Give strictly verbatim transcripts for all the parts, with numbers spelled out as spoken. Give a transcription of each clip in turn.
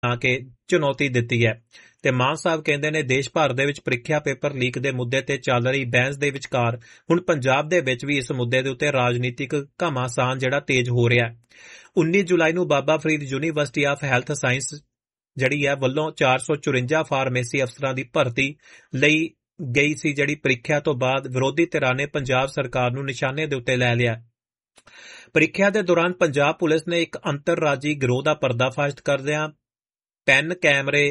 ਕੇ ਚੁਣੌਤੀ ਦਿੱਤੀ ਹੈ ਤੇ ਮਾਨ ਸਾਹਿਬ ਕਹਿੰਦੇ ਨੇ ਦੇਸ਼ ਭਰ ਦੇ ਵਿੱਚ ਪ੍ਰੀਖਿਆ ਪੇਪਰ ਲੀਕ ਦੇ ਮੁੱਦੇ ਤੇ ਚੱਲ ਰਹੀ ਬਹਿਸ ਦੇ ਵਿਚਕਾਰ ਹੁਣ ਪੰਜਾਬ ਦੇ ਵਿੱਚ ਵੀ ਇਸ ਮੁੱਦੇ ਦੇ ਉੱਤੇ ਰਾਜਨੀਤਿਕ ਘਮਾਸਾਨ ਜਿਹੜਾ ਤੇਜ਼ ਹੋ ਰਿਹਾ ਹੈ। ਉੱਨੀ ਜੁਲਾਈ ਨੂੰ Baba Farid university of health science ਜਿਹੜੀ ਹੈ ਵੱਲੋਂ ਚਾਰ ਸੌ ਚੁਰੰਜਾ ਫਾਰਮੇਸੀ ਅਫਸਰਾਂ ਦੀ ਭਰਤੀ ਲਈ ਗਈ ਸੀ ਜਿਹੜੀ ਪ੍ਰੀਖਿਆ ਤੋਂ ਬਾਅਦ ਵਿਰੋਧੀ ਧਿਰਾਂ ਨੇ ਪੰਜਾਬ ਸਰਕਾਰ ਨੂੰ ਨਿਸ਼ਾਨੇ ਦੇ ਉੱਤੇ ਲੈ ਲਿਆ। ਪ੍ਰੀਖਿਆ ਦੇ ਦੌਰਾਨ ਪੰਜਾਬ ਪੁਲਿਸ ਨੇ ਇੱਕ ਅੰਤਰਰਾਜੀ ਗਿਰੋਹ ਦਾ ਪਰਦਾਫਾਸ਼ ਕਰਦਿਆਂ ਪੈਨ ਕੈਮਰੇ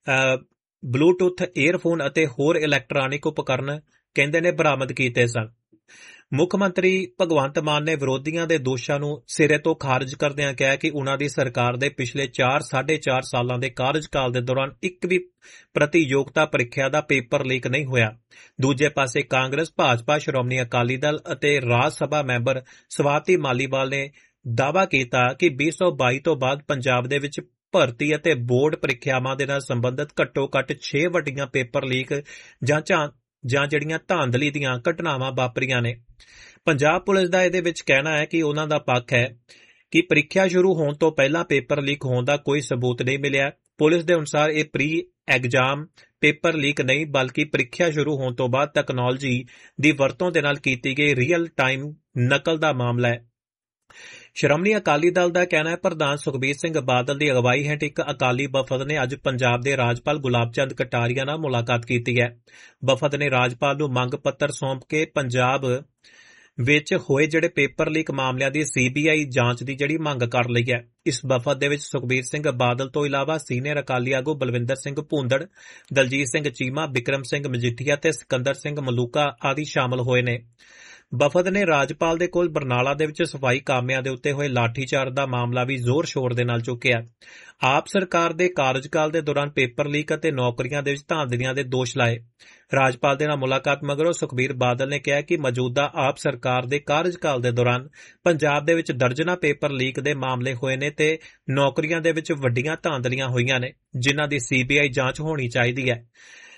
ਬਲੂਟੁੱਥ ਏਅਰਫੋਨ ਅਤੇ ਹੋਰ ਇਲੈਕਟ੍ਰਾਨਿਕ ਉਪਕਰਨ ਕਹਿੰਦੇ ਨੇ ਬਰਾਮਦ ਕੀਤੇ ਸਨ। ਮੁੱਖ ਮੰਤਰੀ ਭਗਵੰਤ ਮਾਨ ਨੇ ਵਿਰੋਧੀਆਂ ਦੇ ਦੋਸ਼ਾਂ ਨੂੰ ਸਿਰੇ ਤੋਂ ਖਾਰਜ ਕਰਦਿਆਂ ਕਿਹਾ ਕਿ ਉਨ੍ਹਾਂ ਦੀ ਸਰਕਾਰ ਦੇ ਪਿਛਲੇ ਚਾਰ ਸਾਢੇ ਚਾਰ ਸਾਲਾਂ ਦੇ ਕਾਰਜਕਾਲ ਦੇ ਦੌਰਾਨ ਇੱਕ ਵੀ ਪ੍ਰਤੀਯੋਗਤਾ ਪ੍ਰੀਖਿਆ ਦਾ ਪੇਪਰ ਲੀਕ ਨਹੀਂ ਹੋਇਆ। ਦੂਜੇ ਪਾਸੇ ਕਾਂਗਰਸ, ਭਾਜਪਾ, ਸ਼੍ਰੋਮਣੀ ਅਕਾਲੀ ਦਲ ਅਤੇ ਰਾਜ ਸਭਾ ਮੈਂਬਰ ਸਵਾਤੀ ਮਾਲੀਵਾਲ ਨੇ ਦਾਅਵਾ ਕੀਤਾ ਕਿ ਵੀਹ ਸੌ ਬਾਈ ਤੋਂ ਬਾਅਦ ਪੰਜਾਬ ਦੇ ਵਿੱਚ ਭਰਤੀ ਅਤੇ ਬੋਰਡ ਪ੍ਰੀਖਿਆਵਾਂ ਦੇ ਨਾਲ ਸੰਬੰਧਿਤ ਘੱਟੋ ਘੱਟ ਛੇ ਵੱਡੀਆਂ ਪੇਪਰ ਲੀਕ ਜਾਂ ਜਾਂ ਜਿਹੜੀਆਂ ਧਾਂਦਲੀ ਦੀਆਂ ਘਟਨਾਵਾਂ ਵਾਪਰੀਆਂ ਨੇ। ਪੰਜਾਬ ਪੁਲਿਸ ਦਾ ਇਹਦੇ ਵਿੱਚ ਕਹਿਣਾ ਹੈ ਕਿ ਉਹਨਾਂ ਦਾ ਪੱਖ ਹੈ ਕਿ ਪ੍ਰੀਖਿਆ ਸ਼ੁਰੂ ਹੋਣ ਤੋਂ ਪਹਿਲਾਂ ਪੇਪਰ ਲੀਕ ਹੋਣ ਦਾ ਕੋਈ ਸਬੂਤ ਨਹੀਂ ਮਿਲਿਆ। ਪੁਲਿਸ ਦੇ ਅਨੁਸਾਰ ਇਹ ਪ੍ਰੀ ਐਗਜ਼ਾਮ ਪੇਪਰ ਲੀਕ ਨਹੀਂ ਬਲਕਿ ਪ੍ਰੀਖਿਆ ਸ਼ੁਰੂ ਹੋਣ ਤੋਂ ਬਾਅਦ ਤਕਨਾਲੋਜੀ ਦੀ ਵਰਤੋਂ ਦੇ ਨਾਲ ਕੀਤੀ ਗਈ ਰੀਅਲ ਟਾਈਮ ਨਕਲ ਦਾ ਮਾਮਲਾ ਹੈ। ਸ਼੍ਰੋਮਣੀ ਅਕਾਲੀ ਦਲ ਦਾ ਕਹਿਣਾ ਹੈ ਪ੍ਰਧਾਨ ਸੁਖਬੀਰ ਸਿੰਘ ਬਾਦਲ ਦੀ ਅਗਵਾਈ ਹੇਠ ਇੱਕ ਅਕਾਲੀ ਵਫਦ ਨੇ ਅੱਜ ਪੰਜਾਬ ਦੇ ਰਾਜਪਾਲ ਗੁਲਾਬ ਚੰਦ ਕਟਾਰੀਆ ਨਾਲ ਮੁਲਾਕਾਤ ਕੀਤੀ ਹੈ। ਵਫਦ ਨੇ ਰਾਜਪਾਲ ਨੂੰ ਮੰਗ ਪੱਤਰ ਸੌਂਪ ਕੇ ਪੰਜਾਬ ਵਿੱਚ ਹੋਏ ਜਿਹੜੇ ਪੇਪਰ ਲੀਕ ਮਾਮਲਿਆਂ ਦੀ ਸੀਬੀਆਈ ਜਾਂਚ ਦੀ ਜਿਹੜੀ ਮੰਗ ਕਰ ਲਈ ਹੈ। ਇਸ ਵਫਦ ਦੇ ਵਿੱਚ ਸੁਖਬੀਰ ਸਿੰਘ ਬਾਦਲ ਤੋਂ ਇਲਾਵਾ ਸੀਨੀਅਰ ਅਕਾਲੀ ਆਗੂ ਬਲਵਿੰਦਰ ਸਿੰਘ ਭੂੰਦੜ, ਦਲਜੀਤ ਸਿੰਘ ਚੀਮਾ, ਬਿਕਰਮ ਸਿੰਘ ਮਜੀਠੀਆ ਤੇ ਸਿਕੰਦਰ ਸਿੰਘ ਮਲੂਕਾ ਆਦਿ ਸ਼ਾਮਲ ਹੋਏ ਨੇ। ਵਫਦ ਨੇ ਰਾਜਪਾਲ ਦੇ ਕੋਲ ਬਰਨਾਲਾ ਦੇ ਵਿੱਚ ਸਫਾਈ ਕਾਮਿਆਂ ਦੇ ਉੱਤੇ ਹੋਏ ਲਾਠੀਚਾਰਜ ਦਾ ਮਾਮਲਾ ਵੀ ਜ਼ੋਰ ਸ਼ੋਰ ਦੇ ਨਾਲ ਚੁੱਕਿਆ। ਆਪ ਸਰਕਾਰ ਦੇ ਕਾਰਜਕਾਲ ਦੇ ਦੌਰਾਨ ਪੇਪਰ ਲੀਕ ਅਤੇ ਨੌਕਰੀਆਂ ਦੇ ਵਿੱਚ ਧਾਂਦਲੀਆਂ ਦੇ ਦੋਸ਼ ਲਾਏ। ਰਾਜਪਾਲ ਦੇ ਨਾਲ ਮੁਲਾਕਾਤ ਮਗਰੋਂ ਸੁਖਬੀਰ ਬਾਦਲ ਨੇ ਕਿਹਾ ਕਿ ਮੌਜੂਦਾ ਆਪ ਸਰਕਾਰ ਦੇ ਕਾਰਜਕਾਲ ਦੇ ਦੌਰਾਨ ਪੰਜਾਬ ਦੇ ਵਿੱਚ ਦਰਜਨਾਂ ਪੇਪਰ ਲੀਕ ਦੇ ਮਾਮਲੇ ਹੋਏ ਨੇ ਤੇ ਨੌਕਰੀਆਂ ਦੇ ਵਿੱਚ ਵੱਡੀਆਂ ਧਾਂਦਲੀਆਂ ਹੋਈਆਂ ਨੇ ਜਿਨ੍ਹਾਂ ਦੀ ਸੀਬੀਆਈ ਜਾਂਚ ਹੋਣੀ ਚਾਹੀਦੀ ਹੈ।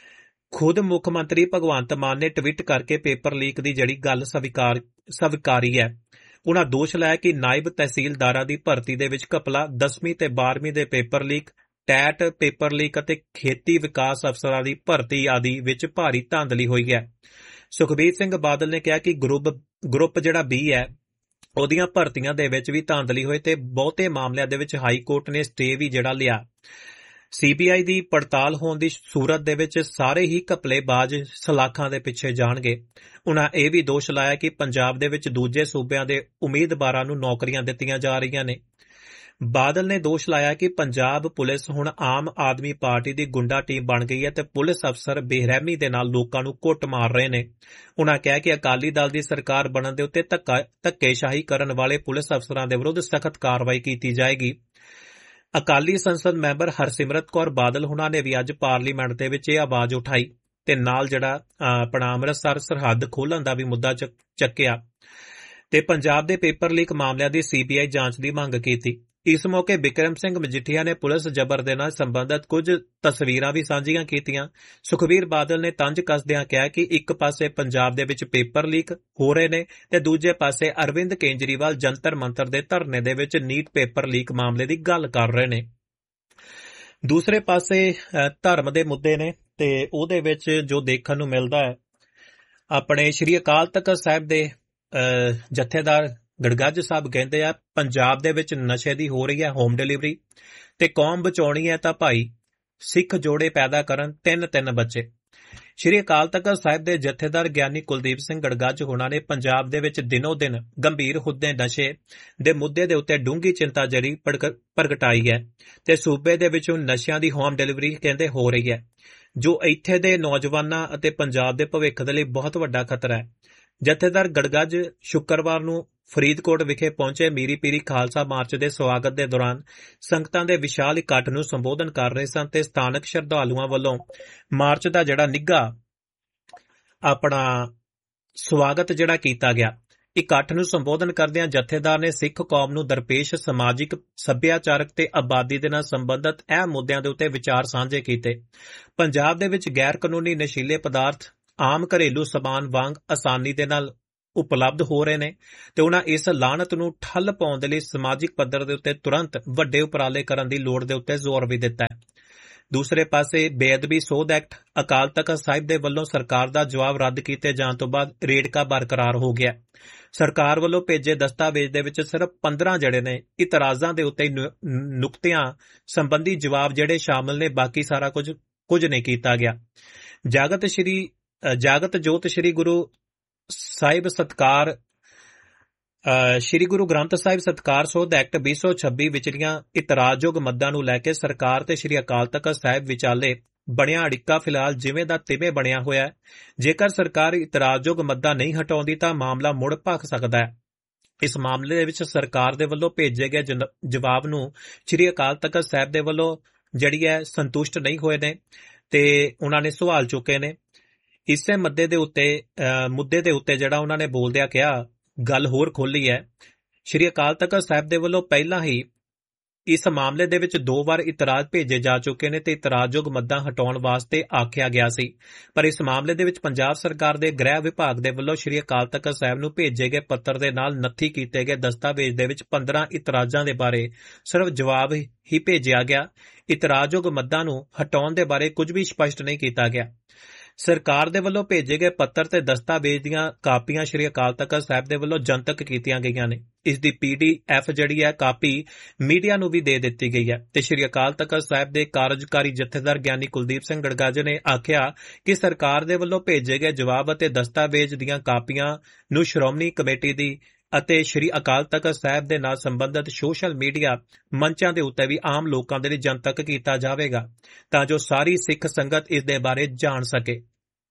ਖੁਦ ਮੁੱਖ ਮੰਤਰੀ ਭਗਵੰਤ ਮਾਨ ਨੇ ਟਵੀਟ ਕਰਕੇ ਪੇਪਰ ਲੀਕ ਦੀ ਜਿਹੜੀ ਗੱਲ ਸਵੀਕਾਰ ਸਵੀਕਾਰੀ ਹੈ। ਉਨ੍ਹਾਂ ਦੋਸ਼ ਲਾਇਆ ਕਿ ਨਾਇਬ ਤਹਿਸੀਲਦਾਰਾਂ ਦੀ ਭਰਤੀ ਦੇ ਵਿੱਚ ਘਪਲਾ, ਦਸਵੀਂ ਤੇ ਬਾਰ੍ਹਵੀਂ ਦੇ paper leak, TET paper leak ਅਤੇ ਖੇਤੀ ਵਿਕਾਸ ਅਫਸਰਾਂ ਦੀ ਭਰਤੀ ਆਦਿ ਵਿੱਚ ਭਾਰੀ ਧਾਂਦਲੀ ਹੋਈ ਹੈ। ਸੁਖਬੀਰ ਸਿੰਘ ਬਾਦਲ ਨੇ ਕਿਹਾ ਕਿ ਗਰੁੱਪ ਗਰੁੱਪ ਜਿਹੜਾ ਬੀ ਹੈ ਉਹਦੀਆਂ ਭਰਤੀਆਂ ਦੇ ਵਿੱਚ ਵੀ ਧਾਂਦਲੀ ਹੋਈ ਤੇ ਬਹੁਤੇ ਮਾਮਲਿਆਂ ਦੇ ਵਿੱਚ ਹਾਈ ਕੋਰਟ ਨੇ ਸਟੇ ਵੀ ਜਿਹੜਾ ਲਿਆ। ਸੀਬੀਆਈ ਦੀ ਪੜਤਾਲ ਹੋਣ ਦੀ ਸੂਰਤ ਦੇ ਵਿੱਚ ਸਾਰੇ ਹੀ ਘਪਲੇਬਾਜ਼ ਸਲਾਖਾਂ ਦੇ ਪਿੱਛੇ ਜਾਣਗੇ। ਉਨ੍ਹਾਂ ਇਹ ਵੀ ਦੋਸ਼ ਲਾਇਆ ਕਿ ਪੰਜਾਬ ਦੇ ਵਿੱਚ ਦੂਜੇ ਸੂਬਿਆਂ ਦੇ ਉਮੀਦਵਾਰਾਂ ਨੂੰ ਨੌਕਰੀਆਂ ਦਿੱਤੀਆਂ ਜਾ ਰਹੀਆਂ ਨੇ। ਬਾਦਲ ਨੇ ਦੋਸ਼ ਲਾਇਆ ਕਿ ਪੰਜਾਬ ਪੁਲਿਸ ਹੁਣ ਆਮ ਆਦਮੀ ਪਾਰਟੀ ਦੀ ਗੁੰਡਾ ਟੀਮ ਬਣ ਗਈ ਹੈ ਤੇ ਪੁਲਿਸ ਅਫਸਰ ਬੇਰਹਿਮੀ ਦੇ ਨਾਲ ਲੋਕਾਂ ਨੂੰ ਕੁੱਟ ਮਾਰ ਰਹੇ ਨੇ। ਉਨ੍ਹਾਂ ਕਿਹਾ ਕਿ ਅਕਾਲੀ ਦਲ ਦੀ ਸਰਕਾਰ ਬਣਨ ਦੇ ਉੱਤੇ ਧੱਕਾ ਧੱਕੇਸ਼ਾਹੀ ਕਰਨ ਵਾਲੇ ਪੁਲਿਸ ਅਫਸਰਾਂ ਦੇ ਵਿਰੁੱਧ ਸਖਤ ਕਾਰਵਾਈ ਕੀਤੀ ਜਾਏਗੀ। ਅਕਾਲੀ ਸੰਸਦ ਮੈਂਬਰ ਹਰਸਿਮਰਤ ਕੌਰ ਬਾਦਲ ਹੁਣਾਂ ਨੇ ਵੀ ਅੱਜ ਪਾਰਲੀਮੈਂਟ ਦੇ ਵਿੱਚ ਇਹ ਆਵਾਜ਼ ਉਠਾਈ ਤੇ ਨਾਲ ਜਿਹੜਾ ਆਪਣਾ ਅੰਮ੍ਰਿਤਸਰ ਸਰਹੱਦ ਖੋਲ੍ਹਣ ਦਾ ਵੀ ਮੁੱਦਾ ਚੱਕਿਆ ਤੇ ਪੰਜਾਬ ਦੇ ਪੇਪਰ ਲੀਕ ਮਾਮਲਿਆਂ ਦੀ ਸੀਬੀਆਈ ਜਾਂਚ ਦੀ ਮੰਗ ਕੀਤੀ। ਇਸ ਮੌਕੇ ਬਿਕਰਮ ਸਿੰਘ ਮਜੀਠੀਆ ਨੇ ਪੁਲਿਸ ਜਬਰ ਦੇ ਨਾਲ ਸੰਬੰਧਿਤ ਕੁਝ ਤਸਵੀਰਾਂ ਵੀ ਸਾਂਝੀਆਂ ਕੀਤੀਆਂ। ਸੁਖਬੀਰ ਬਾਦਲ ਨੇ ਤੰਜ ਕੱਸਦਿਆਂ ਕਿਹਾ ਕਿ ਇੱਕ ਪਾਸੇ ਪੰਜਾਬ ਦੇ ਵਿੱਚ ਪੇਪਰ ਲੀਕ ਹੋ ਰਹੇ ਨੇ ਤੇ ਦੂਜੇ ਪਾਸੇ ਅਰਵਿੰਦ ਕੇਜਰੀਵਾਲ ਜੰਤਰ ਮੰਤਰ ਦੇ ਧਰਨੇ ਦੇ ਵਿੱਚ ਨੀਟ ਪੇਪਰ ਲੀਕ ਮਾਮਲੇ ਦੀ ਗੱਲ ਕਰ ਰਹੇ ਨੇ। ਦੂਸਰੇ ਪਾਸੇ ਧਰਮ ਦੇ ਮੁੱਦੇ ਨੇ ਤੇ ਉਹਦੇ ਵਿੱਚ ਜੋ ਦੇਖਣ ਨੂੰ ਮਿਲਦਾ ਹੈ ਆਪਣੇ ਸ਼੍ਰੀ ਅਕਾਲ ਤਖਤ ਸਾਹਿਬ ਦੇ ਜਥੇਦਾਰ ਗੜਗੱਜ ਸਾਹਿਬ ਕਹਿੰਦੇ ਆ ਪੰਜਾਬ ਦੇ ਵਿੱਚ ਨਸ਼ੇ ਦੀ ਹੋ ਰਹੀ ਹੈ ਹੋਮ ਡਿਲੀਵਰੀ ਤੇ ਕੌਮ ਬਚਾਉਣੀ ਹੈ ਤਾਂ ਭਾਈ ਸਿੱਖ ਜੋੜੇ ਪੈਦਾ ਕਰਨ ਤਿੰਨ ਤਿੰਨ ਬੱਚੇ। ਸ਼੍ਰੀ ਅਕਾਲ ਤਖਤ ਸਾਹਿਬ ਦੇ ਜਥੇਦਾਰ ਗਿਆਨੀ ਕੁਲਦੀਪ ਸਿੰਘ ਗੜਗੱਜ ਹੋਣਾ ਨੇ ਪੰਜਾਬ ਦੇ ਵਿੱਚ ਦਿਨੋ ਦਿਨ ਗੰਭੀਰ ਹੁੰਦੇ ਨਸ਼ੇ ਦੇ ਮੁੱਦੇ ਦੇ ਉੱਤੇ ਡੂੰਘੀ ਚਿੰਤਾ ਜਰੀ ਪ੍ਰਗਟਾਈ ਹੈ ਤੇ ਸੂਬੇ ਦੇ ਵਿੱਚੋਂ ਨਸ਼ਿਆਂ ਦੀ ਹੋਮ ਡਿਲੀਵਰੀ ਕਹਿੰਦੇ ਹੋ ਰਹੀ ਹੈ ਜੋ ਇੱਥੇ ਦੇ ਨੌਜਵਾਨਾਂ ਅਤੇ ਪੰਜਾਬ ਦੇ ਭਵਿੱਖ ਦੇ ਲਈ ਬਹੁਤ ਵੱਡਾ ਖਤਰਾ ਹੈ। ਜਥੇਦਾਰ ਗੜਗੱਜ ਸ਼ੁੱਕਰਵਾਰ ਨੂੰ ਫਰੀਦਕੋਟ ਵਿਖੇ ਪਹੁੰਚੇ ਮੀਰੀ ਪੀਰੀ ਖਾਲਸਾ ਮਾਰਚ ਦੇ ਸਵਾਗਤ ਦੇ ਦੌਰਾਨ ਸੰਗਤਾਂ ਦੇ ਵਿਸ਼ਾਲ ਇਕੱਠ ਨੂੰ ਸੰਬੋਧਨ ਕਰ ਰਹੇ ਸਨ ਤੇ ਸਥਾਨਕ ਸ਼ਰਧਾਲੂਆਂ ਵੱਲੋਂ ਮਾਰਚ ਦਾ ਜਿਹੜਾ ਨਿੱਘਾ ਆਪਣਾ ਸਵਾਗਤ ਜਿਹੜਾ ਕੀਤਾ ਗਿਆ। ਇਕੱਠ ਨੂੰ ਸੰਬੋਧਨ ਕਰਦਿਆਂ ਜਥੇਦਾਰ ਨੇ ਸਿੱਖ ਕੌਮ ਨੂੰ ਦਰਪੇਸ਼ ਸਮਾਜਿਕ, ਸੱਭਿਆਚਾਰਕ ਤੇ ਆਬਾਦੀ ਦੇ ਨਾਲ ਸੰਬੰਧਿਤ ਅਹਿਮ ਮੁੱਦਿਆਂ ਦੇ ਉੱਤੇ ਵਿਚਾਰ ਸਾਂਝੇ ਕੀਤੇ। ਪੰਜਾਬ ਦੇ ਵਿੱਚ ਗੈਰ ਕਾਨੂੰਨੀ ਨਸ਼ੀਲੇ ਪਦਾਰਥ ਆਮ ਘਰੇਲੂ ਸਮਾਨ ਵਾਂਗ ਆਸਾਨੀ ਦੇ ਨਾਲ ਉਪਲਬਧ ਹੋ ਰਹੇ ਨੇ ਤੇ ਉਹਨਾਂ ਇਸ ਲਾਹਨਤ ਨੂੰ ਠੱਲ ਪਾਉਣ ਦੇ ਲਈ ਸਮਾਜਿਕ ਪੱਧਰ ਦੇ ਉੱਤੇ ਤੁਰੰਤ ਵੱਡੇ ਉਪਰਾਲੇ ਕਰਨ ਦੀ ਲੋੜ ਦੇ ਉੱਤੇ ਜ਼ੋਰ ਵੀ ਦਿੱਤਾ ਹੈ। ਦੂਸਰੇ ਪਾਸੇ ਬੇਅਦਬੀ ਸੋਧ ਐਕਟ ਅਕਾਲ ਤਖਤ ਸਾਹਿਬ ਦੇ ਵੱਲੋਂ ਸਰਕਾਰ ਦਾ ਜਵਾਬ ਰੱਦ ਕੀਤੇ ਜਾਣ ਤੋਂ ਬਾਅਦ ਰੇੜਕਾ ਬਰਕਰਾਰ ਹੋ ਗਿਆ। ਸਰਕਾਰ ਵੱਲੋਂ ਭੇਜੇ ਦਸਤਾਵੇਜ਼ ਦੇ ਵਿੱਚ ਸਿਰਫ ਪੰਦਰਾਂ ਜਿਹੜੇ ਨੇ ਇਤਰਾਜ਼ਾਂ ਦੇ ਉੱਤੇ ਨੁਕਤਿਆਂ ਸੰਬੰਧੀ ਜਵਾਬ ਜਿਹੜੇ ਸ਼ਾਮਲ ਨੇ, ਬਾਕੀ ਸਾਰਾ ਕੁਝ ਕੁਝ ਨਹੀਂ ਕੀਤਾ ਗਿਆ। ਜਾਗਤ ਸ਼੍ਰੀ ਜਾਗਤ ਜੋਤ ਸ਼੍ਰੀ ਗੁਰੂ ਸਾਹਿਬ ਸਤਕਾਰ ਸ਼੍ਰੀ ਗੁਰੂ ਗ੍ਰੰਥ ਸਾਹਿਬ ਸਤਕਾਰ ਸੋਧ ਐਕਟ ਵੀਹ ਸੌ ਛੱਬੀ ਵਿਚਲੀਆਂ ਇਤਰਾਜ਼ਯੋਗ ਮੱਦਾਂ ਨੂੰ ਲੈ ਕੇ ਸਰਕਾਰ ਤੇ ਸ਼੍ਰੀ ਅਕਾਲ ਤਖਤ ਸਾਹਿਬ ਵਿਚਾਲੇ ਬਣਿਆ ਅੜਿੱਕਾ ਫਿਲਹਾਲ ਜਿਵੇਂ ਦਾ ਤਿਵੇਂ ਬਣਿਆ ਹੋਇਆ ਹੈ। ਜੇਕਰ ਸਰਕਾਰ ਇਤਰਾਜ਼ਯੋਗ ਮੱਦਾਂ ਨਹੀਂ ਹਟਾਉਂਦੀ ਤਾਂ ਮਾਮਲਾ ਮੁੜ ਭਖ ਸਕਦਾ ਹੈ। ਇਸ ਮਾਮਲੇ ਦੇ ਵਿੱਚ ਸਰਕਾਰ ਦੇ ਵੱਲੋਂ ਭੇਜੇ ਗਏ ਜਵਾਬ ਨੂੰ ਸ਼੍ਰੀ ਅਕਾਲ ਤਖਤ ਸਾਹਿਬ ਦੇ ਵੱਲੋਂ ਜਿਹੜੀ ਹੈ ਸੰਤੁਸ਼ਟ ਨਹੀਂ ਹੋਏ ਨੇ ਤੇ ਉਹਨਾਂ ਨੇ ਸਵਾਲ ਚੁੱਕੇ ਨੇ। ਇਸੇ ਮੁੱਦੇ ਦੇ ਉੱਤੇ ਮੁੱਦੇ ਦੇ ਉੱਤੇ ਜਿਹੜਾ ਉਹਨਾਂ ਨੇ ਬੋਲਦਿਆਂ ਕਿਹਾ, ਗੱਲ ਹੋਰ ਖੋਲ੍ਹੀ ਹੈ। ਸ਼੍ਰੀ ਅਕਾਲ ਤਖਤ ਸਾਹਿਬ ਦੇ ਵੱਲੋਂ ਪਹਿਲਾਂ ਹੀ ਇਸ ਮਾਮਲੇ ਦੇ ਵਿੱਚ ਦੋ ਵਾਰ ਇਤਰਾਜ਼ ਭੇਜੇ ਜਾ ਚੁੱਕੇ ਨੇ ਤੇ ਇਤਰਾਜ਼ਯੋਗ ਮੱਦਾਂ ਹਟਾਉਣ ਵਾਸਤੇ ਆਖਿਆ ਗਿਆ ਸੀ, ਪਰ ਇਸ ਮਾਮਲੇ ਦੇ ਵਿੱਚ ਪੰਜਾਬ ਸਰਕਾਰ ਦੇ ਗ੍ਰਹਿ ਵਿਭਾਗ ਦੇ ਵੱਲੋਂ ਸ਼੍ਰੀ ਅਕਾਲ ਤਖਤ ਸਾਹਿਬ ਨੂੰ ਭੇਜੇ ਗਏ ਪੱਤਰ ਦੇ ਨਾਲ ਨੱਥੀ ਕੀਤੇ ਗਏ ਦਸਤਾਵੇਜ਼ ਦੇ ਵਿੱਚ ਪੰਦਰਾਂ ਇਤਰਾਜ਼ਾਂ ਦੇ ਬਾਰੇ ਸਿਰਫ ਜਵਾਬ ਹੀ ਭੇਜਿਆ ਗਿਆ। ਇਤਰਾਜ਼ਯੋਗ ਮੱਦਾਂ ਨੂੰ ਹਟਾਉਣ ਦੇ ਬਾਰੇ ਕੁਝ ਵੀ ਸਪਸ਼ਟ ਨਹੀਂ ਕੀਤਾ ਗਿਆ। ਸਰਕਾਰ ਦੇ ਵੱਲੋਂ ਭੇਜੇ ਗਏ ਪੱਤਰ ਤੇ ਦਸਤਾਵੇਜ਼ ਦੀਆਂ ਕਾਪੀਆਂ ਸ਼੍ਰੀ ਅਕਾਲ ਤਖਤ ਸਾਹਿਬ ਦੇ ਵੱਲੋਂ ਜਨਤਕ ਕੀਤੀਆਂ ਗਈਆਂ ਨੇ। ਇਸ ਦੀ ਪੀ ਡੀ ਐਫ ਜਿਹੜੀ ਹੈ ਕਾਪੀ ਮੀਡੀਆ ਨੂੰ ਵੀ ਦੇ ਦਿੱਤੀ ਗਈ ਹੈ ਤੇ ਸ਼੍ਰੀ ਅਕਾਲ ਤਖਤ ਸਾਹਿਬ ਦੇ ਕਾਰਜਕਾਰੀ ਜਥੇਦਾਰ ਗਿਆਨੀ ਕੁਲਦੀਪ ਸਿੰਘ ਗੜਗਾਜੇ ਨੇ ਆਖਿਆ ਕਿ ਸਰਕਾਰ ਦੇ ਵੱਲੋਂ ਭੇਜੇ ਗਏ ਜਵਾਬ ਅਤੇ ਦਸਤਾਵੇਜ਼ ਦੀਆਂ ਕਾਪੀਆਂ ਨੂੰ ਸ਼੍ਰੋਮਣੀ ਕਮੇਟੀ ਦੀ ਅਤੇ ਸ਼੍ਰੀ ਅਕਾਲ ਤਖਤ ਸਾਹਿਬ ਦੇ ਨਾਲ ਸੰਬੰਧਿਤ ਸੋਸ਼ਲ ਮੀਡੀਆ ਮੰਚਾਂ ਦੇ ਉੱਤੇ ਵੀ ਆਮ ਲੋਕਾਂ ਦੇ ਲਈ ਜਨਤਕ ਕੀਤਾ ਜਾਵੇਗਾ ਤਾਂ ਜੋ ਸਾਰੀ ਸਿੱਖ ਸੰਗਤ ਇਸ ਦੇ ਬਾਰੇ ਜਾਣ ਸਕੇ।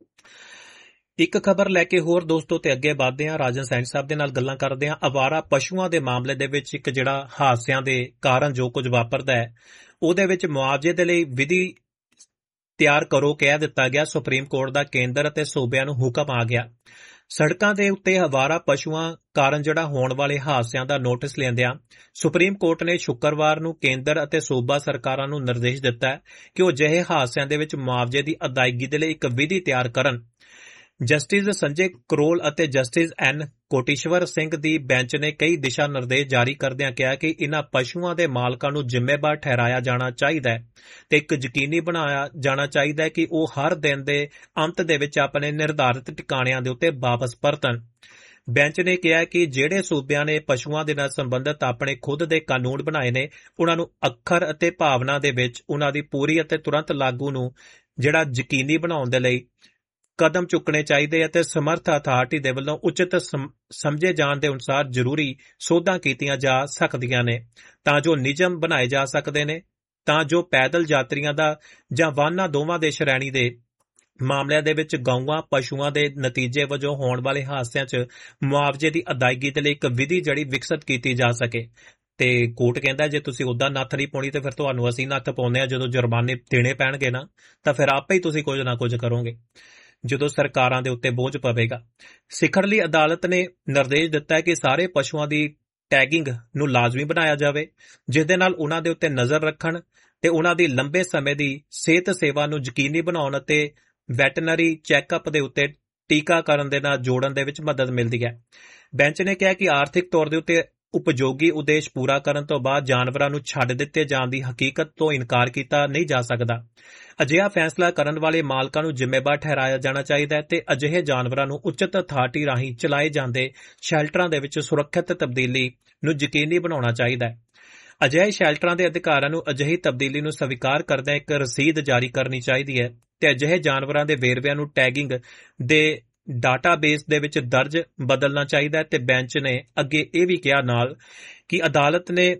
ਇੱਕ ਖਬਰ ਲੈ ਕੇ ਹੋਰ ਦੋਸਤੋ ਤੇ ਅੱਗੇ ਵਧਦੇ ਹਾਂ। ਰਾਜਨ ਸੈਣੀ ਸਾਹਿਬ ਦੇ ਨਾਲ ਗੱਲਾਂ ਕਰਦੇ ਹਾਂ। ਅਵਾਰਾ ਪਸ਼ੂਆਂ ਦੇ ਮਾਮਲੇ ਦੇ ਵਿੱਚ ਇੱਕ ਜਿਹੜਾ ਹਾਦਸਿਆਂ ਦੇ ਕਾਰਨ ਜੋ ਕੁਝ ਵਾਪਰਦਾ ਹੈ ਉਹਦੇ ਵਿੱਚ ਮੁਆਵਜ਼ੇ ਦੇ ਲਈ ਵਿਧੀ ਤਿਆਰ ਕਰੋ ਕਹਿ ਦਿੱਤਾ ਗਿਆ। ਸੁਪਰੀਮ ਕੋਰਟ ਦਾ ਕੇਂਦਰ ਅਤੇ ਸੂਬਿਆਂ ਨੂੰ ਹੁਕਮ ਆ ਗਿਆ। ਸੜਕਾਂ ਦੇ ਉੱਤੇ ਅਵਾਰਾ ਪਸ਼ੂਆਂ ਕਾਰਨ ਜਿਹੜਾ ਹੋਣ ਵਾਲੇ ਹਾਦਸਿਆਂ ਦਾ ਨੋਟਿਸ ਲੈਂਦਿਆਂ ਸੁਪਰੀਮ ਕੋਰਟ ਨੇ ਸ਼ੁੱਕਰਵਾਰ ਨੂੰ ਕੇਂਦਰ ਅਤੇ ਸੂਬਾ ਸਰਕਾਰਾਂ ਨੂੰ ਨਿਰਦੇਸ਼ ਦਿੱਤਾ ਕਿ ਉਹ ਅਜਿਹੇ ਹਾਦਸਿਆਂ ਦੇ ਵਿੱਚ ਮੁਆਵਜ਼ੇ ਦੀ ਅਦਾਇਗੀ ਦੇ ਲਈ ਇੱਕ ਵਿਧੀ ਤਿਆਰ ਕਰਨ। ਜਸਟਿਸ ਸੰਜੇ ਕਰੋਲ ਅਤੇ ਜਸਟਿਸ ਐਨ ਕੋਟੀਸ਼ਵਰ ਸਿੰਘ ਦੀ ਬੈਂਚ ਨੇ ਕਈ ਦਿਸ਼ਾ ਨਿਰਦੇਸ਼ ਜਾਰੀ ਕਰਦਿਆਂ ਕਿਹਾ ਕਿ ਇਨ੍ਹਾਂ ਪਸ਼ੂਆਂ ਦੇ ਮਾਲਕਾਂ ਨੂੰ ਜ਼ਿੰਮੇਵਾਰ ਠਹਿਰਾਇਆ ਜਾਣਾ ਚਾਹੀਦਾ ਹੈ ਤੇ ਇੱਕ ਯਕੀਨੀ ਬਣਾਇਆ ਜਾਣਾ ਚਾਹੀਦਾ ਹੈ ਕਿ ਉਹ ਹਰ ਦਿਨ ਦੇ ਅੰਤ ਦੇ ਵਿੱਚ ਆਪਣੇ ਨਿਰਧਾਰਿਤ ਟਿਕਾਣਿਆਂ ਦੇ ਉੱਤੇ ਵਾਪਸ ਪਰਤਣ। ਬੈਂਚ ਨੇ ਕਿਹਾ ਕਿ ਜਿਹੜੇ ਸੂਬਿਆਂ ਨੇ ਪਸ਼ੂਆਂ ਦੇ ਨਾਲ ਸੰਬੰਧਿਤ ਆਪਣੇ ਖੁਦ ਦੇ ਕਾਨੂੰਨ ਬਣਾਏ ਨੇ ਉਹਨਾਂ ਨੂੰ ਅੱਖਰ ਅਤੇ ਭਾਵਨਾ ਦੇ ਵਿੱਚ ਉਹਨਾਂ ਦੀ ਪੂਰੀ ਅਤੇ ਤੁਰੰਤ ਲਾਗੂ ਨੂੰ ਜਿਹੜਾ ਯਕੀਨੀ ਬਣਾਉਣ ਦੇ ਲਈ ਕਦਮ ਚੁੱਕਣੇ ਚਾਹੀਦੇ ਅਤੇ ਸਮਰਥ ਅਥਾਰਟੀ ਦੇ ਵੱਲੋਂ ਉਚਿਤ ਸਮਝੇ ਜਾਣ ਦੇ ਅਨੁਸਾਰ ਜ਼ਰੂਰੀ ਸੋਧਾਂ ਕੀਤੀਆਂ ਜਾ ਸਕਦੀਆਂ ਨੇ ਤਾਂ ਜੋ ਨਿਯਮ ਬਣਾਏ ਜਾ ਸਕਦੇ ਨੇ ਤਾਂ ਜੋ ਪੈਦਲ ਯਾਤਰੀਆਂ ਦਾ ਜਾਂ ਵਾਹਨਾਂ ਦੋਵਾਂ ਦੇ ਸ਼੍ਰੇਣੀ ਦੇ ਮਾਮਲਿਆਂ ਦੇ ਵਿੱਚ ਗਊਆਂ ਪਸ਼ੂਆਂ ਦੇ ਨਤੀਜੇ ਵਜੋਂ ਹੋਣ ਵਾਲੇ ਹਾਦਸਿਆਂ 'ਚ ਮੁਆਵਜ਼ੇ ਦੀ ਅਦਾਇਗੀ ਦੇ ਲਈ ਇੱਕ ਵਿਧੀ ਜਿਹੜੀ ਵਿਕਸਿਤ ਕੀਤੀ ਜਾ ਸਕੇ। ਤੇ ਕੋਰਟ ਕਹਿੰਦਾ ਜੇ ਤੁਸੀਂ ਉੱਦਾਂ ਨੱਥ ਨਹੀਂ ਪਾਉਣੀ ਤੇ ਫਿਰ ਤੁਹਾਨੂੰ ਅਸੀਂ ਨੱਥ ਪਾਉਂਦੇ ਹਾਂ, ਜਦੋਂ ਜੁਰਮਾਨੇ ਦੇਣੇ ਪੈਣਗੇ ਨਾ ਤਾਂ ਫਿਰ ਆਪੇ ਹੀ ਤੁਸੀਂ ਕੁਝ ਨਾ ਕੁਝ ਕਰੋਗੇ ਜਦੋਂ ਸਰਕਾਰਾਂ ਦੇ ਉੱਤੇ ਬੋਝ ਪਵੇਗਾ। ਸਿਖਰਲੀ ਅਦਾਲਤ ਨੇ ਨਿਰਦੇਸ਼ ਦਿੱਤਾ ਕਿ ਸਾਰੇ ਪਸ਼ੂਆਂ ਦੀ ਟੈਗਿੰਗ ਨੂੰ ਲਾਜ਼ਮੀ ਬਣਾਇਆ ਜਾਵੇ ਜਿਸ ਦੇ ਨਾਲ ਉਹਨਾਂ ਦੇ ਉੱਤੇ ਨਜ਼ਰ ਰੱਖਣ ਤੇ ਉਹਨਾਂ ਦੀ ਲੰਬੇ ਸਮੇਂ ਦੀ ਸਿਹਤ ਸੇਵਾ ਨੂੰ ਯਕੀਨੀ ਬਣਾਉਣ ਅਤੇ ਵੈਟਰਨਰੀ ਚੈੱਕਅਪ ਦੇ ਉੱਤੇ ਟੀਕਾਕਰਨ ਦੇ ਨਾਲ ਜੋੜਨ ਦੇ ਵਿੱਚ ਮਦਦ ਮਿਲਦੀ ਹੈ। ਬੈਂਚ ਨੇ ਕਿਹਾ ਕਿ ਆਰਥਿਕ ਤੌਰ ਦੇ ਉੱਤੇ ਉਪਯੋਗੀ ਉਦੇਸ਼ ਪੂਰਾ ਕਰਨ ਤੋਂ ਬਾਅਦ ਜਾਨਵਰਾਂ ਨੂੰ ਛੱਡ ਦਿੱਤੇ ਜਾਣ ਦੀ ਹਕੀਕਤ ਤੋਂ ਇਨਕਾਰ ਕੀਤਾ ਨਹੀਂ ਜਾ ਸਕਦਾ। ਅਜਿਹਾ ਫੈਸਲਾ ਕਰਨ ਵਾਲੇ ਮਾਲਕਾਂ ਨੂੰ ਜ਼ਿੰਮੇਵਾਰ ਠਹਿਰਾਇਆ ਜਾਣਾ ਚਾਹੀਦਾ ਹੈ ਤੇ ਅਜਿਹੇ ਜਾਨਵਰਾਂ ਨੂੰ ਉਚਿਤ ਅਥਾਰਟੀ ਰਾਹੀਂ ਚਲਾਏ ਜਾਂਦੇ ਸ਼ੈਲਟਰਾਂ ਦੇ ਵਿੱਚ ਸੁਰੱਖਿਅਤ ਤਬਦੀਲੀ ਨੂੰ ਯਕੀਨੀ ਬਣਾਉਣਾ ਚਾਹੀਦਾ ਹੈ। ਅਜਿਹੇ ਸ਼ੈਲਟਰਾਂ ਦੇ ਅਧਿਕਾਰਾਂ ਨੂੰ ਅਜਿਹੀ ਤਬਦੀਲੀ ਨੂੰ ਸਵੀਕਾਰ ਕਰਦਿਆਂ ਇੱਕ ਰਸੀਦ ਜਾਰੀ ਕਰਨੀ ਚਾਹੀਦੀ ਹੈ ਤੇ ਅਜਿਹੇ ਜਾਨਵਰਾਂ ਦੇ ਵੇਰਵਿਆਂ ਨੂੰ ਟੈਗਿੰਗ ਦੇ ਡਾਟਾਬੇਸ ਦੇ ਵਿੱਚ ਦਰਜ ਬਦਲਣਾ ਚਾਹੀਦਾ ਹੈ। ਤੇ ਬੈਂਚ ਨੇ ਅੱਗੇ ਇਹ ਵੀ ਕਿਹਾ ਨਾਲ ਕਿ ਅਦਾਲਤ ਨੇ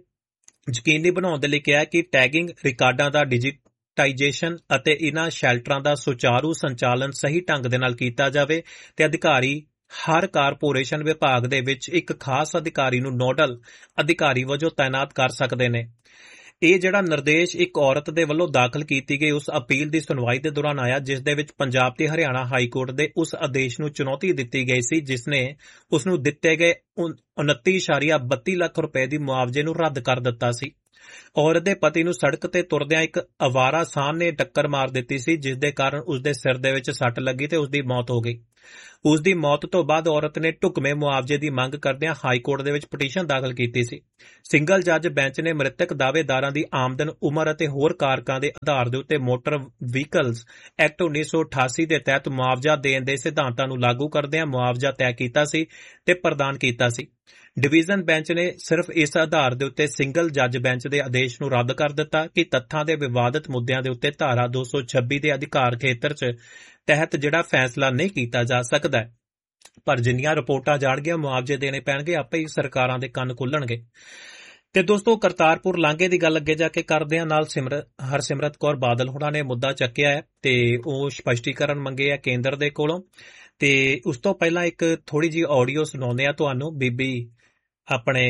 ਯਕੀਨੀ ਬਣਾਉਣ ਦੇ ਲਈ ਕਿਹਾ ਕਿ ਟੈਗਿੰਗ ਰਿਕਾਰਡਾਂ ਦਾ ਡਿਜੀਟਾਈਜੇਸ਼ਨ ਅਤੇ ਇਨ੍ਹਾਂ ਸ਼ੈਲਟਰਾਂ ਦਾ ਸੁਚਾਰੂ ਸੰਚਾਲਨ ਸਹੀ ਢੰਗ ਦੇ ਨਾਲ ਕੀਤਾ ਜਾਵੇ ਤੇ ਅਧਿਕਾਰੀ ਹਰ ਕਾਰਪੋਰੇਸ਼ਨ ਵਿਭਾਗ ਦੇ ਵਿੱਚ ਇੱਕ ਖਾਸ ਅਧਿਕਾਰੀ ਨੂੰ ਨੋਡਲ ਅਧਿਕਾਰੀ ਵਜੋਂ ਤਾਇਨਾਤ ਕਰ ਸਕਦੇ ਨੇ। ਇਹ ਜਿਹੜਾ ਨਿਰਦੇਸ਼ ਇੱਕ ਔਰਤ ਦੇ ਵੱਲੋਂ ਦਾਖਲ ਕੀਤੀ ਗਈ ਉਸ ਅਪੀਲ ਦੀ ਸੁਣਵਾਈ ਦੇ ਦੌਰਾਨ ਆਇਆ ਜਿਸ ਦੇ ਵਿੱਚ ਪੰਜਾਬ ਤੇ ਹਰਿਆਣਾ ਹਾਈ ਕੋਰਟ ਦੇ ਉਸ ਆਦੇਸ਼ ਨੂੰ ਚੁਣੌਤੀ ਦਿੱਤੀ ਗਈ ਸੀ ਜਿਸ ਨੇ ਉਸ ਨੂੰ ਦਿੱਤੇ ਗਏ ਉਨੱਤੀ ਇਸ਼ਾਰੀਆ ਬੱਤੀ ਲੱਖ ਰੁਪਏ ਦੀ ਮੁਆਵਜ਼ੇ ਨੂੰ ਰੱਦ ਕਰ ਦਿੱਤਾ ਸੀ। ਔਰਤ ਦੇ ਪਤੀ ਨੂੰ ਸੜਕ ਤੇ ਤੁਰਦਿਆਂ ਇੱਕ ਅਵਾਰਾ ਸਾਹ ਨੇ ਟੱਕਰ ਮਾਰ ਦਿੱਤੀ ਸੀ ਜਿਸ ਦੇ ਕਾਰਨ ਉਸ ਦੇ ਸਿਰ ਦੇ ਵਿੱਚ ਸੱਟ ਲੱਗੀ ਤੇ ਉਸ ਦੀ ਮੌਤ ਹੋ ਗਈ। ਉਸ ਦੀ ਮੌਤ ਤੋਂ ਬਾਅਦ ਔਰਤ ਨੇ ਢੁਕਵੇਂ ਮੁਆਵਜ਼ੇ ਦੀ ਮੰਗ ਕਰਦਿਆਂ ਹਾਈ ਕੋਰਟ ਦੇ ਵਿੱਚ ਪਟੀਸ਼ਨ ਦਾਖਲ ਕੀਤੀ ਸੀ। ਸਿੰਗਲ ਜੱਜ ਬੈਂਚ ਨੇ ਮ੍ਰਿਤਕ ਦਾਅਵੇਦਾਰਾਂ ਦੀ ਆਮਦਨ, ਉਮਰ ਅਤੇ ਹੋਰ ਕਾਰਕਾਂ ਦੇ ਆਧਾਰ ਦੇ ਉੱਤੇ ਮੋਟਰ ਵਹੀਕਲਸ ਐਕਟ ਉੱਨੀ ਸੌ ਅਠਾਸੀ ਦੇ ਤਹਿਤ ਮੁਆਵਜ਼ਾ ਦੇਣ ਦੇ ਸਿਧਾਂਤਾਂ ਨੂੰ ਲਾਗੂ ਕਰਦਿਆਂ ਮੁਆਵਜ਼ਾ ਤੈਅ ਕੀਤਾ ਸੀ ਤੇ ਪ੍ਰਦਾਨ ਕੀਤਾ ਸੀ। ਡਿਵੀਜ਼ਨ ਬੈਂਚ ਨੇ ਸਿਰਫ ਇਸ ਆਧਾਰ ਦੇ ਉੱਤੇ ਸਿੰਗਲ ਜੱਜ ਬੈਂਚ ਦੇ ਆਦੇਸ਼ ਨੂੰ ਰੱਦ ਕਰ ਦਿੱਤਾ ਕਿ ਤੱਥਾਂ ਦੇ ਵਿਵਾਦਤ ਮੁੱਦਿਆਂ ਦੇ ਉੱਤੇ ਧਾਰਾ ਦੋ ਸੌ ਛੱਬੀ ਦੇ ਅਧਿਕਾਰ ਖੇਤਰ 'ਚ ਤਹਿਤ ਜਿਹੜਾ ਫੈਸਲਾ ਨਹੀਂ ਕੀਤਾ ਜਾ ਸਕਦਾ। ਪਰ ਜਿੰਨੀਆਂ ਰਿਪੋਰਟਾਂ ਜਾਣਗੀਆਂ ਮੁਆਵਜ਼ੇ ਦੇਣੇ ਪੈਣਗੇ, ਆਪੇ ਹੀ ਸਰਕਾਰਾਂ ਦੇ ਕੰਨ ਖੁੱਲਣਗੇ। ਤੇ ਦੋਸਤੋ, ਕਰਤਾਰਪੁਰ ਲਾਂਘੇ ਦੀ ਗੱਲ ਅੱਗੇ ਜਾ ਕੇ ਕਰਦੇ ਹਾਂ। ਨਾਲ ਸਿਮਰ ਹਰਸਿਮਰਤ ਕੌਰ ਬਾਦਲ ਹੋਣਾ ਨੇ ਮੁੱਦਾ ਚੱਕਿਆ ਹੈ ਤੇ ਉਹ ਸਪਸ਼ਟੀਕਰਨ ਮੰਗੇ ਆ ਕੇਂਦਰ ਦੇ ਕੋਲੋਂ। ਤੇ ਉਸ ਤੋਂ ਪਹਿਲਾਂ ਇੱਕ ਥੋੜੀ ਜਿਹੀ ਆਡੀਓ ਸੁਣਾਉਂਦੇ ਆ ਤੁਹਾਨੂੰ। ਬੀਬੀ ਆਪਣੇ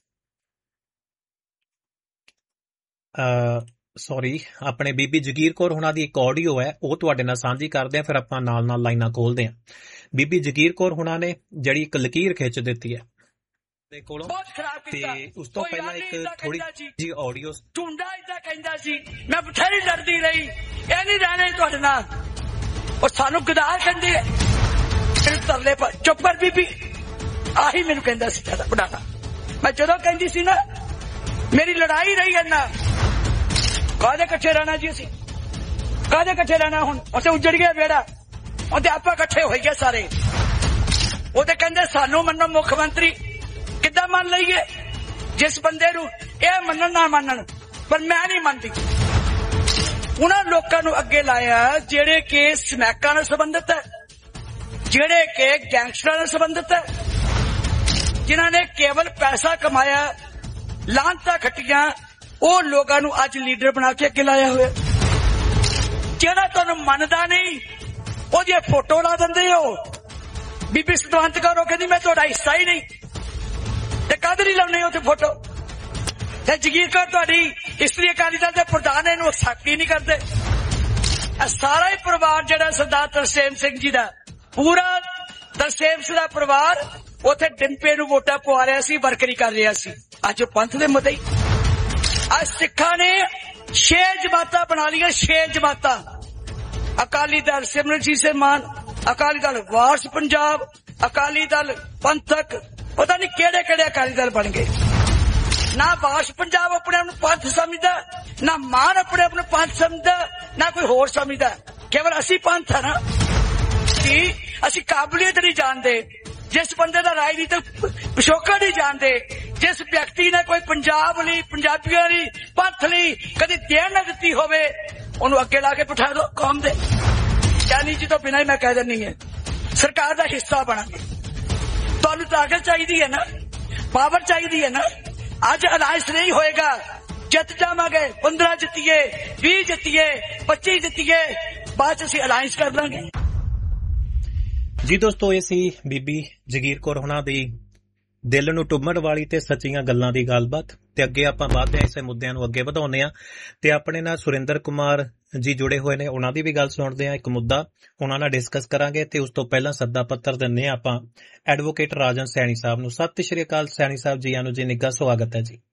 ਸੌਰੀ ਆਪਣੇ ਬੀਬੀ ਜਗੀਰ ਕੌਰ ਹੋਣਾ ਦੀ ਇੱਕ ਆਡੀਓ ਹੈ, ਉਹ ਤੁਹਾਡੇ ਨਾਲ ਸਾਂਝੀ ਕਰਦੇ ਆ, ਫਿਰ ਆਪਾਂ ਨਾਲ ਨਾਲ ਲਾਈਨਾਂ ਖੋਲਦੇ ਆ। ਬੀਬੀ ਜਗੀਰ ਕੌਰ ਹੋਣਾ ਨੇ ਜਿਹੜੀ ਇੱਕ ਲਕੀਰ ਖਿੱਚ ਦਿੱਤੀ ਹੈ ਦੇ ਕੋਲੋਂ, ਤੇ ਉਸ ਤੋਂ ਪਹਿਲਾਂ ਇੱਕ ਥੋੜੀ ਜਿਹੀ ਆਡੀਓ। ਟੁੰਡਾ ਇਦਾਂ ਕਹਿੰਦਾ ਸੀ, ਮੈਂ ਬਥੇਰੀ ਲੜਦੀ ਰਹੀ, ਇਹ ਨਹੀਂ ਰਹਿਣੇ ਤੁਹਾਡੇ ਨਾਲ, ਉਹ ਸਾਨੂੰ ਗਦਾਰ ਕਹਿੰਦੇ ਆ। ਤਰਲੇ ਪਰ ਚੁੱਪ ਕਰ ਬੀਬੀ, ਆਹੀ ਮੈਨੂੰ ਕਹਿੰਦਾ ਸੀ ਜਿਆਦਾ ਬਣਾਣਾ। ਮੈਂ ਜਦੋਂ ਕਹਿੰਦੀ ਸੀ ਨਾ ਮੇਰੀ ਲੜਾਈ ਰਹੀ ਇੰਨਾ, ਕਾਹਦੇ ਇਕੱਠੇ ਰਹਿਣਾ ਜੀ, ਅਸੀਂ ਕਾਹਦੇ ਇਕੱਠੇ ਰਹਿਣਾ। ਹੁਣ ਉੱਥੇ ਉੱਜੜ ਗਿਆ ਵਿਹੜਾ, ਉਹਦੇ ਆਪਾਂ ਇਕੱਠੇ ਹੋਈ ਗਏ ਸਾਰੇ। ਉਹਦੇ ਕਹਿੰਦੇ ਸਾਨੂੰ ਮੰਨੋ ਮੁੱਖ ਮੰਤਰੀ, ਕਿੱਦਾਂ ਮੰਨ ਲਈਏ ਜਿਸ ਬੰਦੇ ਨੂੰ ਇਹ ਮੰਨਣ ਨਾ ਮੰਨਣ, ਪਰ ਮੈਂ ਨਹੀਂ ਮੰਨਦੀ। ਉਹਨਾਂ ਲੋਕਾਂ ਨੂੰ ਅੱਗੇ ਲਾਇਆ ਜਿਹੜੇ ਕਿ ਸਮੈਕਾਂ ਨਾਲ ਸੰਬੰਧਿਤ ਹੈ, ਜਿਹੜੇ ਕਿ ਗੈਂਗਸਟਰਾਂ ਨਾਲ ਸੰਬੰਧਿਤ ਹੈ, ਜਿਨ੍ਹਾਂ ਨੇ ਕੇਵਲ ਪੈਸਾ ਕਮਾਇਆ, ਲਾਂਤਾਂ ਖੱਟੀਆਂ, ਉਹ ਲੋਕਾਂ ਨੂੰ ਅੱਜ ਲੀਡਰ ਬਣਾ ਕੇ ਅੱਗੇ ਲਾਇਆ ਹੋਇਆ। ਜਿਹੜਾ ਤੁਹਾਨੂੰ ਮੰਨਦਾ ਨਹੀਂ ਉਹਦੀ ਫੋਟੋ ਲਾ ਦਿੰਦੇ ਹੋ। ਬੀਬੀ ਸਤਵੰਤ ਕੌਰ ਕਹਿੰਦੀ ਮੈਂ ਤੁਹਾਡਾ ਹਿੱਸਾ ਹੀ ਨਹੀਂ, ਤੇ ਕਦ ਨਹੀਂ ਲਾਉਣੇ ਉੱਥੇ ਫੋਟੋ। ਤੇ ਜਗੀਰ ਕੌਰ ਤੁਹਾਡੀ ਇਸਤਰੀ ਅਕਾਲੀ ਦਲ ਦੇ ਪ੍ਰਧਾਨ, ਇਹਨੂੰ ਸਾਕੀ ਨਹੀਂ ਕਰਦੇ। ਇਹ ਸਾਰਾ ਹੀ ਪਰਿਵਾਰ ਜਿਹੜਾ ਸਰਦਾਰ ਤਰਸੇਮ ਸਿੰਘ ਜੀ ਦਾ, ਪੂਰਾ ਤਰਸੇਮ ਸਿੰਘ ਦਾ ਪਰਿਵਾਰ ਉੱਥੇ ਡਿੰਪੇ ਨੂੰ ਵੋਟਾਂ ਪਵਾ ਰਿਹਾ ਸੀ, ਵਰਕਰੀ ਕਰ ਰਿਹਾ ਸੀ। ਅੱਜ ਉਹ ਪੰਥ ਦੇ ਮੁੱਦੇ। ਅੱਜ ਸਿੱਖਾਂ ਨੇ ਛੇ ਜਮਾਤਾਂ ਬਣਾ ਲਈਆਂ, ਛੇ ਜਮਾਤਾਂ। ਅਕਾਲੀ ਦਲ ਸਿਮਰਨਜੀਤ ਸਿੰਘ ਮਾਨ, ਅਕਾਲੀ ਦਲ ਵਾਰਸ ਪੰਜਾਬ, ਅਕਾਲੀ ਦਲ ਪੰਥਕ, ਪਤਾ ਨਹੀਂ ਕਿਹੜੇ ਕਿਹੜੇ ਅਕਾਲੀ ਦਲ ਬਣ ਗਏ। ਨਾ ਵਾਰਸ ਪੰਜਾਬ ਆਪਣੇ ਆਪ ਨੂੰ ਪੰਥ ਸਮਝਦਾ, ਨਾ ਮਾਨ ਆਪਣੇ ਆਪ ਨੂੰ ਪੰਥ ਸਮਝਦਾ, ਨਾ ਕੋਈ ਹੋਰ ਸਮਝਦਾ। ਕੇਵਲ ਅਸੀਂ ਪੰਥ ਹੈ ਨਾ, ਅਸੀਂ ਕਾਬਲੀਅਤ ਨਹੀਂ ਜਾਣਦੇ। ਜਿਸ ਬੰਦੇ ਦਾ ਰਾਜਨੀਤਿਕ ਪਿਛੋਕੜ ਨਹੀਂ ਜਾਣਦੇ, ਜਿਸ ਵਿਅਕਤੀ ਨੇ ਕੋਈ ਪੰਜਾਬ ਲਈ, ਪੰਜਾਬੀਆਂ ਲਈ, ਪੰਥ ਲਈ ਕਦੇ ਦੇਣ ਨਾ ਦਿੱਤੀ ਹੋਵੇ, ਉਹਨੂੰ ਅੱਗੇ ਲਾ ਕੇ ਬਿਠਾ ਦਿਓ ਕੌਮ ਦੇ। ਜਾਨੀ ਜੀ ਤੋਂ ਬਿਨਾਂ ਹੀ ਮੈਂ ਕਹਿ ਦਿੰਦੀ ਹਾਂ ਸਰਕਾਰ ਦਾ ਹਿੱਸਾ ਬਣਾਂਗੇ। ਤੁਹਾਨੂੰ ਤਾਕਤ ਚਾਹੀਦੀ ਹੈ ਨਾ, ਪਾਵਰ ਚਾਹੀਦੀ ਹੈ ਨਾ। ਅੱਜ ਅਲਾਇੰਸ ਨਹੀਂ ਹੋਏਗਾ, ਜਿੱਤ ਜਾਵਾਂਗੇ, ਪੰਦਰਾਂ ਜਿੱਤੀਏ, ਵੀਹ ਜਿੱਤੀਏ, ਪੱਚੀ ਜਿੱਤੀਏ, ਬਾਅਦ ਚ ਅਸੀਂ ਅਲਾਇੰਸ ਕਰ ਲਾਂਗੇ। ਜੀ ਦੋਸਤੋ, ਇਹ ਸੀ ਬੀਬੀ ਜਗੀਰ ਕੌਰ ਹੋਣਾ ਦੀ ਦਿਲ ਨੂੰ ਟੁੰਬਣ ਵਾਲੀ ਤੇ ਸੱਚੀਆਂ ਗੱਲਾਂ ਦੀ ਗੱਲਬਾਤ। ਤੇ ਅੱਗੇ ਆਪਾਂ ਵਧਦੇ ਹਾਂ, ਇਸੇ ਮੁੱਦਿਆਂ ਨੂੰ ਅੱਗੇ ਵਧਾਉਂਦੇ ਹਾਂ। ਤੇ ਆਪਣੇ ਨਾਲ ਸੁਰਿੰਦਰ ਕੁਮਾਰ ਜੀ ਜੁੜੇ ਹੋਏ ਨੇ, ਉਹਨਾਂ ਦੀ ਵੀ ਗੱਲ ਸੁਣਦੇ ਹਾਂ। ਇੱਕ ਮੁੱਦਾ ਉਹਨਾਂ ਨਾਲ ਡਿਸਕਸ ਕਰਾਂਗੇ ਤੇ ਉਸ ਤੋਂ ਪਹਿਲਾਂ ਸੱਦਾ ਪੱਤਰ ਦਿੰਦੇ ਹਾਂ ਆਪਾਂ ਐਡਵੋਕੇਟ ਰਾਜਨ ਸੈਣੀ ਸਾਹਿਬ ਨੂੰ। ਸਤਿ ਸ਼੍ਰੀ ਅਕਾਲ ਸੈਣੀ ਸਾਹਿਬ ਜੀ, ਨੂੰ ਜੀ ਨਿੱਘਾ ਸਵਾਗਤ ਹੈ ਜੀ।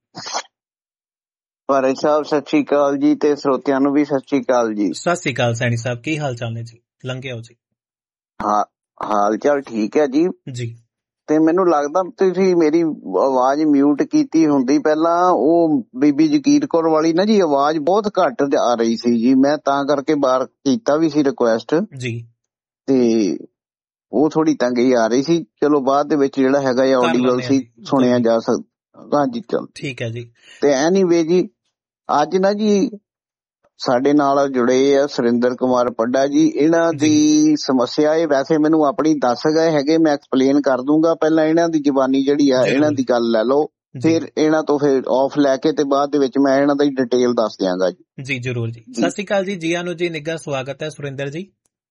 ਭਾਰੇ ਸਾਹਿਬ ਸਤਿ ਸ਼੍ਰੀ ਅਕਾਲ ਜੀ, ਤੇ ਸਰੋਤਿਆਂ ਨੂੰ ਵੀ ਸਤਿ ਸ਼੍ਰੀ ਅਕਾਲ ਜੀ। ਸਤਿ ਸ਼੍ਰੀ ਅਕਾਲ ਸੈਣੀ ਸਾਹਿਬ, ਕੀ ਹਾਲ ਚਾਲ ਨੇ ਜੀ? ਲੰਘੇ ਹੋ ਜੀ? ਹਾਂ, ਹਾਲ ਚਾਲ ਠੀਕ ਹੈ ਜੀ। ਜੀ ਤੇ ਮੈਨੂੰ ਲੱਗਦਾ ਤੁਸੀਂ ਮੇਰੀ ਆਵਾਜ਼ ਮਿਊਟ ਕੀਤੀ ਹੁੰਦੀ ਪਹਿਲਾਂ। ਉਹ ਬੀਬੀ ਜਗੀਰ ਕੌਰ ਵਾਲੀ ਨਾ ਜੀ ਆਵਾਜ਼ ਬਹੁਤ ਘੱਟ ਆ ਰਹੀ ਸੀ ਜੀ, ਮੈਂ ਤਾਂ ਕਰਕੇ ਬਾਹਰ ਕੀਤਾ ਵੀ ਸੀ ਰਿਕੁਐਸਟ ਜੀ, ਤੇ ਉਹ ਥੋੜੀ ਤੰਗੀ ਆ ਰਹੀ ਸੀ। ਚਲੋ ਬਾਅਦ ਦੇ ਵਿੱਚ ਜਿਹੜਾ ਹੈਗਾ ਆਡੀਓ ਸੀ ਸੁਣਿਆ ਜਾ ਸਕਦਾ। ਹਾਂਜੀ ਚਲੋ ਠੀਕ ਹੈ ਜੀ। ਤੇ ਐਨੀਵੇ ਜੀ, ਅੱਜ ਨਾ ਜੀ ਸਾਡੇ ਨਾਲ ਜੁੜੇ ਆ ਸੁਰਿੰਦਰ ਕੁਮਾਰ ਪੱਡਾ ਜੀ। ਇਹਨਾਂ ਦੀ ਸਮੱਸਿਆ ਇਹ ਵੈਸੇ ਮੈਨੂੰ ਆਪਣੀ ਦੱਸ ਗਏ ਹੈਗੇ, ਮੈਂ ਐਕਸਪਲੇਨ ਕਰ ਦੂੰਗਾ। ਪਹਿਲਾਂ ਇਹਨਾਂ ਦੀ ਜ਼ਬਾਨੀ ਜਿਹੜੀ ਆ ਇਹਨਾਂ ਦੀ ਗੱਲ ਲੈ ਲਓ, ਫਿਰ ਇਹਨਾਂ ਤੋਂ ਫਿਰ ਆਫ ਲੈ ਕੇ ਤੇ ਬਾਅਦ ਦੇ ਵਿੱਚ ਮੈਂ ਇਹਨਾਂ ਦੀ ਡਿਟੇਲ ਦੱਸ ਦਿਆਂਗਾ ਜੀ। ਜੀ ਜ਼ਰੂਰ ਜੀ। ਸਤਿ ਸ਼੍ਰੀ ਅਕਾਲ ਜੀ, ਜੀਆਂ ਨੂੰ ਜੀ, ਨਿੱਘਾ ਸਵਾਗਤ ਹੈ ਸੁਰਿੰਦਰ ਜੀ।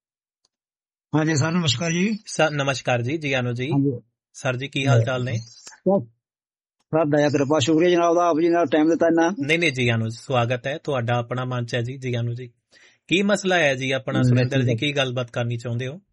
ਹਾਂਜੀ ਸਰ, ਨਮਸਕਾਰ ਜੀ। ਸਰ ਨਮਸਕਾਰ ਜੀ, ਜੀਆਂ ਨੂੰ ਜੀ। ਸਰ ਜੀ ਕੀ ਹਾਲ ਚਾਲ ਨੇ? ਸਰ ਦਇਆ ਕਿਰਪਾ, ਸ਼ੁਕਰੀਆ ਜਨਾਬ ਦਾ, ਆਪ ਜੀ ਨਾਲ ਟਾਈਮ ਦਿੱਤਾ ਇੰਨਾ। ਨਹੀਂ ਨਹੀਂ ਜੀਆਂ ਨੂੰ ਸਵਾਗਤ ਹੈ, ਤੁਹਾਡਾ ਆਪਣਾ ਮੰਚ ਹੈ ਜੀ। ਜੀਆਂ ਨੂੰ ਜੀ, ਕੀ ਮਸਲਾ ਹੈ ਜੀ ਆਪਣਾ? ਸੁਰਿੰਦਰ ਜੀ ਕੀ ਗੱਲਬਾਤ ਕਰਨੀ ਚਾਹੁੰਦੇ ਹੋ?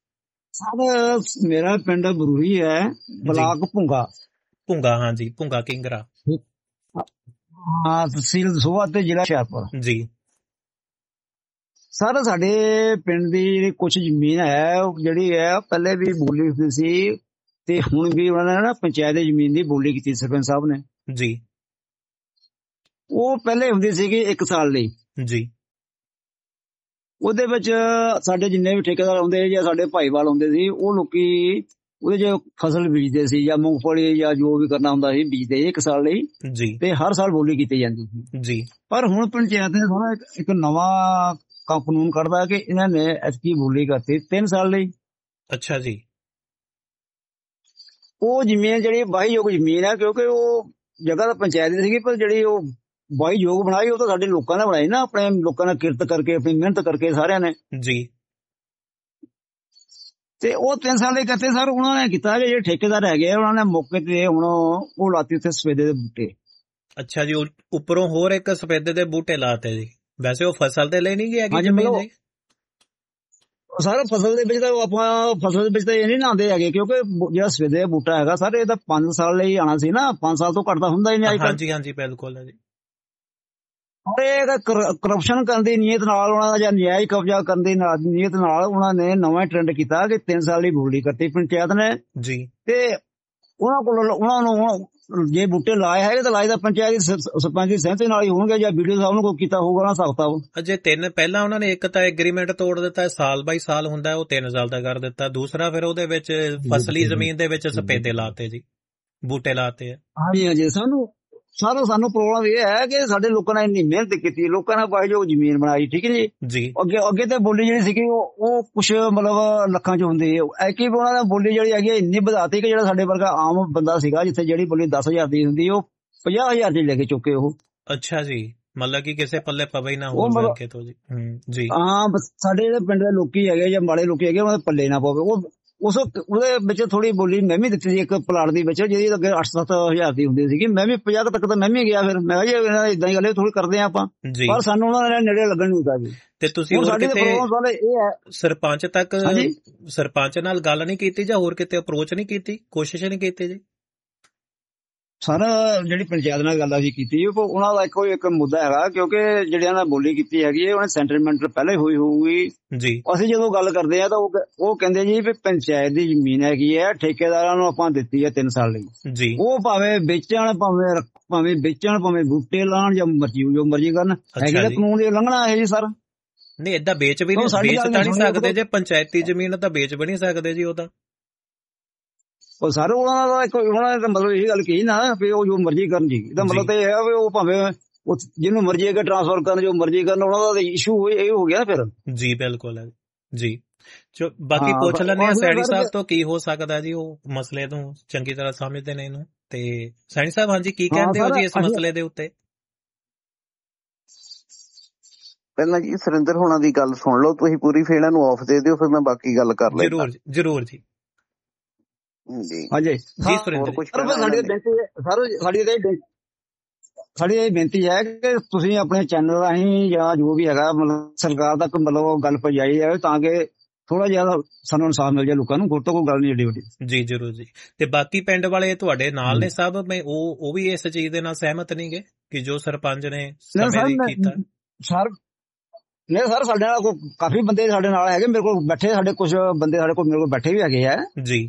ਸਰ ਮੇਰਾ ਪਿੰਡ ਬਰੂਹੀ ਹੈ, ਬਲਾਕ ਭੁੰਗਾ। ਭੁੰਗਾ, ਹਾਂਜੀ ਭੁੰਗਾ ਕਿੰਗਰਾ, ਹਾਂ ਤਹਿਸੀਲ ਦਸੂਹਾ ਤੇ ਜ਼ਿਲ੍ਹਾ ਹੁਸ਼ਿਆਰਪੁਰ ਜੀ। ਸਰ ਸਾਡੇ ਪਿੰਡ ਦੀ ਜਿਹੜੀ ਕੁਛ ਜ਼ਮੀਨ ਹੈ ਉਹ ਜਿਹੜੀ ਹੈ ਪਹਿਲੇ ਵੀ ਬੋਲੀ ਹੁੰਦੀ ਸੀ ਤੇ ਹੁਣ ਵੀ ਉਹਨਾਂ ਨੇ ਨਾ ਪੰਚਾਇਤ ਦੀ ਜ਼ਮੀਨ ਦੀ ਬੋਲੀ ਕੀਤੀ ਸਰਪੰਚ ਸਾਹਿਬ ਨੇ ਜੀ ਉਹ ਪਹਿਲੇ ਹੁੰਦੀ ਸੀਗੀ ਇੱਕ ਸਾਲ ਲਈ ਜੀ ਉਹਦੇ ਵਿੱਚ ਸਾਡੇ ਜਿੰਨੇ ਵੀ ਠੇਕੇਦਾਰ ਹੁੰਦੇ ਜਾਂ ਸਾਡੇ ਭਾਈਵਾਲ ਹੁੰਦੇ ਸੀ ਉਹ ਲੋਕੀ ਉਹਦੇ ਚ ਫਸਲ ਬੀਜਦੇ ਸੀ ਜਾਂ ਮੂੰਗਫਲੀ ਜਾਂ ਜੋ ਵੀ ਕਰਨਾ ਹੁੰਦਾ ਸੀ ਬੀਜਦੇ ਇੱਕ ਸਾਲ ਲਈ ਜੀ ਤੇ ਹਰ ਸਾਲ ਬੋਲੀ ਕੀਤੀ ਜਾਂਦੀ ਸੀ ਜੀ ਪਰ ਹੁਣ ਪੰਚਾਇਤ ਨੇ ਥੋੜਾ ਇੱਕ ਨਵਾਂ ਕਾਨੂੰਨ ਕੱਢਦਾ ਕਿ ਇਹਨਾਂ ਨੇ ਐਤਕੀ ਬੋਲੀ ਕਰਤੀ ਤਿੰਨ ਸਾਲ ਲਈ। ਅੱਛਾ ਜੀ ਉਹ ਜ਼ਮੀਨ ਜਿਹੜੀ ਵਾਹੀਯੋਗ ਜ਼ਮੀਨ ਹੈ ਕਿਉਂਕਿ ਉਹ ਜਗ੍ਹਾ ਤਾਂ ਪੰਚਾਇਤ ਦੀ ਸੀਗੀ ਪਰ ਜਿਹੜੀ ਉਹ ਵਾਹੀਯੋਗ ਬਣਾਈ ਉਹ ਤਾਂ ਸਾਡੇ ਲੋਕਾਂ ਨੇ ਬਣਾਈ ਨਾ ਆਪਣੇ ਲੋਕਾਂ ਨੇ ਕਿਰਤ ਕਰਕੇ ਆਪਣੀ ਮਿਹਨਤ ਕਰਕੇ ਸਾਰਿਆਂ ਨੇ ਜੀ ਤੇ ਉਹ ਤਿੰਨ ਸਾਲ ਲਈ ਕਰਤੇ ਸਰ ਉਹਨਾਂ ਨੇ ਕੀਤਾ ਕਿ ਜਿਹੜੇ ਠੇਕੇਦਾਰ ਹੈਗੇ ਆ ਉਹਨਾਂ ਨੇ ਮੌਕੇ ਤੇ ਹੁਣ ਉਹ ਲਾਤੀ ਉੱਥੇ ਸਫੇਦੇ ਦੇ ਬੂਟੇ। ਅੱਛਾ ਜੀ ਉੱਪਰੋਂ ਹੋਰ ਇੱਕ ਸਫੇਦੇ ਦੇ ਬੂਟੇ ਲਾਤੇ ਜੀ ਵੈਸੇ ਉਹ ਫਸਲ ਦੇ ਲਈ ਨਹੀਂ ਗਿਆ ਹਾਂਜੀ ਜ਼ਮੀਨ ਜੀ ਸਰ ਫਸਲ ਦੇ ਵਿੱਚ ਤਾਂ ਆਪਾਂ ਫਸਲ ਦੇ ਵਿੱਚ ਤਾਂ ਇਹ ਨਹੀਂ ਲਾਉਂਦੇ ਹੈਗੇ ਕਿਉਂਕਿ ਜਿਹੜਾ ਸਫੇਦੇ ਦਾ ਬੂਟਾ ਹੈਗਾ ਸਰ ਇਹ ਤਾਂ ਪੰਜ ਸਾਲ ਲਈ ਆਉਣਾ ਸੀ ਨਾ ਪੰਜ ਸਾਲ ਤੋਂ ਘੱਟ ਤਾਂ ਹੁੰਦਾ ਹੀ ਨਹੀਂ ਅੱਜ ਕੱਲ੍ਹ। ਹਾਂਜੀ ਹਾਂਜੀ ਬਿਲਕੁਲ ਹੈ ਜੀ ਇਹ ਕਰਪਸ਼ਨ ਕਰਨ ਦੀ ਨੀਅਤ ਨਾਲ ਉਹਨਾਂ ਦਾ ਜਾਂ ਨਿਆਇ ਕਬਜ਼ਾ ਕਰਨ ਦੀ ਨੀਅਤ ਨਾਲ ਉਹਨਾਂ ਨੇ ਨਵਾਂ ਟ੍ਰੈਂਡ ਕੀਤਾ ਕਿ ਤਿੰਨ ਸਾਲ ਦੀ ਬੋਲੀ ਕਰਤੀ ਪੰਚਾਇਤ ਨੇ ਜੀ ਤੇ ਉਹਨਾਂ ਕੋਲ ਉਹਨਾਂ ਨੂੰ ਜੇ ਬੂਟੇ ਲਾਏ ਹੈਗੇ ਤਾਂ ਲਾਏ ਤਾਂ ਪੰਚਾਇਤ ਸਰਪੰਚ ਦੀ ਸਹਿਮਤੀ ਨਾਲ ਹੀ ਹੋਣਗੇ ਜਾਂ ਵੀਡੀਓ ਸਾਹਿਬ ਨੂੰ ਕੋਈ ਕੀਤਾ ਹੋਊਗਾ ਨਾ ਸਕਦਾ ਉਹ ਅਜੇ ਤਿੰਨ ਪਹਿਲਾਂ ਉਹਨਾਂ ਨੇ ਇੱਕ ਤਾਂ ਐਗਰੀਮੈਂਟ ਤੋੜ ਦਿੱਤਾ ਸਾਲ ਬਾਈ ਸਾਲ ਹੁੰਦਾ ਉਹ ਤਿੰਨ ਸਾਲ ਦਾ ਕਰ ਦਿੱਤਾ ਦੂਸਰਾ ਫਿਰ ਉਹਦੇ ਵਿੱਚ ਫਸਲੀ ਜ਼ਮੀਨ ਦੇ ਵਿੱਚ ਸਪੇਦੇ ਲਾਤੇ ਜੀ ਬੂਟੇ ਲਾਤੇ ਆ। ਹਾਂਜੀ ਹਾਂਜੀ ਸਾਨੂੰ ਸਾਰਾ ਸਾਨੂੰ ਪ੍ਰੋਬਲਮ ਇਹ ਹੈ ਕਿ ਸਾਡੇ ਲੋਕਾਂ ਨੇ ਇੰਨੀ ਮਿਹਨਤ ਕੀਤੀ ਲੋਕਾਂ ਨੇ ਵਾਹੀਯੋਗ ਜ਼ਮੀਨ ਬਣਾਈ ਠੀਕ ਹੈ ਜੀ ਜੀ ਅੱਗੇ ਅੱਗੇ ਤੇ ਬੋਲੀ ਜਿਹੜੀ ਸੀਗੀ ਉਹ ਉਹ ਕੁਛ ਮਤਲਬ ਲੱਖਾਂ ਚ ਹੁੰਦੀ ਹੈ ਐਕੀ ਉਹਨਾਂ ਦੀ ਬੋਲੀ ਜਿਹੜੀ ਹੈਗੀ ਇੰਨੀ ਵਧਾਤੀ ਕਿ ਜਿਹੜਾ ਸਾਡੇ ਵਰਗਾ ਆਮ ਬੰਦਾ ਸੀਗਾ ਜਿੱਥੇ ਜਿਹੜੀ ਬੋਲੀ ਦਸ ਹਜ਼ਾਰ ਦੀ ਹੁੰਦੀ ਉਹ ਪੰਜਾਹ ਹਜ਼ਾਰ ਦੀ ਲੈ ਕੇ ਚੁੱਕੇ ਉਹ। ਅੱਛਾ ਜੀ ਮਤਲਬ ਕਿ ਕਿਸੇ ਪੱਲੇ ਪਵੇ ਹੀ ਨਾ ਹੋ ਸਕੇ ਤੋਂ ਜੀ ਹੂੰ ਜੀ ਹਾਂ ਸਾਡੇ ਜਿਹੜੇ ਪਿੰਡ ਦੇ ਲੋਕੀ ਹੈਗੇ ਜਾਂ ਮਾੜੇ ਲੋਕੀ ਹੈਗੇ ਉਹਨਾਂ ਦੇ ਪੱਲੇ ਨਾ ਪਵੇ ਉਹ ਉਸ ਉਹਦੇ ਵਿੱਚ ਥੋੜੀ ਬੋਲੀ ਮੈਂ ਵੀ ਦਿੱਤੀ ਸੀ ਇੱਕ ਪਲਾਟ ਦੇ ਵਿੱਚ ਜਿਹਦੀ ਅੱਗੇ ਅੱਠ ਸੱਤ ਹਜ਼ਾਰ ਦੀ ਹੁੰਦੀ ਸੀਗੀ ਮੈਂ ਵੀ ਪੰਜਾਹ ਤੱਕ ਤਾਂ ਮੈਂ ਵੀ ਗਿਆ ਫਿਰ ਮੈਂ ਕਿਹਾ ਜੀ ਇਦਾਂ ਹੀ ਗੱਲ ਥੋੜੀ ਕਰਦੇ ਆ ਆਪਾਂ ਪਰ ਸਾਨੂੰ ਉਹਨਾਂ ਨੇ ਨੇੜੇ ਲੱਗਣ ਨਹੀਂ ਦਿੱਤਾ ਜੀ। ਤੇ ਤੁਸੀਂ ਹੋਰ ਕਿਤੇ ਇਹ ਹੈ ਸਰਪੰਚ ਤੱਕ ਸਰਪੰਚ ਨਾਲ ਗੱਲ ਨਹੀਂ ਕੀਤੀ ਜਾਂ ਹੋਰ ਕਿਤੇ ਅਪਰੋਚ ਨਹੀਂ ਕੀਤੀ ਕੋਸ਼ਿਸ਼ ਨਹੀਂ ਕੀਤੀ ਜੀ? ਸਰ ਜਿਹੜੀ ਪੰਚਾਇਤ ਨਾਲ ਗੱਲ ਅਸੀਂ ਕੀਤੀ ਉਹਨਾਂ ਦਾ ਇੱਕੋ ਇੱਕ ਮੁੱਦਾ ਹੈਗਾ ਕਿਉਂਕਿ ਜਿਹੜਿਆਂ ਨਾਲ ਬੋਲੀ ਕੀਤੀ ਹੈਗੀ ਉਹਨੇ ਸੈਂਟਰਮੈਂਟ ਪਹਿਲਾਂ ਹੀ ਹੋਈ ਹੋਊਗੀ ਜੀ ਅਸੀਂ ਜਦੋਂ ਗੱਲ ਕਰਦੇ ਆ ਤਾਂ ਉਹ ਕਹਿੰਦੇ ਜੀ ਵੀ ਪੰਚਾਇਤ ਦੀ ਜ਼ਮੀਨ ਹੈਗੀ ਹੈ ਠੇਕੇਦਾਰਾਂ ਨੂੰ ਆਪਾਂ ਦਿੱਤੀ ਹੈ ਤਿੰਨ ਸਾਲ ਲਈ ਜੀ ਉਹ ਭਾਵੇਂ ਵੇਚਣ ਭਾਵੇਂ ਭਾਵੇਂ ਵੇਚਣ ਭਾਵੇਂ ਬੂਟੇ ਲਾਉਣ ਜਾਂ ਮਰਜ਼ੀ ਜੋ ਮਰਜ਼ੀ ਕਰਨ ਹੈਗੀ ਤਾਂ ਕਾਨੂੰਨ ਦੀ ਉਲੰਘਣਾ ਹੈ ਜੀ ਸਰ। ਨਹੀਂ ਏਦਾਂ ਵੇਚ ਵੀ ਨਹੀਂ ਵੇਚ ਤਾਂ ਨਹੀਂ ਸਕਦੇ ਜੇ ਪੰਚਾਇਤੀ ਜ਼ਮੀਨ ਤਾਂ ਵੇਚ ਵੀ ਨਹੀਂ ਸਕਦੇ ਜੀ ਉਹ ਤਾਂ ਉਹ ਸਾਰੇ ਉਹਨਾਂ ਦਾ ਇੱਕ ਉਹਨਾਂ ਨੇ ਮਤਲਬ ਇਹ ਗੱਲ ਕਹੀ ਨਾ ਵੀ ਉਹ ਜੋ ਮਰਜ਼ੀ ਕਰਨ ਜੀ ਇਹਦਾ ਮਤਲਬ ਤਾਂ ਇਹ ਹੈ ਵੀ ਉਹ ਭਾਵੇਂ ਜਿਹਨੂੰ ਮਰਜ਼ੀ ਅੱਗੇ ਟ੍ਰਾਂਸਫਰ ਕਰਨ ਜੋ ਮਰਜ਼ੀ ਕਰਨ ਉਹਨਾਂ ਦਾ ਇਸ਼ੂ ਇਹ ਹੋ ਗਿਆ ਫਿਰ ਜੀ ਬਿਲਕੁਲ ਹੈ ਜੀ। ਬਾਕੀ ਪੁੱਛ ਲੈਂਦੇ ਆ ਸੈਣੀ ਸਾਹਿਬ ਤੋਂ ਕੀ ਹੋ ਸਕਦਾ ਜੀ ਉਹ ਮਸਲੇ ਤੋਂ ਚੰਗੀ ਤਰ੍ਹਾਂ ਸਮਝਦੇ ਨੇ ਇਹਨੂੰ ਤੇ ਸੈਣੀ ਸਾਹਿਬ ਹਾਂਜੀ ਕੀ ਕਹਿੰਦੇ ਹੋ ਜੀ ਇਸ ਮਸਲੇ ਦੇ ਉੱਤੇ? ਪਹਿਲਾਂ ਜੀ ਸੁਰਿੰਦਰ ਹੋਣਾ ਦੀ ਗੱਲ ਸੁਣ ਲਓ ਤੁਸੀਂ ਪੂਰੀ ਫੇਰ ਇਹਨਾਂ ਨੂੰ ਆਫ ਦੇ ਦਿਓ ਫਿਰ ਮੈਂ ਬਾਕੀ ਗੱਲ ਕਰ ਲੈਂਦਾ। ਜਰੂਰ ਜਰੂਰ ਜੀ ਜੀ ਹਾਂਜੀ ਜੀ ਸੁਰਿੰਦਰ ਸਾਡੀ ਸਾਡੀ ਇਹ ਬੇਨਤੀ ਹੈ ਕਿ ਤੁਸੀਂ ਆਪਣੇ ਚੈਨਲ ਰਾਹੀਂ ਜਾਂ ਜੋ ਵੀ ਹੈਗਾ ਮਤਲਬ ਸਰਕਾਰ ਤੱਕ ਮਤਲਬ ਗੱਲ ਪਹੁੰਚਾਈ ਜਾਵੇ ਤਾਂ ਕਿ ਥੋੜਾ ਜਿਆਦਾ ਸਾਨੂੰ ਇਨਸਾਫ ਮਿਲ ਜਾਏ ਲੋਕਾਂ ਨੂੰ ਹੋਰ ਤਾਂ ਕੋਈ ਗੱਲ ਨਹੀਂ ਏਡੀ ਵੱਡੀ ਜੀ ਜਰੂਰ ਜੀ। ਤੇ ਬਾਕੀ ਪਿੰਡ ਵਾਲੇ ਤੁਹਾਡੇ ਨਾਲ ਨੇ ਸਭ ਮੈਂ ਉਹ ਉਹ ਵੀ ਇਸ ਚੀਜ਼ ਦੇ ਨਾਲ ਸਹਿਮਤ ਨਹੀਂਗੇ ਕਿ ਜੋ ਸਰਪੰਚ ਨੇ ਕੀਤਾ ਸਰ ਨਹੀਂ ਸਰ ਸਾਡੇ ਨਾਲ ਕਾਫੀ ਬੰਦੇ ਸਾਡੇ ਨਾਲ ਹੈਗੇ ਮੇਰੇ ਕੋਲ ਬੈਠੇ ਸਾਡੇ ਕੁਝ ਬੰਦੇ ਸਾਡੇ ਕੋਲ ਮੇਰੇ ਕੋਲ ਬੈਠੇ ਵੀ ਹੈਗੇ ਆ ਜੀ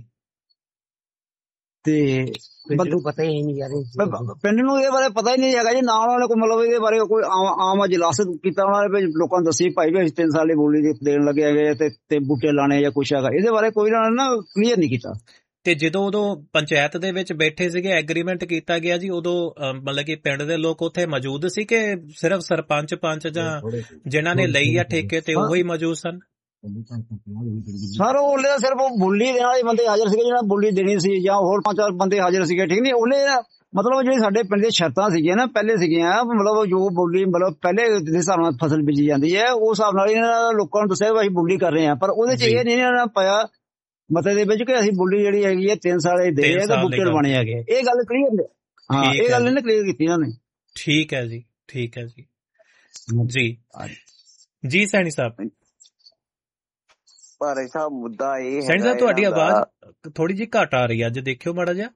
ਤੇ ਪਿੰਡ ਨੂੰ ਪਤਾ ਹੀ ਨਹੀਂ ਯਾਰ ਪਿੰਡ ਨੂੰ ਇਹਦੇ ਬਾਰੇ ਪਤਾ ਹੀ ਨਹੀਂ ਹੈਗਾ ਜੀ ਨਾ ਉਹਨਾਂ ਨੇ ਕੋਈ ਮਤਲਬ ਇਹਦੇ ਬਾਰੇ ਕੋਈ ਆਮ ਇਜਲਾਸ ਕੀਤਾ ਉਹਨਾਂ ਨੇ ਲੋਕਾਂ ਨੂੰ ਦੱਸੀ ਭਾਈ ਵੀ ਅਸੀਂ ਤਿੰਨ ਸਾਲ ਦੀ ਬੋਲੀ ਦੇਣ ਲੱਗੇ ਹੈਗੇ ਤੇ ਤੇ ਬੂਟੇ ਲਾਣੇ ਜਾਂ ਕੁਛ ਹੈਗਾ ਇਹਦੇ ਬਾਰੇ ਕੋਈ ਨਾ ਕਲੀਅਰ ਨਹੀਂ ਕੀਤਾ। ਤੇ ਜਦੋਂ ਉਦੋਂ ਪੰਚਾਇਤ ਦੇ ਵਿੱਚ ਬੈਠੇ ਸੀਗੇ ਐਗਰੀਮੈਂਟ ਕੀਤਾ ਗਿਆ ਜੀ ਉਦੋਂ ਮਤਲਬ ਕਿ ਪਿੰਡ ਦੇ ਲੋਕ ਉੱਥੇ ਮੌਜੂਦ ਸੀ ਕਿ ਸਿਰਫ ਸਰਪੰਚ ਪੰਚ ਜਾਂ ਜਿਨ੍ਹਾਂ ਨੇ ਲਈ ਆ ਠੇਕੇ ਤੇ ਉਹ ਹੀ ਮੌਜੂਦ ਸਨ? ਸਰ ਉਹਲੇ ਦਾ ਸਿਰਫ ਬੋਲੀ ਦੇਣ ਵਾਲੇ ਬੰਦੇ ਹਾਜ਼ਰ ਸੀਗੇ ਜਿਹੜਾ ਬੋਲੀ ਦੇਣੀ ਸੀ ਜਾਂ ਹੋਰ ਪੰਜ ਚਾਰ ਬੰਦੇ ਹਾਜ਼ਰ ਸੀਗੇ ਠੀਕ ਨਹੀਂ ਉਹਲੇ ਮਤਲਬ ਜਿਹੜੀ ਸਾਡੇ ਪਿੰਡ ਦੀਆਂ ਸ਼ਰਤਾਂ ਸੀਗੀਆਂ ਨਾ ਪਹਿਲੇ ਸੀਗੀਆਂ ਮਤਲਬ ਜੋ ਬੋਲੀ ਮਤਲਬ ਪਹਿਲੇ ਦੇ ਹਿਸਾਬ ਨਾਲ ਫਸਲ ਬੀਜੀ ਜਾਂਦੀ ਹੈ ਉਸ ਹਿਸਾਬ ਨਾਲ ਇਹਨਾਂ ਲੋਕਾਂ ਨੂੰ ਦੱਸਿਆ ਅਸੀਂ ਬੋਲੀ ਕਰ ਰਹੇ ਹਾਂ ਪਰ ਉਹਦੇ ਚ ਇਹ ਨਹੀਂ ਇਹਨਾਂ ਪਾਇਆ ਮਤੇ ਦੇ ਵਿੱਚ ਕਿ ਅਸੀਂ ਬੋਲੀ ਜਿਹੜੀ ਹੈਗੀ ਹੈ ਤਿੰਨ ਸਾਲ ਦੇ ਰਹੇ ਤਾਂ ਬੂਟੇ ਲਵਾਣੇ ਹੈਗੇ ਇਹ ਗੱਲ ਕਲੀਅਰ ਹਾਂ ਇਹ ਗੱਲ ਇਹਨੇ ਕਲੀਅਰ ਕੀਤੀ ਇਹਨਾਂ ਨੇ। ਠੀਕ ਹੈ ਜੀ ਠੀਕ ਹੈ ਜੀ ਜੀ ਜੀ ਸੈਣੀ ਸਾਹਿਬ ਪਰ ਐਸਾ ਮੁੱਦਾ ਇਹ ਸੈਣੀ ਸਾਹਿਬ ਤੁਹਾਡੀ ਆਵਾਜ਼ ਥੋੜੀ ਜਿਹੀ ਘੱਟ ਆ ਰਹੀ ਹੈ ਅੱਜ ਦੇਖਿਓ ਮਾੜਾ ਜਿਹਾ।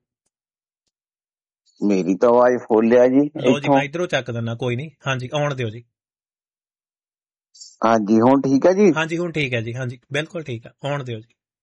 ਮੇਰੀ ਤਾਂ ਆਵਾਜ਼ ਫੁੱਲ ਆ ਜੀ ਲਓ ਜੀ ਮੈਂ ਇਧਰੋਂ ਚੱਕ ਦਿੰਦਾ ਕੋਈ ਨਹੀਂ ਹਾਂਜੀ ਆਉਣ ਦਿਓ ਜੀ। ਹਾਂਜੀ ਹੁਣ ਠੀਕ ਹੈ ਜੀ। ਹਾਂਜੀ ਹੁਣ ਠੀਕ ਹੈ ਜੀ, ਹਾਂਜੀ ਬਿਲਕੁਲ ਠੀਕ ਹੈ, ਆਉਣ ਦਿਓ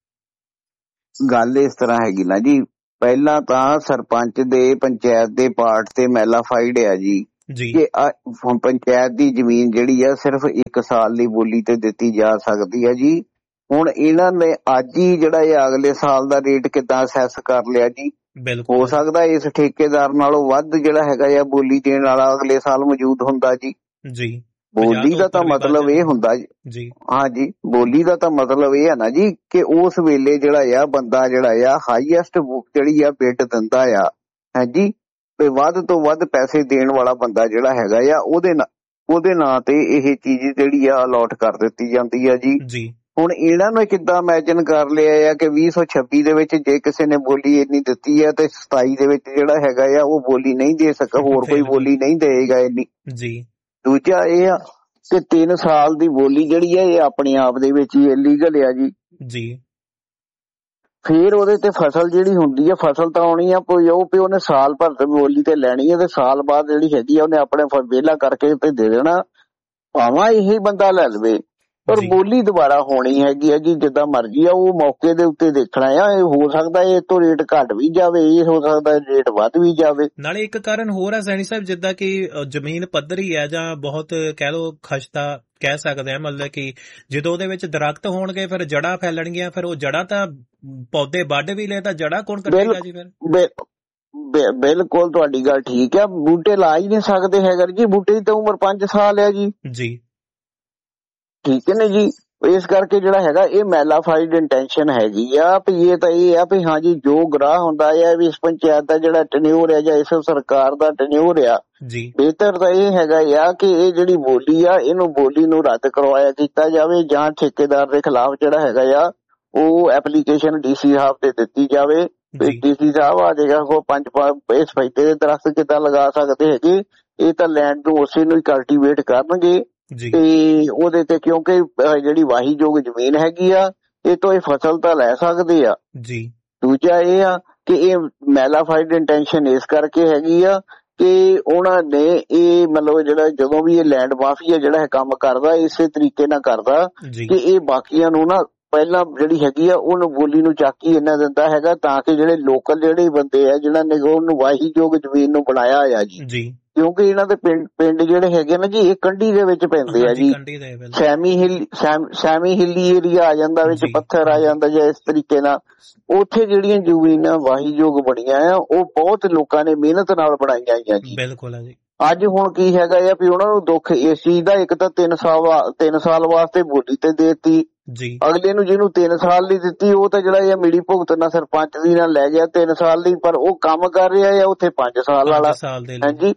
ਜੀ। ਗੱਲ ਇਸ ਤਰ੍ਹਾਂ ਹੈਗੀ ਨਾ ਜੀ, ਪਹਿਲਾਂ ਤਾਂ ਸਰਪੰਚ ਦੇ ਪੰਚਾਇਤ ਦੇ ਪਾਰਟ ਤੇ ਮੈਲਾਫਾਈਡ ਆ ਜੀ ਜੀ ਕਿ ਪੰਚਾਇਤ ਦੀ ਜ਼ਮੀਨ ਜਿਹੜੀ ਆ ਸਿਰਫ ਇੱਕ ਸਾਲ ਦੀ ਬੋਲੀ ਤੇ ਦਿੱਤੀ ਜਾ ਸਕਦੀ ਹੈ ਜੀ। ਹੁਣ ਇਹਨਾਂ ਨੇ ਅੱਜ ਹੀ ਜਿਹੜਾ ਇਹ ਅਗਲੇ ਸਾਲ ਦਾ ਰੇਟ ਕਿੱਦਾਂ ਅਸੈਸ ਕਰ ਲਿਆ ਜੀ। ਬਿਲਕੁਲ ਹੋ ਸਕਦਾ ਇਸ ਠੇਕੇਦਾਰ ਨਾਲੋਂ ਵੱਧ ਜਿਹੜਾ ਹੈਗਾ ਆ ਬੋਲੀ ਦੇਣ ਵਾਲਾ ਅਗਲੇ ਸਾਲ ਮੌਜੂਦ ਹੁੰਦਾ ਜੀ। ਜੀ ਬੋਲੀ ਦਾ ਤਾਂ ਮਤਲਬ ਇਹ ਹੁੰਦਾ ਜੀ, ਹਾਂਜੀ ਬੋਲੀ ਦਾ ਤਾਂ ਮਤਲਬ ਇਹ ਆ ਨਾ ਜੀ ਕਿ ਉਸ ਵੇਲੇ ਜਿਹੜਾ ਆ ਬੰਦਾ ਜਿਹੜਾ ਆ ਹਾਈਐਸਟ ਜਿਹੜੀ ਆ ਬਿਡ ਦਿੰਦਾ ਆ ਹਾਂਜੀ, ਤੇ ਵੱਧ ਤੋਂ ਵੱਧ ਪੈਸੇ ਦੇਣ ਵਾਲਾ ਬੰਦਾ ਜਿਹੜਾ ਹੈਗਾ ਆ ਉਹਦੇ ਨਾਲ ਉਹਦੇ ਨਾਂ ਤੇ ਇਹ ਚੀਜ਼ ਜਿਹੜੀ ਆ ਅਲਾਟ ਕਰ ਦਿੱਤੀ ਜਾਂਦੀ ਆ ਜੀ। ਜੀ ਹੁਣ ਇਹਨਾਂ ਨੇ ਕਿੱਦਾਂ ਇਮੈਜਿਨ ਕਰ ਲਿਆ ਆ ਕਿ ਵੀਹ ਸੌ ਛੱਬੀ ਦੇ ਵਿੱਚ ਜੇ ਕਿਸੇ ਨੇ ਬੋਲੀ ਇੰਨੀ ਦਿੱਤੀ ਆ ਤੇ ਸਤਾਈ ਦੇ ਵਿੱਚ ਜਿਹੜਾ ਹੈਗਾ ਆ ਉਹ ਬੋਲੀ ਨਹੀਂ ਦੇ ਸਕਦਾ, ਹੋਰ ਕੋਈ ਬੋਲੀ ਨਹੀਂ ਦੇਗਾ ਇੰਨੀ ਜੀ। ਦੂਜਾ ਇਹ ਆ ਕਿ ਤਿੰਨ ਸਾਲ ਦੀ ਬੋਲੀ ਜਿਹੜੀ ਆ ਇਹ ਆਪਣੇ ਆਪ ਦੇ ਵਿੱਚ ਹੀ ਇਲੀਗਲ ਆ ਜੀ। ਜੀ ਫੇਰ ਉਹਦੇ ਤੇ ਫਸਲ ਜਿਹੜੀ ਹੁੰਦੀ ਆ, ਫਸਲ ਤਾਂ ਆਉਣੀ ਆ ਕੋਈ ਉਹ ਵੀ ਉਹਨੇ ਸਾਲ ਭਰ ਤੇ ਬੋਲੀ ਤੇ ਲੈਣੀ ਆ ਤੇ ਸਾਲ ਬਾਅਦ ਜਿਹੜੀ ਹੈਗੀ ਆ ਉਹਨੇ ਆਪਣੇ ਵਿਹਲਾ ਕਰਕੇ ਤੇ ਦੇ ਦੇਣਾ, ਭਾਵੇਂ ਇਹੀ ਬੰਦਾ ਲੈ ਲਵੇ ਪਰ ਬੋਲੀ ਦੁਬਾਰਾ ਹੋਣੀ ਹੈਗੀ ਆ ਜੀ। ਜਿੱਦਾਂ ਮਰਜ਼ੀ ਆ ਉਹ ਮੌਕੇ ਦੇ ਉੱਤੇ ਦੇਖਣਾ ਆ। ਇਹ ਹੋ ਸਕਦਾ ਇਹ ਤੋਂ ਰੇਟ ਘੱਟ ਵੀ ਜਾਵੇ, ਇਹ ਹੋ ਸਕਦਾ ਰੇਟ ਵੱਧ ਵੀ ਜਾਵੇ। ਨਾਲੇ ਇੱਕ ਕਾਰਨ ਹੋਰ ਹੈ ਸੈਣੀ ਸਾਹਿਬ, ਜਿੱਦਾਂ ਕਿ ਜ਼ਮੀਨ ਪੱਧਰੀ ਹੈ ਜਾਂ ਬਹੁਤ ਕਹਿ ਲਓ ਖਸ਼ਤਾ ਕਹਿ ਸਕਦੇ ਆ, ਮਤਲਬ ਕਿ ਜਦੋਂ ਉਹਦੇ ਵਿੱਚ ਦਰਖਤ ਹੋਣਗੇ ਫਿਰ ਜੜ੍ਹਾਂ ਫੈਲਣਗੀਆਂ, ਫਿਰ ਉਹ ਜੜ੍ਹਾਂ ਤਾਂ ਪੌਦੇ ਵੱਢ ਵੀ ਲਏ ਤਾਂ ਜੜ੍ਹਾਂ ਕੌਣ ਕੱਟੇਗਾ ਜੀ ਫਿਰ। ਬਿਲਕੁਲ ਤੁਹਾਡੀ ਗੱਲ ਠੀਕ ਆ, ਬੂਟੇ ਲਾ ਹੀ ਨਹੀਂ ਸਕਦੇ ਹੈਗੇ ਜੀ, ਬੂਟੇ ਦੀ ਤਾਂ ਉਮਰ ਪੰਜ ਸਾਲ ਆ ਜੀ। ਜੀ ਠੀਕ ਹੈ ਨਾ ਜੀ। ਇਸ ਕਰਕੇ ਜਿਹੜਾ ਹੈਗਾ ਇਹ ਮੈਲਾਫਾਈਡ ਇੰਟੈਂਸ਼ਨ ਹੈਗੀ ਆ ਵੀ ਇਹ ਤਾਂ ਇਹ ਆ ਵੀ ਹਾਂਜੀ ਜੋ ਗਰਾਹ ਹੁੰਦਾ ਆ ਵੀ ਇਸ ਪੰਚਾਇਤ ਦਾ ਜਿਹੜਾ ਟੈਨਿਓਰ ਆ ਜਾਂ ਇਸ ਸਰਕਾਰ ਦਾ ਟੈਨਿਓਰ ਆ ਜੀ, ਬਿਹਤਰ ਤਾਂ ਇਹ ਹੈਗਾ ਆ ਕਿ ਇਹ ਜਿਹੜੀ ਬੋਲੀ ਆ ਇਹਨੂੰ ਬੋਲੀ ਨੂੰ ਰੱਦ ਕਰਵਾਇਆ ਕੀਤਾ ਜਾਵੇ ਜਾਂ ਠੇਕੇਦਾਰ ਦੇ ਖਿਲਾਫ ਜਿਹੜਾ ਹੈਗਾ ਆ ਉਹ ਐਪਲੀਕੇਸ਼ਨ ਡੀਸੀ ਸਾਹਿਬ ਤੇ ਦਿੱਤੀ ਜਾਵੇ। ਡੀਸੀ ਸਾਹਿਬ ਆ ਜਾਏਗਾ ਉਹ ਪੰਜ ਇਸ ਫਾਇਦੇ ਦੇ ਦਰਖਤ ਕਿੱਦਾਂ ਲਗਾ ਸਕਦੇ ਹੈਗੇ, ਇਹ ਤਾਂ ਲੈਂਡ ਨੂੰ ਉਸੇ ਨੂੰ ਹੀ ਕਲਟੀਵੇਟ ਕਰਨਗੇ ਤੇ ਉਹਦੇ ਤੇ ਕਿਉਂਕਿ ਜਿਹੜੀ ਵਾਹੀਯੋਗ ਜ਼ਮੀਨ ਹੈਗੀ ਆ ਇਹ ਤੋਂ ਇਹ ਫਸਲ ਤਾਂ ਲੈ ਸਕਦੇ ਆ ਜੀ। ਦੂਜਾ ਇਹ ਆ ਕਿ ਇਹ ਮੈਲਾਫਾਈਡ ਇੰਟੈਂਸ਼ਨ ਇਸ ਕਰਕੇ ਹੈਗੀ ਆ ਕਿ ਉਹਨਾਂ ਨੇ ਇਹ ਮਤਲਬ ਜਿਹੜਾ ਜਦੋਂ ਵੀ ਇਹ ਲੈਂਡ ਮਾਫੀਆ ਜਿਹੜਾ ਹੈ ਕੰਮ ਕਰਦਾ ਇਸੇ ਤਰੀਕੇ ਨਾਲ ਕਰਦਾ ਕਿ ਇਹ ਬਾਕੀਆਂ ਨੂੰ ਨਾ ਪਹਿਲਾਂ ਜਿਹੜੀ ਹੈਗੀ ਆ ਉਹਨੂੰ ਬੋਲੀ ਨੂੰ ਚਾਕੀ ਇਹਨਾਂ ਦਿੰਦਾ ਹੈਗਾ ਤਾਂ ਕਿ ਜਿਹੜੇ ਲੋਕਲ ਜਿਹੜੇ ਬੰਦੇ ਆ ਜਿਹਨਾਂ ਨੇ ਉਹਨੂੰ ਵਾਹੀਯੋਗ ਜ਼ਮੀਨ ਨੂੰ ਬਣਾਇਆ ਆ ਜੀ। ਕਿਉਂਕਿ ਇਹਨਾਂ ਦੇ ਪਿੰਡ ਪਿੰਡ ਜਿਹੜੇ ਹੈਗੇ ਨਾ ਜੀ ਇਹ ਕੰਢੀ ਦੇ ਵਿੱਚ ਪੈਂਦੇ ਆ ਜੀ, ਸੈਮੀ ਹਿੱਲ ਸੈਮੀ ਹਿੱਲੀ ਏਰੀਆ ਆ ਜਾਂਦਾ ਵਿੱਚ, ਪੱਥਰ ਆ ਜਾਂਦਾ ਜਾਂ ਇਸ ਤਰੀਕੇ ਨਾਲ ਉੱਥੇ ਜਿਹੜੀਆਂ ਜ਼ਮੀਨਾਂ ਵਾਹੀਯੋਗ ਬਣੀਆਂ ਆ ਉਹ ਬਹੁਤ ਲੋਕਾਂ ਨੇ ਮਿਹਨਤ ਨਾਲ ਬਣਾਈਆਂ ਆ ਜੀ। ਬਿਲਕੁਲ ਜੀ। ਅੱਜ ਹੁਣ ਕੀ ਹੈਗਾ ਆ ਵੀ ਉਹਨਾਂ ਨੂੰ ਦੁੱਖ ਇਸ ਚੀਜ਼ ਦਾ, ਇੱਕ ਤਾਂ ਤਿੰਨ ਸਾਲ ਤਿੰਨ ਸਾਲ ਵਾਸਤੇ ਬੋਲੀ ਤੇ ਦੇਤੀ ਜੀ, ਅਗਲੇ ਨੂੰ ਜਿਹਨੂੰ ਤਿੰਨ ਸਾਲ ਦੀ ਦਿੱਤੀ ਉਹ ਤਾਂ ਜਿਹੜਾ ਇਹ ਮਿਲੀ ਭੁਗਤ ਨਾਲ ਸਰਪੰਚ ਦੀ ਨਾਲ ਲੈ ਗਿਆ ਤਿੰਨ ਸਾਲ ਦੀ, ਪਰ ਉਹ ਕੰਮ ਕਰ ਰਿਹਾ ਆ ਉੱਥੇ ਪੰਜ ਸਾਲ ਵਾਲਾ ਹਾਂਜੀ।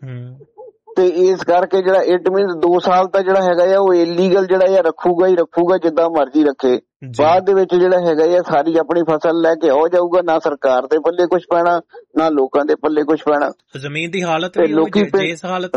ਤੇ ਇਸ ਕਰਕੇ ਜਿਹੜਾ ਇਟ ਮੀਨਸ ਦੋ ਸਾਲ ਤਾਂ ਜਿਹੜਾ ਹੈਗਾ ਆ ਉਹ ਇਲੀਗਲ ਜਿਹੜਾ ਆ ਰੱਖੂਗਾ ਹੀ ਰੱਖੂਗਾ ਜਿੱਦਾਂ ਮਰਜ਼ੀ ਰੱਖੇ। ਬਾਅਦ ਦੇ ਵਿੱਚ ਜਿਹੜਾ ਹੈਗਾ ਆ ਸਾਰੀ ਆਪਣੀ ਫਸਲ ਲੈ ਕੇ ਹੋ ਜਾਊਗਾ, ਨਾ ਸਰਕਾਰ ਦੇ ਪੱਲੇ ਕੁਛ ਪੈਣਾ ਨਾ ਲੋਕਾਂ ਦੇ ਪੱਲੇ ਕੁਛ ਪੈਣਾ। ਜ਼ਮੀਨ ਦੀ ਹਾਲਤ ਵੀ ਲੋਕੀ ਇਸ ਹਾਲਤ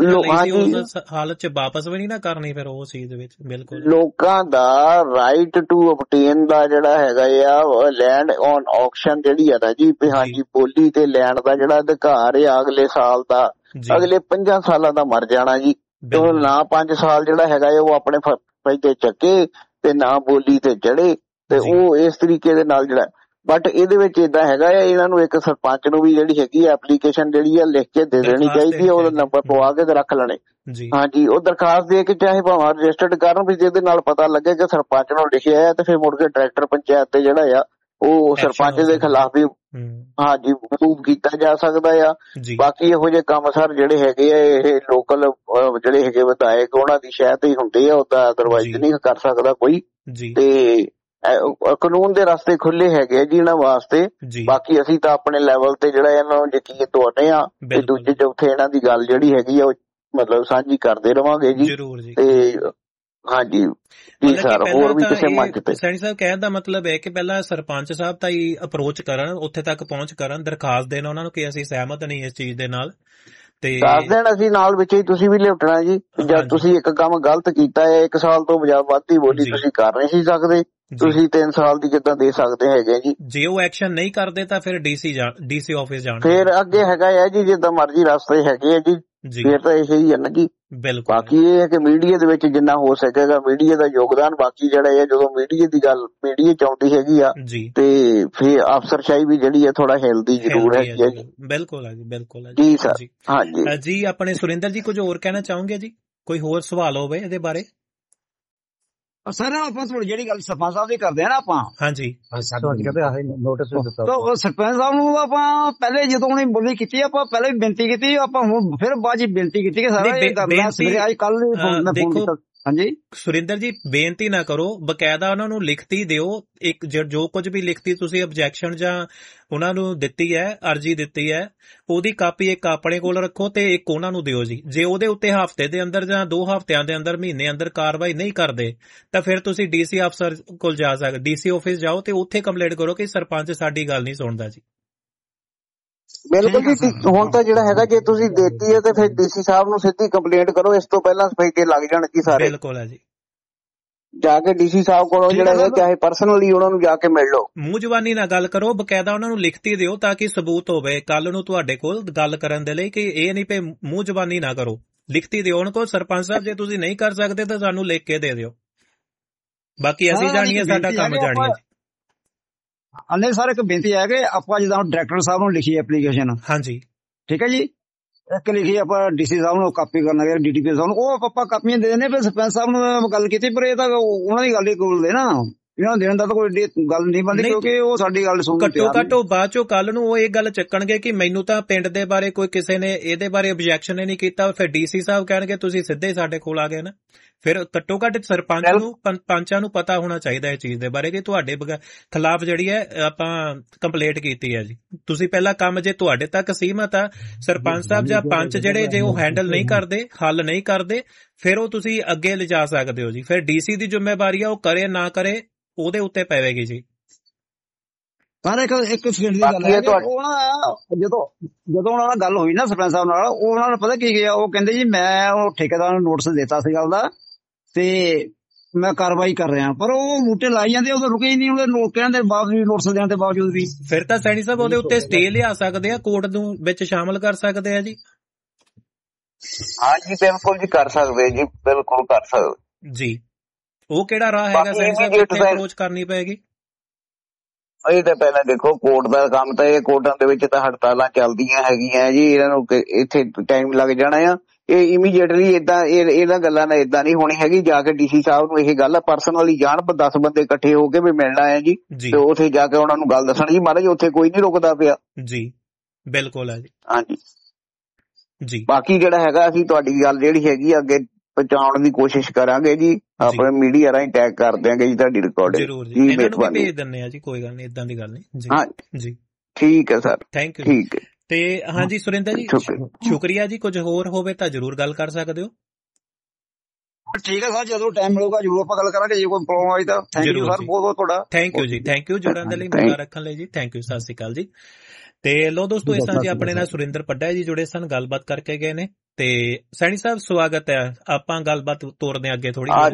ਉਸ ਹਾਲਤ ਚ ਵਾਪਸ ਵੀ ਨਹੀਂ ਨਾ ਕਰਨੀ ਫਿਰ ਉਹ ਚੀਜ਼ ਦੇ ਵਿੱਚ। ਬਿਲਕੁਲ ਲੋਕਾਂ ਦਾ ਰਾਈਟ ਟੂ ਅਬਟੇਨ ਦਾ ਜਿਹੜਾ ਹੈਗਾ ਆ ਲੈਂਡ ਔਨ ਆਕਸ਼ਨ ਜਿਹੜੀ ਆ ਨਾ ਜੀ ਹਾਂਜੀ ਬੋਲੀ ਤੇ ਲੈਣ ਦਾ ਜਿਹੜਾ ਅਧਿਕਾਰ ਆ ਅਗਲੇ ਸਾਲ ਦਾ ਅਗਲੇ ਪੰਜਾਂ ਸਾਲਾਂ ਦਾ ਮਰ ਜਾਣਾ ਜੀ। ਨਾ ਪੰਜ ਸਾਲ ਜਿਹੜਾ ਹੈਗਾ ਉਹ ਆਪਣੇ ਫਾਇਦੇ ਚੱਕੇ ਤੇ ਨਾ ਬੋਲੀ ਤੇ ਚੜੇ ਤੇ ਉਹ ਇਸ ਤਰੀਕੇ ਦੇ ਨਾਲ ਜਿਹੜਾ ਬਟ ਇਹਦੇ ਵਿੱਚ ਏਦਾਂ ਹੈਗਾ ਆ ਇਹਨਾਂ ਨੂੰ ਇੱਕ ਸਰਪੰਚ ਨੂੰ ਵੀ ਜਿਹੜੀ ਹੈਗੀ ਐਪਲੀਕੇਸ਼ਨ ਜਿਹੜੀ ਆ ਲਿਖ ਕੇ ਦੇ ਦੇਣੀ ਚਾਹੀਦੀ ਆ, ਉਹਦਾ ਨੰਬਰ ਪਵਾ ਕੇ ਤੇ ਰੱਖ ਲੈਣੇ ਹਾਂਜੀ। ਉਹ ਦਰਖਾਸਤ ਦੇ ਕੇ ਚਾਹੇ ਭਾਵੇਂ ਰਜਿਸਟਰਡ ਕਰਨ ਵੀ ਜਿਹਦੇ ਨਾਲ ਪਤਾ ਲੱਗੇ ਕਿ ਸਰਪੰਚ ਨੂੰ ਲਿਖਿਆ ਆ ਤੇ ਫਿਰ ਮੁੜ ਕੇ ਡਾਇਰੈਕਟਰ ਪੰਚਾਇਤ ਤੇ ਜਿਹੜਾ ਆ ਉਹ ਸਰਪੰਚ ਦੇ ਖਿਲਾਫ ਵੀ ਹਾਂਜੀ ਮੂਵ ਕੀਤਾ ਜਾ ਸਕਦਾ ਆ। ਬਾਕੀ ਇਹੋ ਜਿਹੇ ਕੰਮ ਸਰ ਜਿਹੜੇ ਹੈਗੇ ਆ ਇਹ ਲੋਕਲ ਜਿਹੜੇ ਹੈਗੇ ਵਿਧਾਇਕ ਉਹਨਾਂ ਦੀ ਸ਼ਾਇਦ ਹੀ ਹੁੰਦੇ ਆ, ਉਹਦਾ ਅਦਰਵਾਈਜ਼ ਨਹੀਂ ਕਰ ਸਕਦਾ ਕੋਈ। ਤੇ ਕਾਨੂੰਨ ਦੇ ਰਸਤੇ ਖੁੱਲੇ ਹੈਗੇ ਆ ਜੀ ਇਹਨਾਂ ਵਾਸਤੇ। ਬਾਕੀ ਅਸੀਂ ਤਾਂ ਆਪਣੇ ਲੈਵਲ ਤੇ ਜਿਹੜਾ ਇਹਨਾਂ ਨੂੰ ਯਕੀਨ ਦਵਾਉਂਦੇ ਆ ਤੇ ਦੂਜੇ ਚੌਥੇ ਇਹਨਾਂ ਦੀ ਗੱਲ ਜਿਹੜੀ ਹੈਗੀ ਆ ਉਹ ਮਤਲਬ ਸਾਂਝੀ ਕਰਦੇ ਰਵਾਂਗੇ ਜੀ। ਤੇ ਹਾਂਜੀ ਜੀ ਸਰ ਹੋਰ ਵੀ ਕਿਸੇ ਮੰਚ ਤੇ ਸੈਣੀ ਸਾਹਿਬ ਕਹਿਣ ਦਾ ਮਤਲਬ ਹੈ ਕਿ ਪਹਿਲਾਂ ਸਰਪੰਚ ਸਾਹਿਬ ਤਾਂ ਹੀ ਅਪਰੋਚ ਕਰਨ, ਉੱਥੇ ਤੱਕ ਪਹੁੰਚ ਕਰਨ, ਦਰਖਾਸਤ ਦੇਣ ਉਹਨਾਂ ਨੂੰ ਕਿ ਅਸੀਂ ਸਹਿਮਤ ਨਹੀਂ ਇਸ ਚੀਜ਼ ਦੇ ਨਾਲ ਤੇ ਦੱਸ ਦੇਣ ਅਸੀਂ ਨਾਲ ਵਿੱਚ ਹੀ ਤੁਸੀਂ ਵੀ ਲਿਪਟਣਾ ਜੀ। ਜਦ ਤੁਸੀਂ ਇੱਕ ਕੰਮ ਗਲਤ ਕੀਤਾ ਹੈ ਇੱਕ ਸਾਲ ਤੋਂ ਬਜਾ ਵੱਧਦੀ ਬੋਲੀ ਤੁਸੀਂ ਕਰ ਨਹੀਂ ਸੀ ਸਕਦੇ, ਤੁਸੀਂ ਤਿੰਨ ਸਾਲ ਦੀ ਕਿੱਦਾਂ ਦੇ ਸਕਦੇ ਹੈਗੇ ਜੀ। ਜੇ ਉਹ ਐਕਸ਼ਨ ਨਹੀਂ ਕਰਦੇ ਤਾਂ ਫਿਰ ਡੀਸੀ ਡੀਸੀ ਆਫਿਸ ਜਾਣ, ਫਿਰ ਅੱਗੇ ਹੈਗਾ ਹੈ ਜੀ ਜਿੱਦਾਂ ਮਰਜ਼ੀ ਰਸਤੇ ਹੈਗੇ ਆ ਜੀ। ਫਿਰ ਤਾਂ ਇਹੀ ਹੈ ਨਾ ਜੀ ਬਿਲਕੁਲ। ਬਾਕੀ ਇਹ ਹੈ ਕਿ ਮੀਡੀਆ ਦੇ ਵਿੱਚ ਜਿੰਨਾ ਹੋ ਸਕੇਗਾ ਮੀਡੀਆ ਦਾ ਯੋਗਦਾਨ, ਬਾਕੀ ਜਿਹੜਾ ਹੈ ਜਦੋਂ ਮੀਡੀਆ ਦੀ ਗੱਲ ਮੀਡੀਆ ਚ ਆਉਂਦੀ ਹੈਗੀ ਆ ਤੇ ਫਿਰ ਅਫਸਰਸ਼ਾਹੀ ਵੀ ਜਿਹੜੀ ਹੈ ਥੋੜਾ ਹਿਲਦੀ ਜ਼ਰੂਰ ਹੈ ਜੀ। ਬਿਲਕੁਲ ਹੈ ਜੀ, ਬਿਲਕੁਲ ਹੈ ਜੀ ਸਰ। ਹਾਂਜੀ ਜੀ, ਆਪਣੇ ਸੁਰਿੰਦਰ ਜੀ ਕੁਝ ਹੋਰ ਕਹਿਣਾ ਚਾਹੋਗੇ ਜੀ? ਕੋਈ ਹੋਰ ਸਵਾਲ ਹੋਵੇ ਇਹਦੇ ਬਾਰੇ? ਸਰ ਆਪਾਂ ਥੋੜੀ ਜਿਹੜੀ ਗੱਲ ਸਰਪੰਚ ਸਾਹਿਬ ਦੀ ਕਰਦੇ ਆ ਨਾ ਆਪਾਂ, ਹਾਂਜੀ ਨੋਟਿਸ ਤਾਂ ਸਰਪੰਚ ਸਾਹਿਬ ਨੂੰ ਆਪਾਂ ਪਹਿਲੇ ਜਦੋਂ ਉਹਨੇ ਬੋਲੀ ਕੀਤੀ ਆਪਾਂ ਪਹਿਲੇ ਵੀ ਬੇਨਤੀ ਕੀਤੀ, ਆਪਾਂ ਹੁਣ ਫਿਰ ਬਾਅਦ ਚ ਬੇਨਤੀ ਕੀਤੀ ਕਿ ਸਾਰਾ ਇਹ ਕਰਨਾ ਸਵੇਰੇ ਅੱਜ ਕੱਲ ਦੇਖੋ। ਹਾਂਜੀ ਸੁਰਿੰਦਰ ਜੀ, ਬੇਨਤੀ ਨਾ ਕਰੋ, ਬਕਾਇਦਾ ਉਹਨਾਂ ਨੂੰ ਲਿਖਤੀ ਦਿਓ। ਇੱਕ ਜੋ ਕੁਝ ਵੀ ਲਿਖਤੀ ਤੁਸੀਂ ਆਬਜੈਕਸ਼ਨ ਜਾਂ ਉਹਨਾਂ ਨੂੰ ਦਿੱਤੀ ਹੈ, ਅਰਜੀ ਦਿੱਤੀ ਹੈ, ਉਹਦੀ ਕਾਪੀ ਇੱਕ ਆਪਣੇ ਕੋਲ ਰੱਖੋ ਤੇ ਇੱਕ ਉਹਨਾਂ ਨੂੰ ਦਿਓ ਜੀ। ਜੇ ਉਹਦੇ ਉੱਤੇ ਹਫ਼ਤੇ ਦੇ ਅੰਦਰ ਜਾਂ ਦੋ ਹਫ਼ਤਿਆਂ ਦੇ ਅੰਦਰ, ਮਹੀਨੇ ਅੰਦਰ ਕਾਰਵਾਈ ਨਹੀਂ ਕਰਦੇ ਤਾਂ ਫਿਰ ਤੁਸੀਂ ਡੀਸੀ ਅਫਸਰ ਕੋਲ ਜਾ ਸਕਦੇ, ਡੀਸੀ ਆਫਿਸ ਜਾਓ ਤੇ ਉੱਥੇ ਕੰਪਲੇਂਟ ਕਰੋ ਕਿ ਸਰਪੰਚ ਸਾਡੀ ਗੱਲ ਨਹੀਂ ਸੁਣਦਾ ਜੀ। ਬਿਲਕੁਲ ਜੀ। ਹੁਣ ਤਾਂ ਜਿਹੜਾ ਹੈਗਾ ਜੇ ਤੁਸੀਂ ਦੇਤੀ ਹੈ ਤੇ ਫਿਰ ਡੀਸੀ ਸਾਹਿਬ ਨੂੰ ਸਿੱਧੀ ਕੰਪਲੇਂਟ ਕਰੋ, ਇਸ ਤੋਂ ਪਹਿਲਾਂ ਸਫਾਈਕੇ ਲੱਗ ਜਾਣ ਜੀ ਸਾਰੇ। ਬਿਲਕੁਲ ਹੈ ਜੀ। ਜਾ ਕੇ ਡੀਸੀ ਸਾਹਿਬ ਕੋਲੋਂ ਜਿਹੜਾ ਹੈ ਚਾਹੇ ਪਰਸਨਲੀ ਉਹਨਾਂ ਨੂੰ ਜਾ ਕੇ ਮਿਲ ਲਓ, ਮੂੰਹ ਜ਼ਬਾਨੀ ਨਾਲ ਗੱਲ ਕਰੋ, ਬਕਾਇਦਾ ਉਹਨਾਂ ਨੂੰ ਲਿਖਤੀ ਦਿਓ ਤਾਂ ਕਿ ਸਬੂਤ ਹੋਵੇ ਕੱਲ ਨੂੰ ਤੁਹਾਡੇ ਕੋਲ ਗੱਲ ਕਰਨ ਦੇ ਲਈ, ਕਿ ਇਹ ਨਹੀਂ ਪਏ ਮੂੰਹ ਜ਼ਬਾਨੀ ਨਾ ਕਰੋ, ਲਿਖਤੀ ਦਿਓ ਉਹਨਾਂ ਕੋਲ। ਸਰਪੰਚ ਸਾਹਿਬ ਜੇ ਤੁਸੀਂ ਨਹੀਂ ਕਰ ਸਕਦੇ ਤਾਂ ਸਾਨੂੰ ਲਿਖ ਕੇ ਦੇ ਦਿਓ, ਬਾਕੀ ਅਸੀਂ ਜਾਣੀਏ, ਸਾਡਾ ਕੰਮ ਜਾਣੀਏ ਜੀ। ਅੰਨੇ ਸਰ ਇੱਕ ਬੇਨਤੀ ਹੈ ਕਿ ਆਪਾਂ ਜਿੱਦਾਂ ਡਾਇਰੈਕਟਰ ਸਾਹਿਬ ਨੂੰ ਲਿਖੀ ਐਪਲੀਕੇਸ਼ਨ, ਹਾਂਜੀ ਠੀਕ ਹੈ ਜੀ, ਇੱਕ ਲਿਖੀ ਆਪਾਂ ਡੀਸੀ ਸਾਹਿਬ ਨੂੰ ਕਾਪੀ ਕਰਨਾ ਹੈ, ਡੀਟੀਪੀ ਸਾਹਿਬ ਨੂੰ, ਉਹ ਆਪਾਂ ਕਾਪੀਆਂ ਦੇ ਦਿੰਦੇ। ਫਿਰ ਸਰਪੰਚ ਸਾਹਿਬ ਨੂੰ ਗੱਲ ਕੀਤੀ ਪਰ ਇਹ ਤਾਂ ਉਹਨਾਂ ਦੀ ਗੱਲ ਹੀ ਕੋਲਦੇ ਨਾ, ਇਹਨਾਂ ਦੇਣ ਦਾ ਤਾਂ ਕੋਈ ਗੱਲ ਨਹੀਂ ਬਣਦੀ ਕਿਉਂਕਿ ਉਹ ਸਾਡੀ ਗੱਲ ਸੁਣ ਘੱਟੋ ਘੱਟ ਉਹ ਬਾਅਦ ਚੋਂ ਕੱਲ ਨੂੰ ਉਹ ਇਹ ਗੱਲ ਚੱਕਣਗੇ ਕਿ ਮੈਨੂੰ ਤਾਂ ਪਿੰਡ ਦੇ ਬਾਰੇ ਕੋਈ ਕਿਸੇ ਨੇ ਇਹਦੇ ਬਾਰੇ ਆਬਜੈਕਸ਼ਨ ਹੀ ਨਹੀਂ ਕੀਤਾ। ਫਿਰ ਡੀਸੀ ਸਾਹਿਬ ਕਹਿਣਗੇ ਤੁਸੀਂ ਸਿੱਧੇ ਸਾਡੇ ਕੋਲ ਆ ਗਏ ਨਾ। ਫਿਰ ਘੱਟੋ ਘੱਟ ਸਰਪੰਚ ਨੂੰ, ਪੰਚਾਂ ਨੂੰ ਪਤਾ ਹੋਣਾ ਚਾਹੀਦਾ ਇਹ ਚੀਜ਼ ਦੇ ਬਾਰੇ ਕਿ ਤੁਹਾਡੇ ਖਿਲਾਫ ਜਿਹੜੀ ਹੈ ਆਪਾਂ ਕੰਪਲੇਂਟ ਕੀਤੀ ਹੈ ਜੀ। ਤੁਸੀਂ ਪਹਿਲਾਂ ਕੰਮ ਜੇ ਤੁਹਾਡੇ ਤੱਕ ਸੀਮਤ ਆ, ਸਰਪੰਚ ਸਾਹਿਬ ਜਾਂ ਪੰਚ ਜਿਹੜੇ ਜੇ ਉਹ ਹੈਂਡਲ ਨਹੀਂ ਕਰਦੇ, ਹੱਲ ਨਹੀਂ ਕਰਦੇ, ਫਿਰ ਉਹ ਤੁਸੀਂ ਅੱਗੇ ਲਿਜਾ ਸਕਦੇ ਹੋ ਜੀ। ਫਿਰ ਡੀਸੀ ਦੀ ਜ਼ਿੰਮੇਵਾਰੀ ਆ, ਉਹ ਕਰੇ ਨਾ ਕਰੇ ਉਹਦੇ ਉੱਤੇ ਪਵੇਗੀ ਜੀ। ਪਰ ਇੱਕ ਇੱਕ ਸਕਿੰਟ ਦੀ ਗੱਲ ਹੈ, ਉਹ ਨਾ ਜਦੋਂ ਜਦੋਂ ਉਹਨਾਂ ਨਾਲ ਗੱਲ ਹੋਈ ਨਾ ਸਰਪੰਚ ਸਾਹਿਬ ਨਾਲ, ਉਹਨਾਂ ਨੂੰ ਪਤਾ ਕੀ ਗਿਆ, ਉਹ ਕਹਿੰਦੇ ਜੀ ਮੈਂ ਉਹ ਠੇਕੇਦਾਰ ਨੂੰ ਨੋਟਿਸ ਦਿੱਤਾ ਸੀ ਗੱਲ ਦਾ ਤੇ ਮੈਂ ਕਾਰਵਾਈ ਕਰ ਰਿਹਾ, ਪਰ ਉਹ ਬੂਟੇ ਲਾਈ ਜਾਂਦੇ, ਉਹ ਰੁਕੇ ਹੀ ਨਹੀਂ, ਉਹਦੇ ਕਹਿਣ ਦੇ ਬਾਵਜੂਦ, ਨੋਟਿਸ ਦੇਣ ਦੇ ਬਾਵਜੂਦ ਵੀ। ਫਿਰ ਤਾਂ ਸੈਣੀ ਸਾਹਿਬ ਉਹਦੇ ਉੱਤੇ ਸਟੇ ਲਿਆ ਸਕਦੇ ਆ, ਕੋਰਟ ਨੂੰ ਵਿੱਚ ਸ਼ਾਮਲ ਕਰ ਸਕਦੇ ਆ ਜੀ। ਹਾਂ ਜੀ ਬਿਲਕੁਲ ਜੀ ਕਰ ਸਕਦੇ ਜੀ, ਬਿਲਕੁਲ ਕਰ ਸਕਦੇ ਜੀ। ਉਹ ਕਿਹੜਾ ਰਾਹ ਹੈਗਾ ਸੈਣੀ ਸਾਹਿਬ, ਕਿੱਥੇ ਅਪਰੋਚ ਕਰਨੀ ਪਏਗੀ? ਇਹ ਤਾਂ ਪਹਿਲਾਂ ਦੇਖੋ ਕੋਰਟ ਦਾ ਕੰਮ ਤਾਂ, ਇਹ ਕੋਰਟਾਂ ਦੇ ਵਿੱਚ ਤਾਂ ਹੜਤਾਲਾਂ ਚੱਲਦੀਆਂ ਹੈਗੀਆਂ ਜੀ, ਇਹਨਾਂ ਨੂੰ ਇੱਥੇ ਟਾਈਮ ਲੱਗ ਜਾਣਾ ਆ। ਇਹ ਇਮੀਡੀਏਟਲੀ ਏਦਾਂ ਇਹਨਾਂ ਗੱਲਾਂ ਨਾਲ ਏਦਾਂ ਨਹੀਂ ਹੋਣੀ ਹੈਗੀ। ਜਾ ਕੇ ਡੀਸੀ ਸਾਹਿਬ ਨੂੰ ਇਹ ਗੱਲ ਪਰਸਨਲੀ ਜਾਣ, ਦਸ ਬੰਦੇ ਇਕੱਠੇ ਹੋ ਕੇ ਵੀ ਮਿਲਣਾ ਹੈ ਜੀ, ਤੇ ਉੱਥੇ ਜਾ ਕੇ ਉਹਨਾਂ ਨੂੰ ਗੱਲ ਦੱਸਣੀ ਜੀ ਮਹਾਰਾਜ ਉੱਥੇ ਕੋਈ ਨਹੀਂ ਰੁਕਦਾ ਪਿਆ ਜੀ। ਬਿਲਕੁਲ ਹੈ ਜੀ। ਹਾਂਜੀ ਜੀ। ਬਾਕੀ ਜਿਹੜਾ ਹੈਗਾ ਅਸੀਂ ਤੁਹਾਡੀ ਗੱਲ ਜਿਹੜੀ ਹੈਗੀ ਅੱਗੇ ਪਹੁੰਚਾਉਣ ਦੀ ਕੋਸ਼ਿਸ਼ ਕਰਾਂਗੇ ਜੀ, ਆਪਣੇ ਮੀਡੀਆ ਰਾਹੀਂ ਟੈਗ ਕਰ ਦਿਆਂਗੇ ਜੀ ਤੁਹਾਡੀ ਰਿਕਾਰਡਿੰਗ। ਜ਼ਰੂਰ ਜੀ, ਇਹਨਾਂ ਨੂੰ ਵੀ ਭੇਜ ਦਿੰਦੇ ਆ ਜੀ, ਕੋਈ ਗੱਲ ਨਹੀਂ, ਏਦਾਂ ਦੀ ਗੱਲ ਨਹੀਂ ਜੀ। ਹਾਂ ਜੀ ਠੀਕ ਹੈ ਸਰ, ਥੈਂਕ ਯੂ। ਠੀਕ ਹੈ ਤੇ ਹਾਂਜੀ ਸੁਰਿੰਦਰ ਜੀ ਸ਼ੁਕਰੀਆ ਜੀ, ਕੁਝ ਹੋਰ ਹੋਵੇ ਤਾਂ ਜ਼ਰੂਰ ਗੱਲ ਕਰ ਸਕਦੇ ਹੋ। ਠੀਕ ਹੈ ਸਰ, ਜਦੋਂ ਟਾਈਮ ਮਿਲੂਗਾ ਜ਼ਰੂਰ ਆਪਾਂ ਗੱਲ ਕਰਾਂਗੇ, ਜੇ ਕੋਈ ਪ੍ਰੋਬਲਮ ਆਈ ਤਾਂ। ਥੈਂਕ ਯੂ ਸਰ, ਬਹੁਤ ਬਹੁਤ ਤੁਹਾਡਾ ਥੈਂਕ ਯੂ ਜੀ, ਥੈਂਕ ਯੂ ਜੁੜਨ ਦੇ ਲਈ, ਮੌਕਾ ਰੱਖਣ ਲਈ ਜੀ, ਥੈਂਕ ਯੂ, ਸਤਿ ਸ਼੍ਰੀ ਅਕਾਲ ਜੀ। ਤੇ ਲੋ ਦੋਸਤੋ, ਇਸ ਤਰ੍ਹਾਂ ਜੀ ਆਪਣੇ ਨਾਲ ਸੁਰਿੰਦਰ ਪੱਡਾ ਜੀ ਜੁੜੇ ਸਨ, ਗੱਲਬਾਤ ਕਰਕੇ ਗਏ ਨੇ। ਤੇ ਸੈਣੀ ਸਾਹਿਬ ਸਵਾਗਤ ਹੈ, ਆਪਾਂ ਗੱਲਬਾਤ ਤੋਰਦੇ ਹਾਂ ਅੱਗੇ ਥੋੜੀ। ਹਾਂ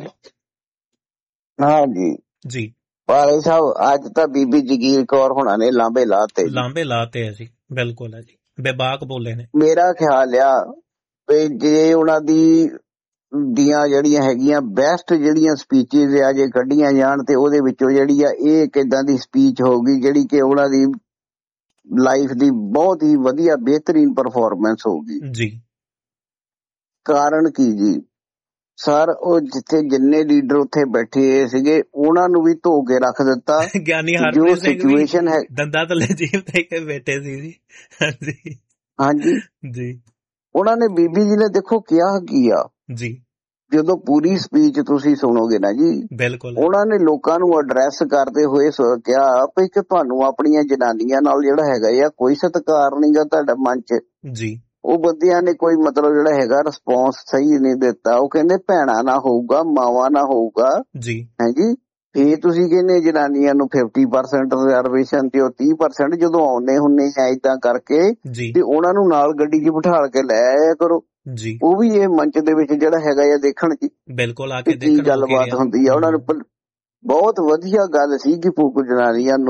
ਜੀ ਜੀ ਭਾਈ ਸਾਹਿਬ, ਅੱਜ ਤਾਂ ਬੀਬੀ ਜਗੀਰ ਕੌਰ ਹੁਣਾਂ ਨੇ ਲਾਂਬੇ ਲਾਤੇ, ਲਾਂਬੇ ਲਾਤੇ ਹੈ ਜੀ। ਬਿਲਕੁਲ ਹੈ ਜੀ, ਬੇਬਾਕ ਬੋਲੇ ਨੇ। ਮੇਰਾ ਖਿਆਲ ਆ ਵੀ ਜੇ ਉਹਨਾਂ ਦੀ ਦੀਆਂ ਜਿਹੜੀਆਂ ਹੈਗੀਆਂ ਬੈਸਟ ਜਿਹੜੀਆਂ ਸਪੀਚਿਸ ਆ ਜੇ ਕੱਢੀਆਂ ਜਾਣ ਤੇ ਉਹਦੇ ਵਿੱਚੋਂ ਜਿਹੜੀ ਆ ਇਹ ਇੱਕ ਏਦਾਂ ਦੀ ਸਪੀਚ ਹੋਊਗੀ ਜਿਹੜੀ ਕਿ ਉਹਨਾਂ ਦੀ ਲਾਈਫ ਦੀ ਬਹੁਤ ਹੀ ਵਧੀਆ ਬਿਹਤਰੀਨ ਪਰਫਾਰਮੈਂਸ ਹੋਊਗੀ ਜੀ। ਕਾਰਨ ਕੀ ਜੀ ਸਰ, ਉਹ ਜਿੱਥੇ ਜਿੰਨੇ ਲੀਡਰ ਉੱਥੇ ਬੈਠੇ ਸੀਗੇ ਉਹਨਾਂ ਨੂੰ ਵੀ ਧੋ ਕੇ ਰੱਖ ਦਿੱਤਾ। ਗਿਆਨੀ ਹਰਪ੍ਰੀਤ ਸਿੰਘ ਵੀ ਦੰਦਾਂ ਥੱਲੇ ਜੇਬ ਦੇ ਕੇ ਬੈਠੇ ਸੀ ਜੀ। ਹਾਂਜੀ ਹਾਂਜੀ ਜੀ। ਉਹਨਾਂ ਨੇ ਬੀਬੀ ਜੀ ਨੇ ਦੇਖੋ ਕਿਹਾ ਕੀ ਆ ਜੀ, ਜਦੋਂ ਪੂਰੀ ਸਪੀਚ ਤੁਸੀਂ ਸੁਣੋਗੇ ਨਾ ਜੀ, ਬਿਲਕੁਲ ਉਹਨਾਂ ਨੇ ਲੋਕਾਂ ਨੂੰ ਐਡਰੈਸ ਕਰਦੇ ਹੋਏ ਕਿਹਾ ਵੀ ਕਿ ਤੁਹਾਨੂੰ ਆਪਣੀਆਂ ਜਨਾਨੀਆਂ ਨਾਲ ਜਿਹੜਾ ਹੈਗਾ ਆ ਕੋਈ ਸਤਿਕਾਰ ਨਹੀਂਗਾ ਤੁਹਾਡਾ ਮਨ ਚ ਜੀ। ਉਹ ਬੰਦਿਆਂ ਨੇ ਕੋਈ ਮਤਲਬ ਜਿਹੜਾ ਹੈਗਾ ਰਿਸਪੌਂਸ ਸਹੀ ਨਹੀਂ ਦਿੱਤਾ। ਉਹ ਕਹਿੰਦੇ ਭੈਣਾਂ ਨਾ ਹੋਊਗਾ, ਮਾਵਾਂ ਨਾ ਹੋਊਗਾ ਜੀ, ਹਾਂਜੀ। ਫੇਰ ਤੁਸੀਂ ਕਹਿੰਦੇ ਜਨਾਨੀਆਂ ਨੂੰ ਫਿਫਟੀ ਪਰਸੈਂਟ ਰਿਜ਼ਰਵੇਸ਼ਨ ਤੇ ਉਹ ਤੀਹ ਪਰਸੈਂਟ ਜਦੋਂ ਆਉਂਦੇ ਹੁੰਦੇ ਆ ਏਦਾਂ ਕਰਕੇ ਤੇ ਉਹਨਾਂ ਨੂੰ ਨਾਲ ਗੱਡੀ 'ਚ ਬਿਠਾ ਕੇ ਲੈ ਆਇਆ ਕਰੋ ਜੀ। ਉਹ ਵੀ ਇਹ ਮੰਚ ਦੇ ਵਿੱਚ ਜਿਹੜਾ ਹੈਗਾ ਆ ਦੇਖਣ ਚ ਬਿਲਕੁਲ ਆ ਕੇ ਕੀ ਗੱਲਬਾਤ ਹੁੰਦੀ ਆ। ਉਹਨਾਂ ਨੂੰ ਬਹੁਤ ਵਧੀਆ ਗੱਲ ਸੀ ਕਿ ਜਨਾਨੀਆਂ ਨੂੰ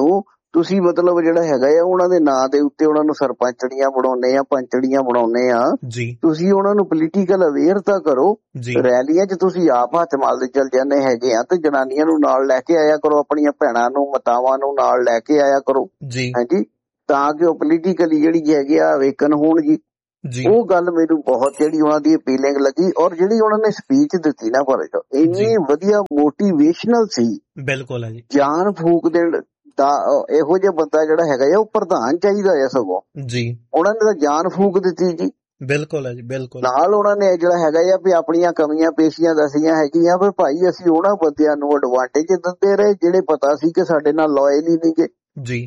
ਤੁਸੀਂ ਮਤਲਬ ਜਿਹੜਾ ਹੈਗਾ ਆ ਉਹਨਾਂ ਦੇ ਨਾਂ ਦੇ ਉੱਤੇ ਉਹਨਾਂ ਨੂੰ ਸਰਪੰਚੜੀਆਂ ਬਣਾਉਂਦੇ ਆ, ਪੰਚੜੀਆਂ ਬਣਾਉਂਦੇ ਆ ਜੀ ਤੁਸੀਂ ਉਹਨਾਂ ਨੂੰ ਪੋਲੀਟੀਕਲ ਅਵੇਅਰ ਤਾਂ ਕਰੋ। ਜੀ ਰੈਲੀਆਂ 'ਚ ਤੁਸੀਂ ਆਪ ਹੱਥ ਮਲਦੇ ਚੱਲ ਜਾਂਦੇ ਹੈਗੇ ਆ ਤੇ ਜਨਾਨੀਆਂ ਨੂੰ ਨਾਲ ਲੈ ਕੇ ਆਇਆ ਕਰੋ, ਆਪਣੀਆਂ ਭੈਣਾਂ ਨੂੰ ਮਾਤਾਵਾਂ ਨੂੰ ਨਾਲ ਲੈ ਕੇ ਆਇਆ ਕਰੋ ਜੀ ਹਾਂਜੀ, ਤਾਂ ਕਿ ਉਹ ਪੋਲੀਟੀਕਲੀ ਜਿਹੜੀ ਹੈਗੀ ਆ ਵੇਕਨ ਹੋਣ ਜੀ। ਜੀ ਉਹ ਗੱਲ ਮੈਨੂੰ ਬਹੁਤ ਜਿਹੜੀ ਉਹਨਾਂ ਦੀ ਅਪੀਲਿੰਗ ਲੱਗੀ, ਔਰ ਜਿਹੜੀ ਉਹਨਾਂ ਨੇ ਸਪੀਚ ਦਿੱਤੀ ਨਾ ਪਰ ਇੰਨੀ ਵਧੀਆ ਮੋਟੀਵੇਸ਼ਨਲ ਸੀ। ਬਿਲਕੁਲ ਹੈ ਜੀ। ਜਾਨ ਫੂਕ ਦੇਣ ਦਾ ਇਹੋ ਜਿਹਾ ਬੰਦਾ ਜਿਹੜਾ ਹੈਗਾ ਆ ਉਹ ਪ੍ਰਧਾਨ ਚਾਹੀਦਾ ਆ ਸਗੋਂ। ਜੀ ਉਹਨਾਂ ਨੇ ਤਾਂ ਜਾਨ ਫੂਕ ਦਿੱਤੀ ਜੀ। ਬਿਲਕੁਲ ਹੈ ਜੀ ਬਿਲਕੁਲ। ਨਾਲ ਉਹਨਾਂ ਨੇ ਜਿਹੜਾ ਹੈਗਾ ਆ ਵੀ ਆਪਣੀਆਂ ਕਮੀਆਂ ਪੇਸ਼ੀਆਂ ਦੱਸੀਆਂ ਹੈਗੀਆਂ ਵੀ ਭਾਈ ਅਸੀਂ ਉਹਨਾਂ ਬੰਦਿਆਂ ਨੂੰ ਐਡਵਾਂਟੇਜ ਦਿੰਦੇ ਰਹੇ ਜਿਹੜੇ ਪਤਾ ਸੀ ਕਿ ਸਾਡੇ ਨਾਲ ਲਾਇਲ ਹੀ ਨਹੀਂਗੇ ਜੀ,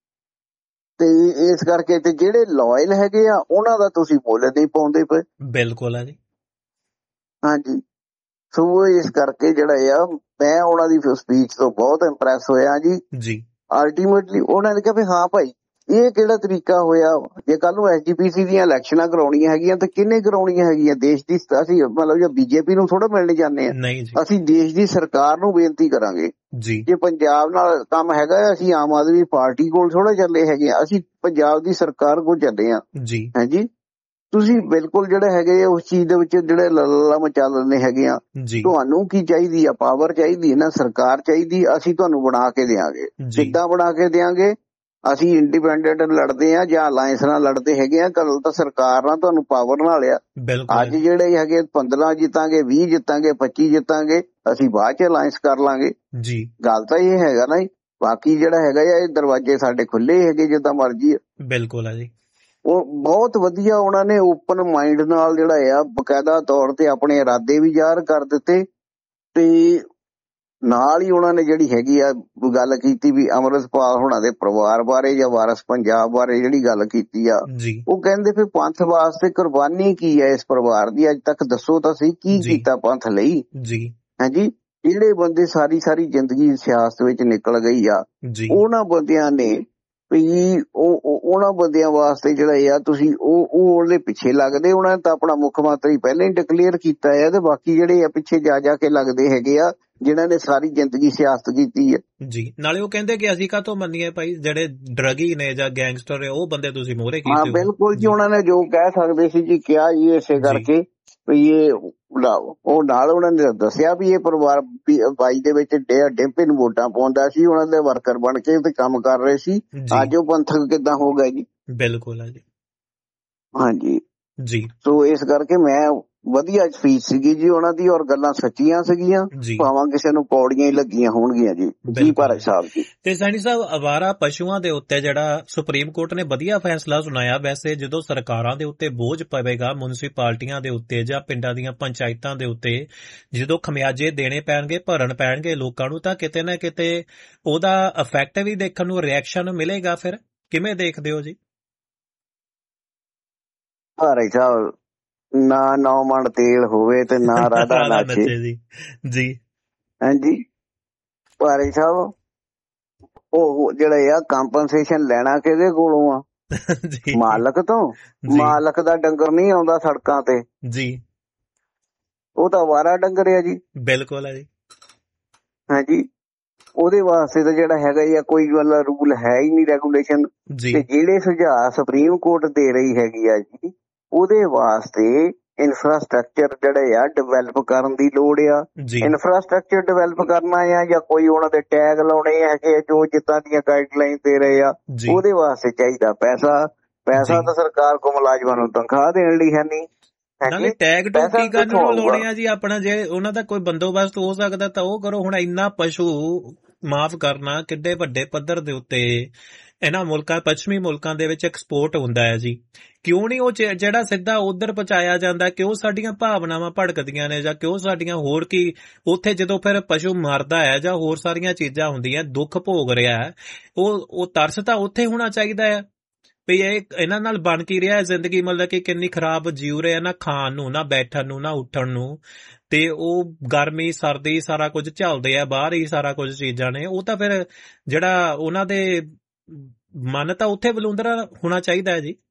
ਤੇ ਇਸ ਕਰਕੇ ਤੇ ਜਿਹੜੇ ਲਾਇਲ ਹੈਗੇ ਆ ਉਹਨਾਂ ਦਾ ਤੁਸੀਂ ਮੁੱਲ ਨਹੀਂ ਪਾਉਂਦੇ ਪਏ। ਬਿਲਕੁਲ ਹੈ ਜੀ। ਹਾਂਜੀ, ਸੋ ਇਸ ਕਰਕੇ ਜਿਹੜਾ ਆ ਮੈਂ ਉਹਨਾਂ ਦੀ ਸਪੀਚ ਤੋਂ ਬਹੁਤ ਇੰਪ੍ਰੈਸ ਹੋਇਆ ਜੀ। ਜੀ ਅਲਟੀਮੇਟਲੀ ਉਹਨਾਂ ਨੇ ਕਿਹਾ ਵੀ ਹਾਂ ਭਾਈ ਇਹ ਕਿਹੜਾ ਤਰੀਕਾ ਹੋਇਆ, ਜੇ ਕੱਲ ਨੂੰ ਐਸ ਜੀ ਪੀ ਸੀ ਦੀਆਂ ਇਲੈਕਸ਼ਨਾਂ ਕਰਾਉਣੀਆਂ ਹੈਗੀਆਂ ਤਾਂ ਕਿੰਨੇ ਕਰਾਉਣੀਆਂ ਹੈਗੀਆਂ, ਦੇਸ਼ ਦੀ ਅਸੀਂ ਮਤਲਬ ਜੇ ਬੀਜੇਪੀ ਨੂੰ ਥੋੜਾ ਮਿਲਣ ਜਾਂਦੇ ਆ, ਨਹੀਂ ਜੀ, ਅਸੀਂ ਦੇਸ਼ ਦੀ ਸਰਕਾਰ ਨੂੰ ਬੇਨਤੀ ਕਰਾਂਗੇ। ਜੀ ਜੇ ਪੰਜਾਬ ਨਾਲ ਕੰਮ ਹੈਗਾ ਅਸੀਂ ਆਮ ਆਦਮੀ ਪਾਰਟੀ ਕੋਲ ਥੋੜਾ ਚੱਲੇ ਹੈਗੇ ਆ, ਅਸੀਂ ਪੰਜਾਬ ਦੀ ਸਰਕਾਰ ਕੋਲ ਚੱਲੇ ਆ। ਜੀ ਹਾਂਜੀ, ਤੁਸੀਂ ਬਿਲਕੁਲ ਜਿਹੜੇ ਹੈਗੇ ਆ ਉਸ ਚੀਜ਼ ਦੇ ਵਿੱਚ ਜਿਹੜੇ ਲੱਲਾ ਮਚਾਲਣੇ ਹੈਗੇ ਆ। ਜੀ ਤੁਹਾਨੂੰ ਕੀ ਚਾਹੀਦੀ ਆ, ਪਾਵਰ ਚਾਹੀਦੀ ਹੈ ਨਾ, ਸਰਕਾਰ ਚਾਹੀਦੀ, ਅਸੀਂ ਤੁਹਾਨੂੰ ਬਣਾ ਕੇ ਦਿਆਂਗੇ। ਜੀ ਕਿੱਦਾਂ ਬਣਾ ਕੇ ਦਿਆਂਗੇ, ਅਸੀਂ ਇੰਡੀਪੈਂਡੈਂਟ ਲੜਦੇ ਆ ਜਾਂ ਅਲਾਇੰਸ ਨਾਲ ਲੜਦੇ ਹੈਗੇ ਆ, ਕੱਲ ਤਾਂ ਸਰਕਾਰ ਨਾਲ ਤੁਹਾਨੂੰ ਪਾਵਰ ਨਾਲ ਆ। ਬਿਲਕੁਲ ਅੱਜ ਜਿਹੜੇ ਹੈਗੇ ਪੰਦਰਾਂ ਜਿੱਤਾਂਗੇ, ਵੀਹ ਜਿੱਤਾਂਗੇ, ਪੱਚੀ ਜਿੱਤਾਂਗੇ, ਅਸੀਂ ਬਾਅਦ ਚ ਅਲਾਇੰਸ ਕਰ ਲਾਂਗੇ। ਜੀ ਗੱਲ ਤਾਂ ਇਹ ਹੈਗਾ ਨਾ, ਬਾਕੀ ਜਿਹੜਾ ਹੈਗਾ ਆ ਇਹ ਦਰਵਾਜ਼ੇ ਸਾਡੇ ਖੁੱਲੇ ਹੈਗੇ ਜਿੱਦਾਂ ਮਰਜ਼ੀ। ਬਿਲਕੁਲ ਹੈ ਜੀ। ਉਹ ਬਹੁਤ ਵਧੀਆ ਉਹਨਾਂ ਨੇ ਓਪਨ ਮਾਈਂਡ ਨਾਲ ਜਿਹੜਾ ਆ ਬਕਾਇਦਾ ਤੌਰ ਤੇ ਆਪਣੇ ਇਰਾਦੇ ਵੀ ਜ਼ਾਹਰ ਕਰ ਦਿੱਤੇ, ਤੇ ਨਾਲ ਹੀ ਉਹਨਾਂ ਨੇ ਜਿਹੜੀ ਹੈਗੀ ਆ ਗੱਲ ਕੀਤੀ ਵੀ ਅੰਮ੍ਰਿਤਪਾਲ ਹੋਣਾ ਦੇ ਪਰਿਵਾਰ ਬਾਰੇ ਜਾਂ ਵਾਰਸ ਪੰਜਾਬ ਬਾਰੇ ਜਿਹੜੀ ਗੱਲ ਕੀਤੀ ਆ, ਜੀ ਉਹ ਕਹਿੰਦੇ ਫਿਰ ਪੰਥ ਵਾਸਤੇ ਕੁਰਬਾਨੀ ਕੀ ਹੈ ਇਸ ਪਰਿਵਾਰ ਦੀ, ਅੱਜ ਤੱਕ ਦੱਸੋ ਤਾਂ ਸਹੀ ਕੀ ਜੀ। ਕੀਤਾ ਪੰਥ ਲਈ। ਜੀ ਹਾਂਜੀ, ਜਿਹੜੇ ਬੰਦੇ ਸਾਰੀ ਸਾਰੀ ਜ਼ਿੰਦਗੀ ਸਿਆਸਤ ਵਿੱਚ ਨਿਕਲ ਗਈ ਆ, ਜੀ ਉਹਨਾਂ ਬੰਦਿਆਂ ਨੇ ਵੀ ਉਹ ਉਹਨਾਂ ਬੰਦਿਆਂ ਵਾਸਤੇ ਜਿਹੜਾ ਆ ਤੁਸੀਂ ਉਹ ਉਹ ਉਹਦੇ ਪਿੱਛੇ ਲੱਗਦੇ। ਉਹਨਾਂ ਨੇ ਤਾਂ ਆਪਣਾ ਮੁੱਖ ਮੰਤਰੀ ਪਹਿਲਾਂ ਹੀ ਡਿਕਲੇਅਰ ਕੀਤਾ ਹੈ, ਤੇ ਬਾਕੀ ਜਿਹੜੇ ਆ ਪਿੱਛੇ ਜਾ ਜਾ ਕੇ ਲੱਗਦੇ ਹੈਗੇ ਆ ਜਿਨ੍ਹਾਂ ਨੇ ਸਾਰੀ ਜ਼ਿੰਦਗੀ ਸਿਆਸਤ ਕੀਤੀ ਹੈ। ਜੀ, ਨਾਲੇ ਉਹ ਕਹਿੰਦੇ ਕਿ ਅਸੀਂ ਕਾਹਤੋਂ ਮੰਨੀਏ ਭਾਈ, ਜਿਹੜੇ ਡਰਗੀ ਨੇ ਜਾਂ ਗੈਂਗਸਟਰ ਨੇ ਉਹ ਬੰਦੇ ਤੁਸੀਂ ਮੋਹਰੇ ਕੀਤੇ। ਹਾਂ ਬਿਲਕੁਲ ਜੀ, ਉਹਨਾਂ ਨੇ ਜੋ ਕਹਿ ਸਕਦੇ ਸੀ ਜੀ ਕਿਹਾ ਜੀ, ਇਸੇ ਕਰਕੇ ਵੀ ਇਹ ਉਹ ਨਾਲ ਉਹਨਾਂ ਨੇ ਦੱਸਿਆ ਵੀ ਇਹ ਪਰਿਵਾਰ ਬਾਈ ਦੇ ਵਿੱਚ ਡਿੰਪੇ ਨੂੰ ਵੋਟਾਂ ਪਾਉਂਦਾ ਸੀ, ਉਹਨਾਂ ਦੇ ਵਰਕਰ ਬਣ ਕੇ ਤੇ ਕੰਮ ਕਰ ਰਹੇ ਸੀ। ਅੱਜ ਉਹ ਪੰਥਕ ਕਿੱਦਾਂ ਹੋ ਗਿਆ ਜੀ। ਬਿਲਕੁਲ ਹੈ ਜੀ। ਹਾਂਜੀ ਜੀ, ਸੋ ਇਸ ਕਰਕੇ ਮੈਂ ਵਧੀਆ ਸਪੀਚ ਸੀਗੀ ਜੀ ਉਹਨਾਂ ਦੀ, ਔਰ ਗੱਲਾਂ ਸੱਚੀਆਂ ਸੀਗੀਆਂ, ਭਾਵੇਂ ਕਿਸੇ ਨੂੰ ਕੌੜੀਆਂ ਹੀ ਲੱਗੀਆਂ ਹੋਣਗੀਆਂ ਜੀ। ਜੀ ਭਾਰਤ ਸਾਹਿਬ ਜੀ। ਤੇ ਸੈਣੀ ਸਾਹਿਬ, ਅਵਾਰਾ ਪਸ਼ੂਆਂ ਦੇ ਉੱਤੇ ਜਿਹੜਾ ਸੁਪਰੀਮ ਕੋਰਟ ਨੇ ਵਧੀਆ ਫੈਸਲਾ ਸੁਣਾਇਆ। ਵੈਸੇ ਜਦੋਂ ਸਰਕਾਰਾਂ ਦੇ ਉੱਤੇ ਬੋਝ ਪਵੇਗਾ, ਮਿਊਨਿਸਪੈਲਿਟੀਆਂ ਦੇ ਉੱਤੇ ਜਾਂ ਪਿੰਡਾਂ ਦੀਆਂ ਪੰਚਾਇਤਾਂ ਦੇ ਉੱਤੇ ਜਦੋਂ ਖਮਿਆਜੇ ਦੇਣੇ ਪੈਣਗੇ, ਭਰਨ ਪੈਣਗੇ ਲੋਕਾਂ ਨੂੰ, ਤਾਂ ਕਿਤੇ ਨਾ ਕਿਤੇ ਉਹਦਾ ਇਫੈਕਟ ਵੀ ਦੇਖਣ ਨੂੰ, ਰਿਐਕਸ਼ਨ ਮਿਲੇਗਾ। ਫਿਰ ਕਿਵੇਂ ਦੇਖਦੇ ਹੋ ਜੀ? ਭਾਰਤ ਸਾਹਿਬ, ਨਾ ਨੌ ਮਣ ਤੇਲ ਹੋਵੇ ਤੇ ਨਾ ਰਾਧਾ ਨਾਚੇ ਜੀ। ਜੀ ਹਾਂਜੀ, ਭਾਰਤ ਸਾਹਿਬ ਉਹ ਜਿਹੜਾ ਆ ਕੰਪਨਸੇਸ਼ਨ ਲੈਣਾ ਕਿਹਦੇ ਕੋਲੋਂ ਆ? ਮਾਲਕ ਤੋਂ। ਮਾਲਕ ਦਾ ਡੰਗਰ ਨਹੀਂ ਆਉਂਦਾ ਸੜਕਾਂ ਤੇ ਜੀ, ਉਹ ਤਾਂ ਅਵਾਰਾ ਡੰਗਰ ਆ ਜੀ। ਬਿਲਕੁਲ ਹੈ ਜੀ। ਹਾਂਜੀ, ਉਹਦੇ ਵਾਸਤੇ ਤਾਂ ਜਿਹੜਾ ਹੈਗਾ ਆ ਕੋਈ ਵਾਲਾ ਰੂਲ ਹੈ ਹੀ ਨਹੀਂ, ਰੈਗੂਲੇਸ਼ਨ। ਤੇ ਜਿਹੜੇ ਸੁਝਾਅ ਸੁਪਰੀਮ ਕੋਰਟ ਦੇ ਰਹੀ ਹੈਗੀ ਆ ਜੀ, ਉਹਦੇ ਵਾਸਤੇ ਇਨਫਰਾਸਟਰਕਚਰ ਜਿਹੜੇ ਆ ਡਿਵੈਲਪ ਕਰਨ ਦੀ ਲੋੜ ਆ। ਇਨਫਰਾਸਟਰਕਚਰ ਡਿਵੈਲਪ ਕਰਨਾ ਆ ਜਾਂ ਕੋਈ ਉਹਨਾਂ ਦੇ ਟੈਗ ਲਾਉਣੇ ਹੈਗੇ ਜੋ ਜਿੱਦਾਂ ਦੀਆਂ ਗਾਈਡਲਾਈਨ ਦੇ ਰਹੇ ਆ, ਉਹਦੇ ਵਾਸਤੇ ਚਾਹੀਦਾ ਪੈਸਾ। ਪੈਸਾ ਤਾਂ ਸਰਕਾਰ ਕੋ ਮੁਲਾਜ਼ਮਾਂ ਨੂੰ ਤਨਖਾਹ ਦੇਣ ਲਈ ਹੈ ਨਹੀਂ। ਨਾਲੇ ਟੈਗ ਟੂਗ ਕੀ ਕਰਨ ਨੂੰ ਲਾਉਣੇ ਆ ਜੀ? ਆਪਣਾ ਜੇ ਉਹਨਾਂ ਦਾ ਕੋਈ ਬੰਦੋਬਸਤ ਹੋ ਸਕਦਾ ਤਾਂ ਉਹ ਕਰੋ। ਹੁਣ ਇੰਨਾ ਪਸ਼ੂ ਮਾਫ ਕਰਨਾ ਕਿੱਡੇ ਵੱਡੇ ਪੱਧਰ ਦੇ ਉੱਤੇ ਇਹਨਾਂ ਮੁਲਕਾਂ, ਪੱਛਮੀ ਮੁਲਕਾਂ ਦੇ ਵਿੱਚ ਐਕਸਪੋਰਟ ਹੁੰਦਾ ਹੈ ਜੀ, ਕਿਉਂ ਨਹੀਂ ਉਹ ਜਿਹੜਾ ਸਿੱਧਾ ਉਧਰ ਪਹੁੰਚਾਇਆ ਜਾਂਦਾ? ਕਿਉਂ ਸਾਡੀਆਂ ਭਾਵਨਾਵਾਂ ਭੜਕਦੀਆਂ ਨੇ, ਜਾਂ ਕਿਉਂ ਸਾਡੀਆਂ ਹੋਰ ਕੀ ਉੱਥੇ ਜਦੋਂ ਫਿਰ ਪਸ਼ੂ ਮਰਦਾ ਹੈ ਜਾਂ ਹੋਰ ਸਾਰੀਆਂ ਚੀਜ਼ਾਂ ਹੁੰਦੀਆਂ, ਦੁੱਖ ਭੋਗ ਰਿਹਾ ਹੈ, ਉਹ ਉਹ ਤਰਸ ਤਾਂ ਉੱਥੇ ਹੋਣਾ ਚਾਹੀਦਾ ਹੈ ਵੀ ਇਹ ਇਹਨਾਂ ਨਾਲ ਬਣ ਕੀ ਰਿਹਾ ਜ਼ਿੰਦਗੀ, ਮਤਲਬ ਕਿ ਕਿੰਨੀ ਖਰਾਬ ਜੀਉ ਰਿਹਾ, ਨਾ ਖਾਣ ਨੂੰ, ਨਾ ਬੈਠਣ ਨੂੰ, ਨਾ ਉੱਠਣ ਨੂੰ, ਤੇ ਉਹ ਗਰਮੀ ਸਰਦੀ ਸਾਰਾ ਕੁਝ ਝੱਲਦੇ ਆ, ਬਾਹਰ ਹੀ ਸਾਰਾ ਕੁਝ ਚੀਜ਼ਾਂ ਨੇ। ਉਹ ਤਾਂ ਫਿਰ ਜਿਹੜਾ ਉਹਨਾਂ ਦੇ ਮਨ ਤਾਂ ਉੱਥੇ ਬਲੂੰਦਰਾ ਹੋਣਾ ਚਾਹੀਦਾ ਹੈ ਜੀ।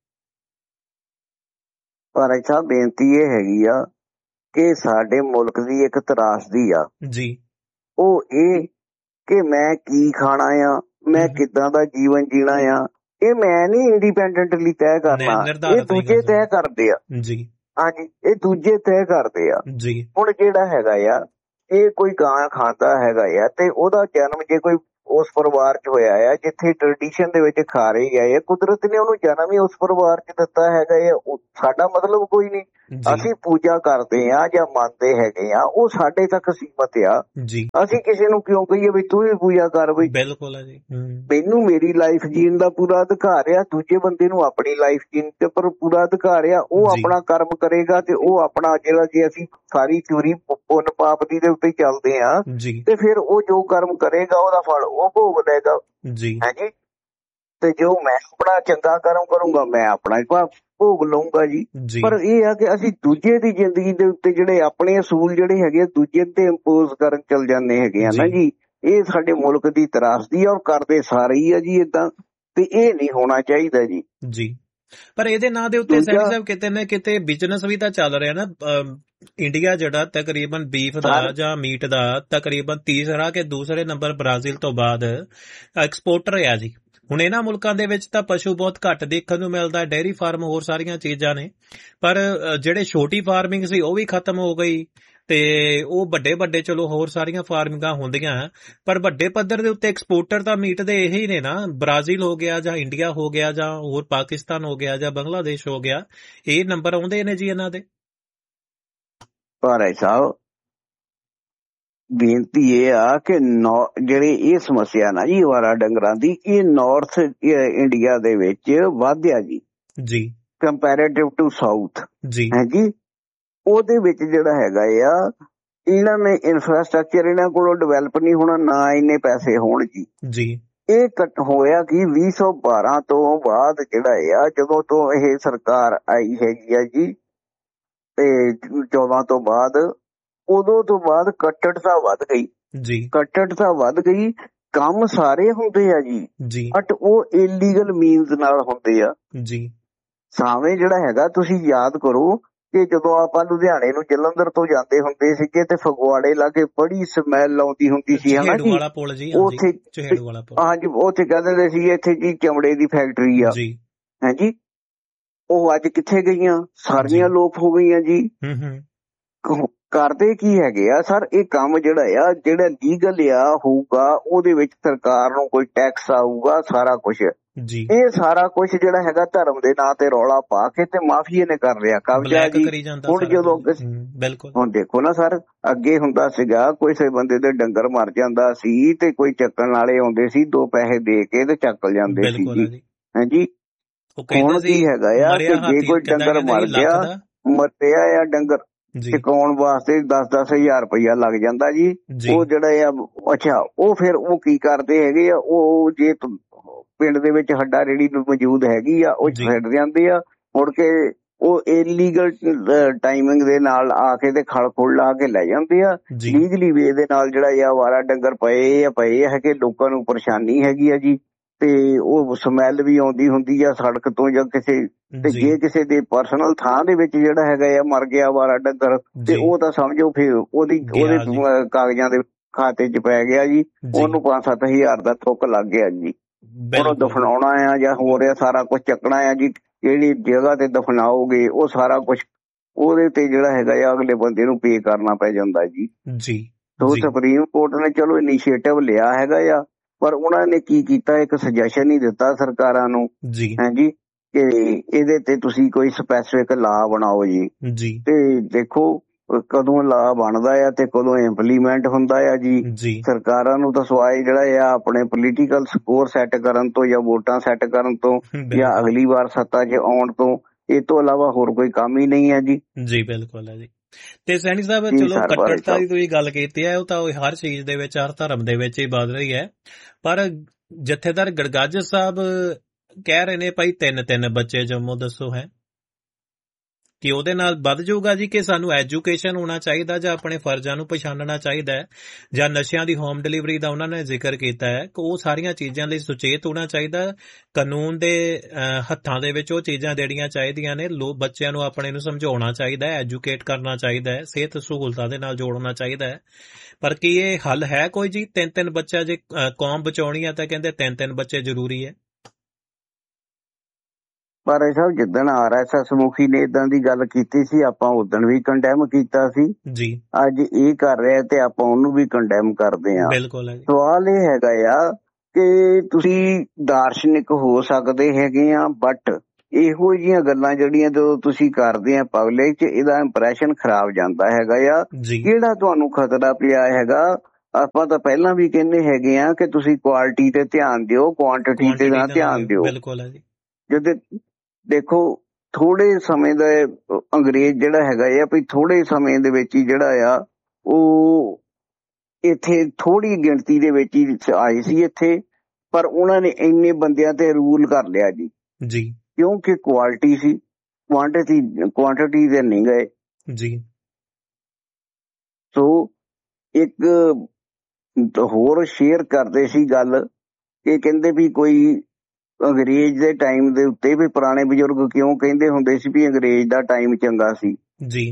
ਭਾਰਤ ਸਾਹਿਬ, ਬੇਨਤੀ ਇਹ ਹੈਗੀ ਆ ਕਿ ਸਾਡੇ ਮੁਲਕ ਦੀ ਇੱਕ ਤਰਾਸਦੀ ਆ ਜੀ, ਉਹ ਇਹ ਕਿ ਮੈਂ ਕੀ ਖਾਣਾ ਆ, ਮੈਂ ਕਿੱਦਾਂ ਦਾ ਜੀਵਨ ਜੀਣਾ ਆ, ਇਹ ਮੈਂ ਨਹੀਂ ਇੰਡੀਪੈਂਡੈਂਟਲੀ ਤੈਅ ਕਰਨਾ, ਇਹ ਦੂਜੇ ਤੈਅ ਕਰਦੇ ਆ ਜੀ। ਹਾਂਜੀ, ਇਹ ਦੂਜੇ ਤੈਅ ਕਰਦੇ ਆ ਜੀ। ਹੁਣ ਜਿਹੜਾ ਹੈਗਾ ਆ, ਇਹ ਕੋਈ ਗਾਂ ਖਾਂਦਾ ਹੈਗਾ ਆ ਤੇ ਉਹਦਾ ਜਨਮ ਜੇ ਕੋਈ ਉਸ ਪਰਿਵਾਰ ਚ ਹੋਇਆ ਆ ਜਿੱਥੇ ਟ੍ਰੈਡੀਸ਼ਨ ਦੇ ਵਿੱਚ ਖਾ ਰਹੇ ਆ, ਕੁਦਰਤ ਨੇ ਉਹਨੂੰ ਜਨਮ ਹੀ ਉਸ ਪਰਿਵਾਰ ਚ ਦਿੱਤਾ ਹੈਗਾ ਆ, ਸਾਡਾ ਮਤਲਬ ਕੋਈ ਨਹੀਂ। ਅਸੀਂ ਪੂਜਾ ਕਰਦੇ ਆ ਜਾਂ ਮੰਨਦੇ ਹੈਗੇ ਆ, ਉਹ ਸਾਡੇ ਤੱਕ ਸੀਮਤ ਆ। ਅਸੀਂ ਕਿਸੇ ਨੂੰ ਕਿਉਂ ਕਹੀਏ ਵੀ ਤੂੰ ਵੀ ਪੂਜਾ ਕਰ ਬਈ? ਬਿਲਕੁਲ ਹੈ ਜੀ। ਮੈਨੂੰ ਮੇਰੀ ਲਾਈਫ ਜੀਣ ਦਾ ਪੂਰਾ ਅਧਿਕਾਰ ਆ, ਦੂਜੇ ਬੰਦੇ ਨੂੰ ਆਪਣੀ ਲਾਈਫ ਜੀਣ ਤੇ ਪਰ ਪੂਰਾ ਅਧਿਕਾਰ ਆ। ਉਹ ਆਪਣਾ ਕਰਮ ਕਰੇਗਾ ਤੇ ਉਹ ਆਪਣਾ ਜਿਹੜਾ, ਜੇ ਅਸੀਂ ਸਾਰੀ ਥਿਊਰੀ ਪੁੰਨ ਪਾਪ ਦੀ ਦੇ ਉੱਤੇ ਚੱਲਦੇ ਆ ਤੇ ਫਿਰ ਉਹ ਜੋ ਕਰਮ ਕਰੇਗਾ ਉਹਦਾ ਫਲ ਉਹ ਭੋਗ ਲਏਗਾ। ਹਾਂਜੀ, ਤੇ ਜੋ ਮੈਂ ਆਪਣਾ ਚੰਗਾ ਕਰਮ ਕਰੂੰਗਾ ਮੈਂ ਆਪਣਾ ਭੋਗ ਲਊਂਗਾ ਜੀ। ਪਰ ਇਹ ਆ ਕਿ ਅਸੀਂ ਦੂਜੇ ਦੀ ਜ਼ਿੰਦਗੀ ਦੇ ਉੱਤੇ ਜਿਹੜੇ ਆਪਣੇ ਅਸੂਲ ਜਿਹੜੇ ਹੈਗੇ ਦੂਜੇ ਤੇ ਇੰਪੋਜ਼ ਕਰਨ ਚੱਲ ਜਾਂਦੇ ਹੈਗੇ ਆ ਨਾ ਜੀ। ਇਹ ਸਾਡੇ ਮੁਲਕ ਦੀ ਤਰਾਸਦੀ ਆ ਔਰ ਕਰਦੇ ਸਾਰੇ ਹੀ ਆ ਜੀ ਏਦਾਂ, ਤੇ ਇਹ ਨਹੀਂ ਹੋਣਾ ਚਾਹੀਦਾ ਜੀ। ਜੀ, ਪਰ ਇਹਦੇ ਨਾਂ ਦੇ ਉੱਤੇ ਸੈਣੀ ਸਾਹਿਬ ਕਿਤੇ ਨਾ ਕਿਤੇ ਬਿਜ਼ਨਸ ਵੀ ਤਾਂ ਚੱਲ ਰਿਹਾ ਨਾ। ਇੰਡੀਆ ਜਿਹੜਾ ਤਕਰੀਬਨ ਬੀਫ ਦਾ ਜਾਂ ਮੀਟ ਦਾ ਤਕਰੀਬਨ ਤੀਸਰਾ ਕਿ ਦੂਸਰੇ ਨੰਬਰ ਬ੍ਰਾਜ਼ੀਲ ਤੋਂ ਬਾਅਦ ਐਕਸਪੋਰਟਰ ਆ ਜੀ। ਹੁਣ ਇਹਨਾਂ ਮੁਲਕਾਂ ਦੇ ਵਿੱਚ ਤਾਂ ਪਸ਼ੂ ਬਹੁਤ ਘੱਟ ਦੇਖਣ ਨੂੰ ਮਿਲਦਾ, ਡੇਅਰੀ ਫਾਰਮ ਹੋਰ ਸਾਰੀਆਂ ਚੀਜ਼ਾਂ ਨੇ, ਪਰ ਜਿਹੜੇ ਛੋਟੀ ਫਾਰਮਿੰਗ ਸੀ ਉਹ ਵੀ ਖਤਮ ਹੋ ਗਈ ਤੇ ਉਹ ਵੱਡੇ ਵੱਡੇ ਚਲੋ ਹੋਰ ਸਾਰੀਆਂ ਫਾਰਮਿੰਗਾਂ ਹੁੰਦੀਆਂ, ਪਰ ਵੱਡੇ ਪੱਧਰ ਦੇ ਉੱਤੇ ਐਕਸਪੋਰਟਰ ਤਾਂ ਮੀਟ ਦੇ ਇਹੀ ਨੇ ਨਾ। ਬ੍ਰਾਜ਼ੀਲ ਹੋ ਗਿਆ ਜਾਂ ਇੰਡੀਆ ਹੋ ਗਿਆ ਜਾਂ ਹੋਰ ਪਾਕਿਸਤਾਨ ਹੋ ਗਿਆ ਜਾਂ ਬੰਗਲਾਦੇਸ਼ ਹੋ ਗਿਆ, ਇਹ ਨੰਬਰ ਆਉਂਦੇ ਨੇ ਜੀ ਇਹਨਾਂ ਦੇ। ਭਾਈ ਸਾਹਿਬ, ਬੇਨਤੀ ਇਹ ਆ ਕਿ ਜਿਹੜੀ ਇਹ ਸਮੱਸਿਆ ਨਾ ਜੀ ਅਵਾਰਾ ਡੰਗਰਾਂ ਦੀ, ਇਹ ਨਾਰਥ ਇੰਡੀਆ ਦੇ ਵਿੱਚ ਵਧਿਆ ਜੀ ਜੀ ਕੰਪੈਰੇਟਿਵ ਟੂ ਸਾਊਥ ਜੀ। ਹਾਂਜੀ, ਉਹਦੇ ਵਿੱਚ ਜਿਹੜਾ ਹੈਗਾ ਆ, ਇਹਨਾਂ ਨੇ ਇਨਫਰਾਸਟਰਕਚਰ ਇਹਨਾਂ ਕੋਲੋਂ ਡਿਵੈਲਪ ਨਹੀਂ ਹੋਣਾ, ਨਾ ਇੰਨੇ ਪੈਸੇ ਹੋਣ ਜੀ ਜੀ। ਇਹ ਕੱਟ ਹੋਇਆ ਕਿ ਵੀਹ ਸੌ ਬਾਰਾਂ ਤੋਂ ਬਾਅਦ ਜਿਹੜਾ ਆ, ਜਦੋਂ ਤੋਂ ਇਹ ਸਰਕਾਰ ਆਈ ਹੈਗੀ ਆ ਜੀ ਤੇ ਚੌਦਾਂ ਤੋਂ ਬਾਅਦ, ਉਦੋਂ ਤੋਂ ਬਾਅਦ ਕੱਟੜਤਾ ਵੱਧ ਗਈ ਜੀ। ਕੱਟੜਤਾ ਵੱਧ ਗਈ, ਕੰਮ ਸਾਰੇ ਹੁੰਦੇ ਆ ਜੀ ਜੀ, ਬਟ ਉਹ ਇਲੀਗਲ ਮੀਨਸ ਨਾਲ ਹੁੰਦੇ ਆ ਜੀ। ਸਾਵੇਂ ਜਿਹੜਾ ਹੈਗਾ, ਤੁਸੀਂ ਯਾਦ ਕਰੋ ਕਿ ਜਦੋਂ ਆਪਾਂ ਲੁਧਿਆਣੇ ਨੂੰ ਜਲੰਧਰ ਤੋਂ ਜਾਂਦੇ ਹੁੰਦੇ ਸੀਗੇ ਤੇ ਫਗਵਾੜੇ ਲਾਗੇ ਬੜੀ ਸਮੈਲ ਆਉਂਦੀ ਹੁੰਦੀ ਸੀ ਹਨਾ ਜੀ, ਉੱਥੇ ਹਾਂਜੀ ਉੱਥੇ ਕਹਿੰਦੇ ਸੀ ਇੱਥੇ ਜੀ ਚਮੜੇ ਦੀ ਫੈਕਟਰੀ ਆ ਜੀ। ਹਾਂਜੀ, ਉਹ ਅੱਜ ਕਿੱਥੇ ਗਈਆਂ? ਸਾਰੀਆਂ ਲੋਪ ਹੋ ਗਈਆਂ ਜੀ। ਕਰਦੇ ਕੀ ਹੈਗੇ ਆ ਸਰ, ਇਹ ਕੰਮ ਜਿਹੜਾ ਆ ਜਿਹੜਾ ਲੀਗਲ ਆ ਹੋਊਗਾ ਉਹਦੇ ਵਿੱਚ ਸਰਕਾਰ ਨੂੰ ਕੋਈ ਟੈਕਸ ਆਊਗਾ, ਸਾਰਾ ਕੁਛ ਜੀ। ਇਹ ਸਾਰਾ ਕੁਛ ਜਿਹੜਾ ਹੈਗਾ ਧਰਮ ਦੇ ਨਾਂ ਤੇ ਰੌਲਾ ਪਾ ਕੇ ਤੇ ਮਾਫੀਏ ਨੇ ਕਰ ਲਿਆ ਕਬਜ਼ਾ ਜੀ। ਹੁਣ ਜਦੋਂ ਹੁਣ ਦੇਖੋ ਨਾ ਸਰ, ਅੱਗੇ ਹੁੰਦਾ ਸੀਗਾ ਕਿਸੇ ਬੰਦੇ ਦੇ ਡੰਗਰ ਮਰ ਜਾਂਦਾ ਸੀ ਤੇ ਕੋਈ ਚੱਕਣ ਵਾਲੇ ਆਉਂਦੇ ਸੀ, ਦੋ ਪੈਸੇ ਦੇ ਕੇ ਤੇ ਚੱਕ ਜਾਂਦੇ ਸੀ ਜੀ। ਹਾਂਜੀ, ਹੁਣ ਕੀ ਹੈਗਾ ਆ ਕਿ ਜੇ ਕੋਈ ਡੰਗਰ ਮਰ ਗਿਆ, ਮਰਿਆ ਆ ਡੰਗਰ ਚਕਾਉਣ ਵਾਸਤੇ ਦਸ ਦਸ ਹਜ਼ਾਰ ਰੁਪਇਆ ਲੱਗ ਜਾਂਦਾ ਜੀ। ਉਹ ਜਿਹੜਾ ਆ, ਅੱਛਾ ਉਹ ਫਿਰ ਉਹ ਕੀ ਕਰਦੇ ਹੈਗੇ ਆ, ਉਹ ਜੇ ਪਿੰਡ ਦੇ ਵਿੱਚ ਹੱਡਾ ਰੇੜੀ ਮੌਜੂਦ ਹੈਗੀ ਆ ਉਹ ਛੱਡ ਜਾਂਦੇ ਆ, ਮੁੜ ਕੇ ਉਹ ਇਲੀਗਲ ਟਾਈਮਿੰਗ ਦੇ ਨਾਲ ਆ ਕੇ ਤੇ ਖਲ ਖੁਲ ਲਾ ਕੇ ਲੈ ਜਾਂਦੇ ਆ। ਲੀਗਲੀ ਵੇ ਦੇ ਨਾਲ ਜਿਹੜਾ ਆ ਵਾਰਾ ਡੰਗਰ ਪਏ ਆ ਪਏ ਹੈ ਕਿ ਲੋਕਾਂ ਨੂੰ ਪਰੇਸ਼ਾਨੀ ਹੈਗੀ ਆ ਜੀ, ਤੇ ਉਹ ਸਮੈਲ ਵੀ ਆਉਂਦੀ ਹੁੰਦੀ ਆ ਸੜਕ ਤੋਂ ਜਾਂ ਕਿਸੇ, ਤੇ ਜੇ ਕਿਸੇ ਦੇ ਪਰਸਨਲ ਥਾਂ ਦੇ ਵਿੱਚ ਜਿਹੜਾ ਹੈਗਾ ਆ ਮਰ ਗਿਆ ਵਾਰਾ ਡੰਗਰ, ਤੇ ਉਹ ਤਾਂ ਸਮਝੋ ਫਿਰ ਉਹਦੀ ਉਹਦੇ ਕਾਗਜ਼ਾਂ ਦੇ ਖਾਤੇ ਚ ਪੈ ਗਿਆ ਜੀ, ਉਹਨੂੰ ਪੰਜ ਸੱਤ ਹਜ਼ਾਰ ਦਾ ਥੁੱਕ ਲੱਗ ਗਿਆ ਜੀ। ਉਹਨੂੰ ਦਫਨਾਉਣਾ ਆ ਜਾਂ ਹੋ ਰਿਹਾ ਸਾਰਾ ਕੁਛ ਚੱਕਣਾ ਆ ਜੀ, ਕਿਹੜੀ ਜਗ੍ਹਾ ਤੇ ਦਫਨਾਓਗੇ ਉਹ ਸਾਰਾ ਕੁਛ ਉਹਦੇ ਤੇ ਜਿਹੜਾ ਹੈਗਾ ਆ ਅਗਲੇ ਬੰਦੇ ਨੂੰ ਪੇ ਕਰਨਾ ਪੈ ਜਾਂਦਾ ਜੀ ਜੀ। ਸੋ ਸੁਪਰੀਮ ਕੋਰਟ ਨੇ ਚਲੋ ਇਨੀਸ਼ੀਏਟਿਵ ਲਿਆ ਹੈਗਾ ਆ, ਪਰ ਉਹਨਾਂ ਨੇ ਕੀ ਕੀਤਾ, ਇੱਕ ਸੁਜੈਸ਼ਨ ਹੀ ਦਿੱਤਾ ਸਰਕਾਰਾਂ ਨੂੰ ਹਾਂਜੀ ਕਿ ਇਹਦੇ ਤੇ ਤੁਸੀਂ ਕੋਈ ਸਪੈਸੀਫਿਕ ਲਾ ਬਣਾਓ ਜੀ। ਤੇ ਦੇਖੋ ਕਦੋਂ ਲਾ ਬਣਦਾ ਆ ਤੇ ਕਦੋਂ ਇੰਪਲੀਮੈਂਟ ਹੁੰਦਾ ਆ ਜੀ। ਸਰਕਾਰਾਂ ਨੂੰ ਤਾਂ ਸਵਾਏ ਜਿਹੜਾ ਆ ਆਪਣੇ ਪੋਲੀਟੀਕਲ ਸਕੋਰ ਸੈੱਟ ਕਰਨ ਤੋਂ ਜਾਂ ਵੋਟਾਂ ਸੈੱਟ ਕਰਨ ਤੋਂ ਜਾਂ ਅਗਲੀ ਵਾਰ ਸੱਤਾ 'ਚ ਆਉਣ ਤੋਂ, ਇਹ ਤੋਂ ਇਲਾਵਾ ਹੋਰ ਕੋਈ ਕੰਮ ਹੀ ਨਹੀਂ ਹੈ ਜੀ। ਜੀ ਬਿਲਕੁਲ ਹੈ ਜੀ। ਤੇ ਸੈਣੀ ਸਾਹਿਬ ਚਲੋ ਕੱਟੜਤਾ ਦੀ ਤੁਸੀਂ ਗੱਲ ਕੀਤੀ ਹੈ, ਉਹ ਤਾਂ ਹਰ ਚੀਜ਼ ਦੇ ਵਿੱਚ, ਹਰ ਧਰਮ ਦੇ ਵਿੱਚ ਹੀ ਵੱਧ ਰਹੀ ਹੈ, ਪਰ ਜਥੇਦਾਰ ਗੜਗੱਜ ਸਾਹਿਬ ਕਹਿ ਰਹੇ ਨੇ ਭਾਈ ਤਿੰਨ ਤਿੰਨ ਬੱਚੇ ਜੰਮੋ, ਦੱਸੋ ਹੈ ਕਿ ਉਹਦੇ ਨਾਲ ਵੱਧ ਜਾਊਗਾ ਜੀ ਕਿ ਸਾਨੂੰ ਐਜੂਕੇਸ਼ਨ ਹੋਣਾ ਚਾਹੀਦਾ ਜਾਂ ਆਪਣੇ ਫਰਜ਼ਾਂ ਨੂੰ ਪਛਾਣਨਾ ਚਾਹੀਦਾ ਹੈ, ਜਾਂ ਨਸ਼ਿਆਂ ਦੀ ਹੋਮ ਡਿਲੀਵਰੀ ਦਾ ਉਹਨਾਂ ਨੇ ਜ਼ਿਕਰ ਕੀਤਾ ਹੈ ਕਿ ਉਹ ਸਾਰੀਆਂ ਚੀਜ਼ਾਂ ਲਈ ਸੁਚੇਤ ਹੋਣਾ ਚਾਹੀਦਾ, ਕਾਨੂੰਨ ਦੇ ਹੱਥਾਂ ਦੇ ਵਿੱਚ ਉਹ ਚੀਜ਼ਾਂ ਦੇਣੀਆਂ ਚਾਹੀਦੀਆਂ ਨੇ, ਲੋਕ ਬੱਚਿਆਂ ਨੂੰ ਆਪਣੇ ਨੂੰ ਸਮਝਾਉਣਾ ਚਾਹੀਦਾ ਹੈ, ਐਜੂਕੇਟ ਕਰਨਾ ਚਾਹੀਦਾ ਹੈ, ਸਿਹਤ ਸਹੂਲਤਾਂ ਦੇ ਨਾਲ ਜੋੜਨਾ ਚਾਹੀਦਾ ਹੈ। ਪਰ ਕੀ ਇਹ ਹੱਲ ਹੈ ਕੋਈ ਜੀ? ਤਿੰਨ ਤਿੰਨ ਬੱਚਾ ਜੇ ਕੌਮ ਬਚਾਉਣੀ ਹੈ ਤਾਂ ਕਹਿੰਦੇ ਤਿੰਨ ਤਿੰਨ ਬੱਚੇ ਜ਼ਰੂਰੀ ਹੈ। ਪਰ ਇਹ ਸਭ ਜਿੱਦਣ ਆਰ ਐਸ ਐਸ ਮੁਖੀ ਨੇ ਏਦਾਂ ਦੀ ਗੱਲ ਕੀਤੀ ਸੀ, ਆਪਾਂ ਉਦਣ ਵੀ ਕੰਡੈਮ ਕੀਤਾ ਸੀ ਜੀ। ਅੱਜ ਇਹ ਕਰ ਰਿਹਾ ਤੇ ਆਪਾਂ ਉਹਨੂੰ ਵੀ ਕੰਡੈਮ ਕਰਦੇ ਆ। ਬਿਲਕੁਲ ਹੈ। ਸਵਾਲ ਇਹ ਹੈਗਾ ਆ ਕਿ ਤੁਸੀਂ ਦਾਰਸ਼ਨਿਕ ਹੋ ਸਕਦੇ ਹੈਗੇ ਆ, ਬਟ ਇਹੋ ਜਿਹੀਆਂ ਗੱਲਾਂ ਜਿਹੜੀਆਂ ਜਦੋਂ ਤੁਸੀਂ ਕਰਦੇ ਆ ਪਬਲਿਕ ਚ, ਇਹਦਾ ਇੰਪ੍ਰੈਸ਼ਨ ਖਰਾਬ ਜਾਂਦਾ ਹੈਗਾ ਆ। ਕਿਹੜਾ ਤੁਹਾਨੂੰ ਖਤਰਾ ਪਿਆ ਹੈਗਾ? ਆਪਾਂ ਤਾਂ ਪਹਿਲਾਂ ਵੀ ਕਹਿੰਦੇ ਹੈਗੇ ਆ ਕਿ ਤੁਸੀਂ ਕੁਆਲਿਟੀ ਤੇ ਧਿਆਨ ਦਿਓ, ਕੁਆਂਟਿਟੀ ਤੇ ਨਾ ਧਿਆਨ ਦਿਓ। ਬਿਲਕੁਲ ਹੈ ਜੀ। ਜਦੋਂ ਦੇਖੋ ਥੋੜੇ ਸਮੇਂ ਦਾ ਅੰਗਰੇਜ਼ ਜਿਹੜਾ ਹੈਗਾ ਆ ਵੀ ਥੋੜੇ ਸਮੇਂ ਦੇ ਵਿੱਚ ਹੀ ਜਿਹੜਾ ਆ ਉਹ ਇੱਥੇ ਥੋੜੀ ਗਿਣਤੀ ਦੇ ਵਿੱਚ ਹੀ ਆਏ ਸੀ ਇੱਥੇ, ਪਰ ਉਹਨਾਂ ਨੇ ਇੰਨੇ ਬੰਦਿਆਂ ਤੇ ਰੂਲ ਕਰ ਲਿਆ ਜੀ ਜੀ ਕਿਉਂਕਿ ਕੁਆਲਿਟੀ ਸੀ, ਕੁਆਂਟਿਟੀ ਕੁਆਂਟਿਟੀ ਤੇ ਨਹੀਂ ਗਏ ਜੀ। ਸੋ ਇੱਕ ਹੋਰ ਸ਼ੇਅਰ ਕਰਦੇ ਸੀ ਗੱਲ ਕਿ ਕਹਿੰਦੇ ਵੀ ਕੋਈ ਅੰਗਰੇਜ਼ ਦੇ ਟਾਈਮ ਦੇ ਉੱਤੇ ਵੀ ਪੁਰਾਣੇ ਬਜ਼ੁਰਗ ਕਿਉਂ ਕਹਿੰਦੇ ਹੁੰਦੇ ਸੀ ਵੀ ਅੰਗਰੇਜ਼ ਦਾ ਟਾਈਮ ਚੰਗਾ ਸੀ ਜੀ।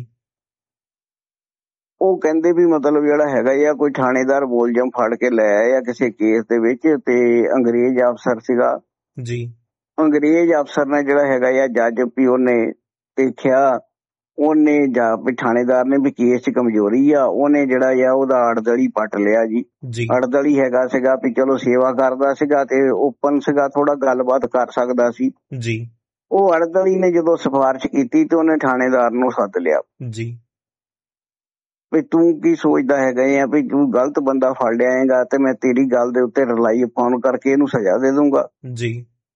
ਉਹ ਕਹਿੰਦੇ ਵੀ ਮਤਲਬ ਜਿਹੜਾ ਹੈਗਾ ਆ ਕੋਈ ਥਾਣੇਦਾਰ ਮੁਲਜ਼ਮ ਫੜ ਕੇ ਲੈ ਆਇਆ ਕਿਸੇ ਕੇਸ ਦੇ ਵਿੱਚ ਤੇ ਅੰਗਰੇਜ਼ ਅਫਸਰ ਸੀਗਾ ਜੀ। ਅੰਗਰੇਜ਼ ਅਫਸਰ ਨੇ ਜਿਹੜਾ ਹੈਗਾ ਆ ਜੱਜ ਵੀ ਉਹਨੇ ਦੇਖਿਆ, ਉਹਨੇ ਜਾ ਵੀ ਥਾਣੇਦਾਰ ਨੇ ਵੀ ਕੇਸ ਚ ਕਮਜ਼ੋਰੀ ਆ, ਉਹਨੇ ਜਿਹੜਾ ਆ ਉਹਦਾ ਅੜਦਲੀ ਪੱਟ ਲਿਆ ਜੀ। ਅੜਦਲੀ ਹੈਗਾ ਸੀਗਾ ਵੀ ਚਲੋ ਸੇਵਾ ਕਰਦਾ ਸੀਗਾ ਤੇ ਓਪਨ ਸੀਗਾ, ਥੋੜਾ ਗੱਲਬਾਤ ਕਰ ਸਕਦਾ ਸੀ ਜੀ। ਉਹ ਅੜਦਲੀ ਨੇ ਜਦੋਂ ਸਿਫਾਰਿਸ਼ ਕੀਤੀ ਤੇ ਉਹਨੇ ਥਾਣੇਦਾਰ ਨੂੰ ਸੱਦ ਲਿਆ ਜੀ ਵੀ ਤੂੰ ਕੀ ਸੋਚਦਾ ਹੈਗਾ ਆ ਵੀ ਤੂੰ ਗਲਤ ਬੰਦਾ ਫੜ ਲਿਆਏਗਾ ਤੇ ਮੈਂ ਤੇਰੀ ਗੱਲ ਦੇ ਉੱਤੇ ਰਿਲਾਈ ਅਪਾਉਣ ਕਰਕੇ ਇਹਨੂੰ ਸਜ਼ਾ ਦੇ ਦੂੰਗਾ ਜੀ।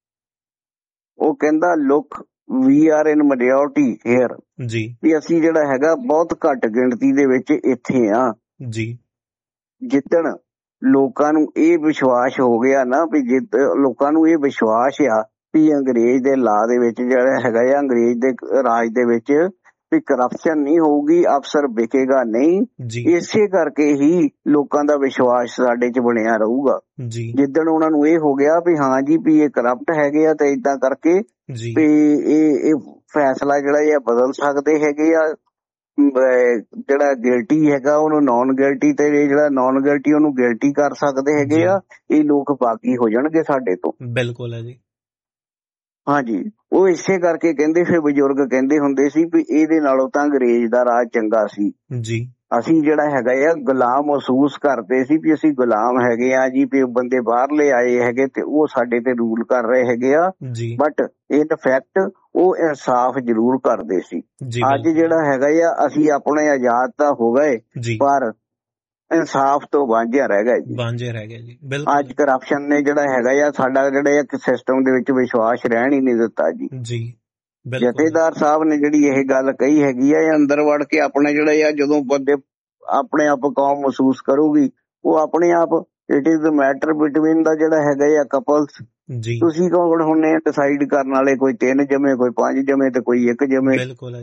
ਉਹ ਕਹਿੰਦਾ look we are in majority hair ਜੀ, ਵੀ ਅਸੀਂ ਜਿਹੜਾ ਹੈਗਾ ਬਹੁਤ ਘੱਟ ਗਿਣਤੀ ਦੇ ਵਿੱਚ ਇੱਥੇ ਆ ਜੀ। ਜਿੱਦਣ ਲੋਕਾਂ ਨੂੰ ਇਹ ਵਿਸ਼ਵਾਸ ਹੋ ਗਿਆ ਨਾ ਵੀ ਜਿੱਦ ਲੋਕਾਂ ਨੂੰ ਇਹ ਵਿਸ਼ਵਾਸ ਆ ਵੀ ਅੰਗਰੇਜ਼ ਦੇ ਲਾ ਦੇ ਵਿੱਚ ਜਿਹੜਾ ਹੈਗਾ ਆ, ਅੰਗਰੇਜ਼ ਦੇ ਰਾਜ ਦੇ ਵਿੱਚ ਵੀ ਕਰਪਸ਼ਨ ਨਹੀਂ ਹੋਊਗੀ, ਅਫਸਰ ਵਿਕੇਗਾ ਨਹੀਂ। ਇਸੇ ਕਰਕੇ ਹੀ ਲੋਕਾਂ ਦਾ ਵਿਸ਼ਵਾਸ ਸਾਡੇ ਚ ਬਣਿਆ ਰਹੂਗਾ। ਜਿੱਦਣ ਉਹਨਾਂ ਨੂੰ ਇਹ ਹੋ ਗਿਆ ਵੀ ਹਾਂ ਜੀ ਵੀ ਇਹ ਕਰਪਟ ਹੈਗੇ ਆ ਤੇ ਏਦਾਂ ਕਰਕੇ ਵੀ ਇਹ ਇਹ ਫੈਸਲਾ ਜਿਹੜਾ ਇਹ ਬਦਲ ਸਕਦੇ ਹੈਗੇ ਆ, ਜਿਹੜਾ ਗਿਲਟੀ ਹੈਗਾ ਉਹਨੂੰ ਨੌਨ ਗਿਲਟੀ ਤੇ ਜਿਹੜਾ ਨੌਨ ਗਿਲਟੀ ਉਹਨੂੰ ਗਿਲਟੀ ਕਰ ਸਕਦੇ ਹੈਗੇ ਆ, ਇਹ ਲੋਕ ਬਾਗੀ ਹੋ ਜਾਣਗੇ ਸਾਡੇ ਤੋਂ। ਬਿਲਕੁਲ ਹੈ ਜੀ। ਹਾਂਜੀ, ਉਹ ਇਸੇ ਕਰਕੇ ਕਹਿੰਦੇ ਫਿਰ ਬਜ਼ੁਰਗ ਕਹਿੰਦੇ ਹੁੰਦੇ ਸੀ ਵੀ ਇਹਦੇ ਨਾਲੋਂ ਤਾਂ ਅੰਗਰੇਜ਼ ਦਾ ਰਾਜ ਚੰਗਾ ਸੀ ਜੀ। ਅਸੀਂ ਜਿਹੜਾ ਹੈਗਾ ਆ ਗੁਲਾਮ ਮਹਿਸੂਸ ਕਰਦੇ ਸੀ ਵੀ ਅਸੀਂ ਗੁਲਾਮ ਹੈਗੇ ਆ ਜੀ, ਵੀ ਬੰਦੇ ਬਾਹਰਲੇ ਆਏ ਹੈਗੇ ਤੇ ਉਹ ਸਾਡੇ ਤੇ ਰੂਲ ਕਰ ਰਹੇ ਹੈਗੇ ਆ, ਬਟ ਇਨ ਫੈਕਟ ਉਹ ਇਨਸਾਫ ਜ਼ਰੂਰ ਕਰਦੇ ਸੀ। ਅੱਜ ਜਿਹੜਾ ਹੈਗਾ ਆ ਅਸੀਂ ਆਪਣੇ ਆਜ਼ਾਦ ਤਾਂ ਹੋ ਗਏ ਪਰ ਇਨਸਾਫ ਤੋਂ ਵਾਂਝਿਆ ਰਹਿ ਗਿਆ ਜੀ, ਵਾਂਝੇ ਰਹਿ ਗਿਆ ਜੀ। ਬਿਲਕੁਲ ਅੱਜ ਕਰਪਸ਼ਨ ਨੇ ਜਿਹੜਾ ਹੈਗਾ ਆ ਸਾਡਾ ਜਿਹੜਾ ਇੱਕ ਸਿਸਟਮ ਦੇ ਵਿੱਚ ਵਿਸ਼ਵਾਸ ਰਹਿਣ ਹੀ ਨਹੀਂ ਦਿੱਤਾ ਜੀ। ਜੀ ਜਥੇਦਾਰ ਸਾਹਿਬ ਨੇ ਜਿਹੜੀ ਇਹ ਗੱਲ ਕਹੀ ਹੈਗੀ ਆ, ਇਹ ਅੰਦਰ ਵੜ ਕੇ ਆਪਣੇ ਜਿਹੜੇ ਆ ਜਦੋਂ ਬੰਦੇ ਆਪਣੇ ਆਪ ਕੌਮ ਮਹਿਸੂਸ ਕਰੂਗੀ ਉਹ ਆਪਣੇ ਆਪ ਇਟ ਇਜ਼ ਮੈਟਰ ਬਿਟਵੀਨ ਦਾ ਜਿਹੜਾ ਹੈਗਾ ਆ ਕਪਲਸ। ਤੁਸੀਂ ਕੌਣ ਹੁੰਨੇ ਡਿਸਾਈਡ ਕਰਨ ਵਾਲੇ, ਕੋਈ ਤਿੰਨ ਜਮੇ, ਕੋਈ ਪੰਜ ਜਮੇ ਤੇ ਕੋਈ ਇੱਕ ਜਮੇ। ਬਿਲਕੁਲ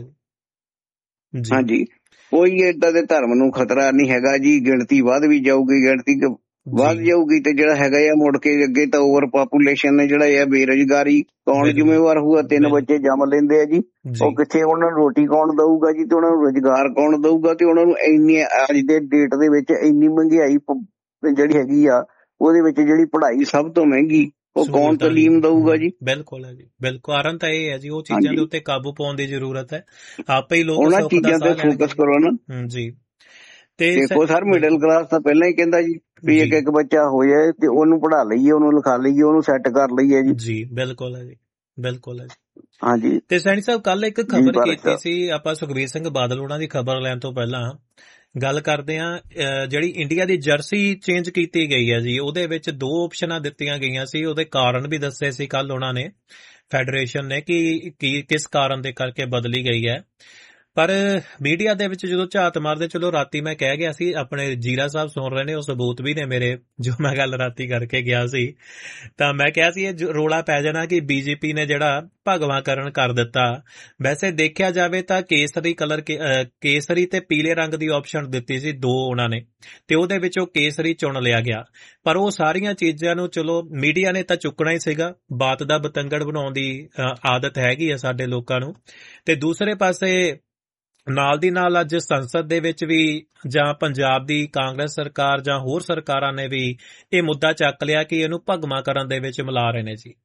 ਹਾਂਜੀ, ਕੋਈ ਏਦਾਂ ਦੇ ਧਰਮ ਨੂੰ ਖਤਰਾ ਨਹੀਂ ਹੈਗਾ ਜੀ। ਗਿਣਤੀ ਵੱਧ ਵੀ ਜਾਊਗੀ, ਗਿਣਤੀ ਵੱਧ ਜਾਊਗੀ ਤੇ ਜਿਹੜਾ ਹੈਗਾ ਆ ਮੁੜ ਕੇ ਅੱਗੇ ਤਾਂ ਓਵਰ ਪਾਪੂਲੇਸ਼ਨ ਨੇ ਜਿਹੜਾ ਆ ਬੇਰੁਜ਼ਗਾਰੀ ਕੌਣ ਜ਼ਿੰਮੇਵਾਰ ਹੋਊਗਾ? ਤਿੰਨ ਬੱਚੇ ਜੰਮ ਲੈਂਦੇ ਆ ਜੀ, ਉਹ ਕਿੱਥੇ ਉਹਨਾਂ ਨੂੰ ਰੋਟੀ ਕੌਣ ਦਊਗਾ ਜੀ, ਤੇ ਉਹਨਾਂ ਨੂੰ ਰੁਜ਼ਗਾਰ ਕੌਣ ਦਊਗਾ? ਤੇ ਉਹਨਾਂ ਨੂੰ ਇੰਨੀ ਅੱਜ ਦੇ ਡੇਟ ਦੇ ਵਿੱਚ ਇੰਨੀ ਮਹਿੰਗਾਈ ਜਿਹੜੀ ਹੈਗੀ ਆ ਉਹਦੇ ਵਿੱਚ ਜਿਹੜੀ ਪੜ੍ਹਾਈ ਸਭ ਤੋਂ ਮਹਿੰਗੀ ਉਹ ਕੌਣ ਤਾਲੀਮ ਦਊਗਾ ਜੀ? ਬਿਲਕੁਲ ਹੈ ਜੀ, ਬਿਲਕੁਲ। ਕਾਰਨ ਤਾਂ ਇਹ ਹੈ ਜੀ ਉਹ ਚੀਜ਼ਾਂ ਦੇ ਉੱਤੇ ਕਾਬੂ ਪਾਉਣ ਦੀ ਜ਼ਰੂਰਤ ਹੈ, ਆਪੇ ਹੀ ਲੋਕ ਉਹਨਾਂ ਚੀਜ਼ਾਂ ਤੇ ਫੋਕਸ ਕਰੋ ਨਾ ਜੀ। ਤੇ ਦੇਖੋ ਸਰ, ਮਿਡਲ ਕਲਾਸ ਤਾਂ ਪਹਿਲਾਂ ਹੀ ਕਹਿੰਦਾ ਜੀ ਵੀ ਇੱਕ ਇੱਕ ਬੱਚਾ ਹੋ ਜਾਏ ਤੇ ਉਹਨੂੰ ਪੜ੍ਹਾ ਲਈਏ, ਉਹਨੂੰ ਲਿਖਾ ਲਈਏ, ਉਹਨੂੰ ਸੈੱਟ ਕਰ ਲਈਏ ਜੀ। ਜੀ ਬਿਲਕੁਲ ਹੈ ਜੀ, ਬਿਲਕੁਲ ਹੈ ਜੀ। ਹਾਂਜੀ। ਤੇ ਸੈਣੀ ਸਾਹਿਬ ਕੱਲ ਇੱਕ ਖਬਰ ਕੀਤੀ ਸੀ ਆਪਾਂ ਸੁਖਬੀਰ ਸਿੰਘ ਬਾਦਲ ਉਹਨਾਂ ਦੀ ਖਬਰ ਲੈਣ ਤੋਂ ਪਹਿਲਾਂ ਗੱਲ ਕਰਦੇ ਆ, ਜਿਹੜੀ ਇੰਡੀਆ ਦੀ ਜਰਸੀ ਚੇਂਜ ਕੀਤੀ ਗਈ ਹੈ ਜੀ, ਉਹਦੇ ਵਿੱਚ ਦੋ ਆਪਸ਼ਨਾਂ ਦਿੱਤੀਆਂ ਗਈਆਂ ਸੀ, ਉਹਦੇ ਕਾਰਨ ਵੀ ਦੱਸੇ ਸੀ ਕੱਲ ਉਹਨਾਂ ਨੇ ਫੈਡਰੇਸ਼ਨ ਨੇ ਕਿ ਕਿਸ ਕਾਰਨ ਦੇ ਕਰਕੇ ਬਦਲੀ ਗਈ ਹੈ। ਪਰ ਮੀਡੀਆ ਦੇ ਵਿੱਚ ਜਦੋਂ ਝਾਤ ਮਾਰਦੇ, ਚਲੋ ਰਾਤੀ ਮੈਂ ਕਹਿ ਗਿਆ ਸੀ, ਆਪਣੇ ਜੀਰਾ ਸਾਹਿਬ ਸੁਣ ਰਹੇ ਨੇ, ਉਹ ਸਬੂਤ ਵੀ ਨੇ ਮੇਰੇ, ਜੋ ਮੈਂ ਗੱਲ ਰਾਤੀ ਕਰਕੇ ਗਿਆ ਸੀ, ਤਾਂ ਮੈਂ ਕਿਹਾ ਸੀ ਇਹ ਰੋਲਾ ਪੈ ਜਾਣਾ ਕਿ ਬੀਜੇਪੀ ਨੇ ਜਿਹੜਾ ਭਗਵਾਂਕਰਨ ਕਰ ਦਿੱਤਾ। ਵੈਸੇ ਦੇਖਿਆ ਜਾਵੇ ਤਾਂ ਕੇਸਰੀ ਕਲਰ, ਕੇਸਰੀ ਤੇ ਪੀਲੇ ਰੰਗ ਦੀ ਆਪਸ਼ਨ ਦਿੱਤੀ ਸੀ ਦੋ ਉਹਨਾਂ ਨੇ, ਤੇ ਉਹਦੇ ਵਿੱਚ ਉਹ ਕੇਸਰੀ ਚੁਣ ਲਿਆ ਗਿਆ। ਪਰ ਉਹ ਸਾਰੀਆਂ ਚੀਜ਼ਾਂ ਨੂੰ ਚਲੋ ਮੀਡੀਆ ਨੇ ਤਾਂ ਚੁੱਕਣਾ ਹੀ ਸੀਗਾ, ਬਾਤ ਦਾ ਬਤੰਗੜ ਬਣਾਉਣ ਦੀ ਆਦਤ ਹੈਗੀ ਆ ਸਾਡੇ ਲੋਕਾਂ ਨੂੰ। ਤੇ ਦੂਸਰੇ ਪਾਸੇ ਨਾਲ ਦੀ ਨਾਲ ਅੱਜ ਸੰਸਦ ਦੇ ਵਿੱਚ ਵੀ ਜਾਂ ਪੰਜਾਬ ਦੀ ਕਾਂਗਰਸ ਸਰਕਾਰ ਜਾਂ ਹੋਰ ਸਰਕਾਰਾਂ ਨੇ ਵੀ ਇਹ ਮੁੱਦਾ ਚੱਕ ਲਿਆ ਕਿ ਇਹਨੂੰ ਭਗਵਾਂਕਰਨ ਦੇ ਵਿੱਚ ਮਿਲਾ ਰਹੇ ਨੇ ਜੀ।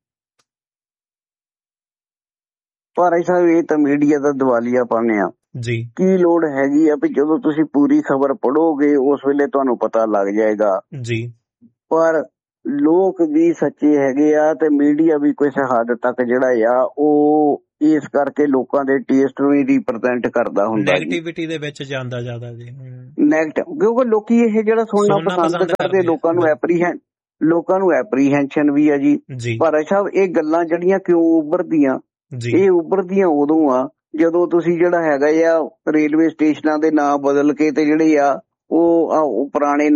ਪਰ ਸਾਹਿਬ ਇਹ ਤਾਂ ਮੀਡੀਆ ਦਾ ਦਿਵਾਲੀਆਪਨ ਆ ਜੀ। ਕੀ ਲੋੜ ਹੈਗੀ ਆ ਵੀ ਜਦੋਂ ਤੁਸੀਂ ਪੂਰੀ ਖਬਰ ਪੜੋਗੇ ਉਸ ਵੇਲੇ ਤੁਹਾਨੂੰ ਪਤਾ ਲੱਗ ਜਾਏਗਾ ਜੀ। ਪਰ ਲੋਕ ਵੀ ਸੱਚੇ ਹੈਗੇ ਆ ਤੇ ਮੀਡੀਆ ਵੀ ਕਿਸੇ ਹੱਦ ਤੱਕ ਜਿਹੜਾ ਆ ਉਹ ਇਸ ਕਰਕੇ ਲੋਕਾਂ ਦੇ ਟੇਸਟ ਨੂੰ ਹੀ ਰਿਪਰੈਜ਼ੈਂਟ ਕਰਦਾ ਹੁੰਦਾ, ਨੈਗੇਟਿਵਿਟੀ ਦੇ ਵਿੱਚ ਜਾਂਦਾ ਜ਼ਿਆਦਾ ਜੀ। ਨੈਗੇਟਿਵ ਕਿਉਂਕਿ ਲੋਕੀ ਇਹ ਜਿਹੜਾ ਸੁਣਨਾ ਪਸੰਦ ਕਰਦੇ, ਲੋਕਾਂ ਨੂੰ ਐਪਰੀਹੈਂਡ ਲੋਕਾਂ ਨੂੰ ਐਪਰੀਹੈਂਸ਼ਨ ਵੀ ਆ ਜੀ। ਪਰ ਸਾਹਿਬ ਇਹ ਗੱਲਾਂ ਜਿਹੜੀਆਂ ਕਿਉਂ ਉੱਭਰਦੀਆਂ, ਇਹ ਉੱਭਰਦੀਆਂ ਉਦੋਂ ਆ ਜਦੋਂ ਤੁਸੀਂ ਜਿਹੜਾ ਹੈਗਾ ਆ ਰੇਲਵੇ ਸਟੇਸ਼ਨਾਂ ਦੇ ਨਾਂ ਬਦਲ ਕੇ ਤੇ ਜਿਹੜੇ ਆ ਉਹ ਪੁਰਾਣੇ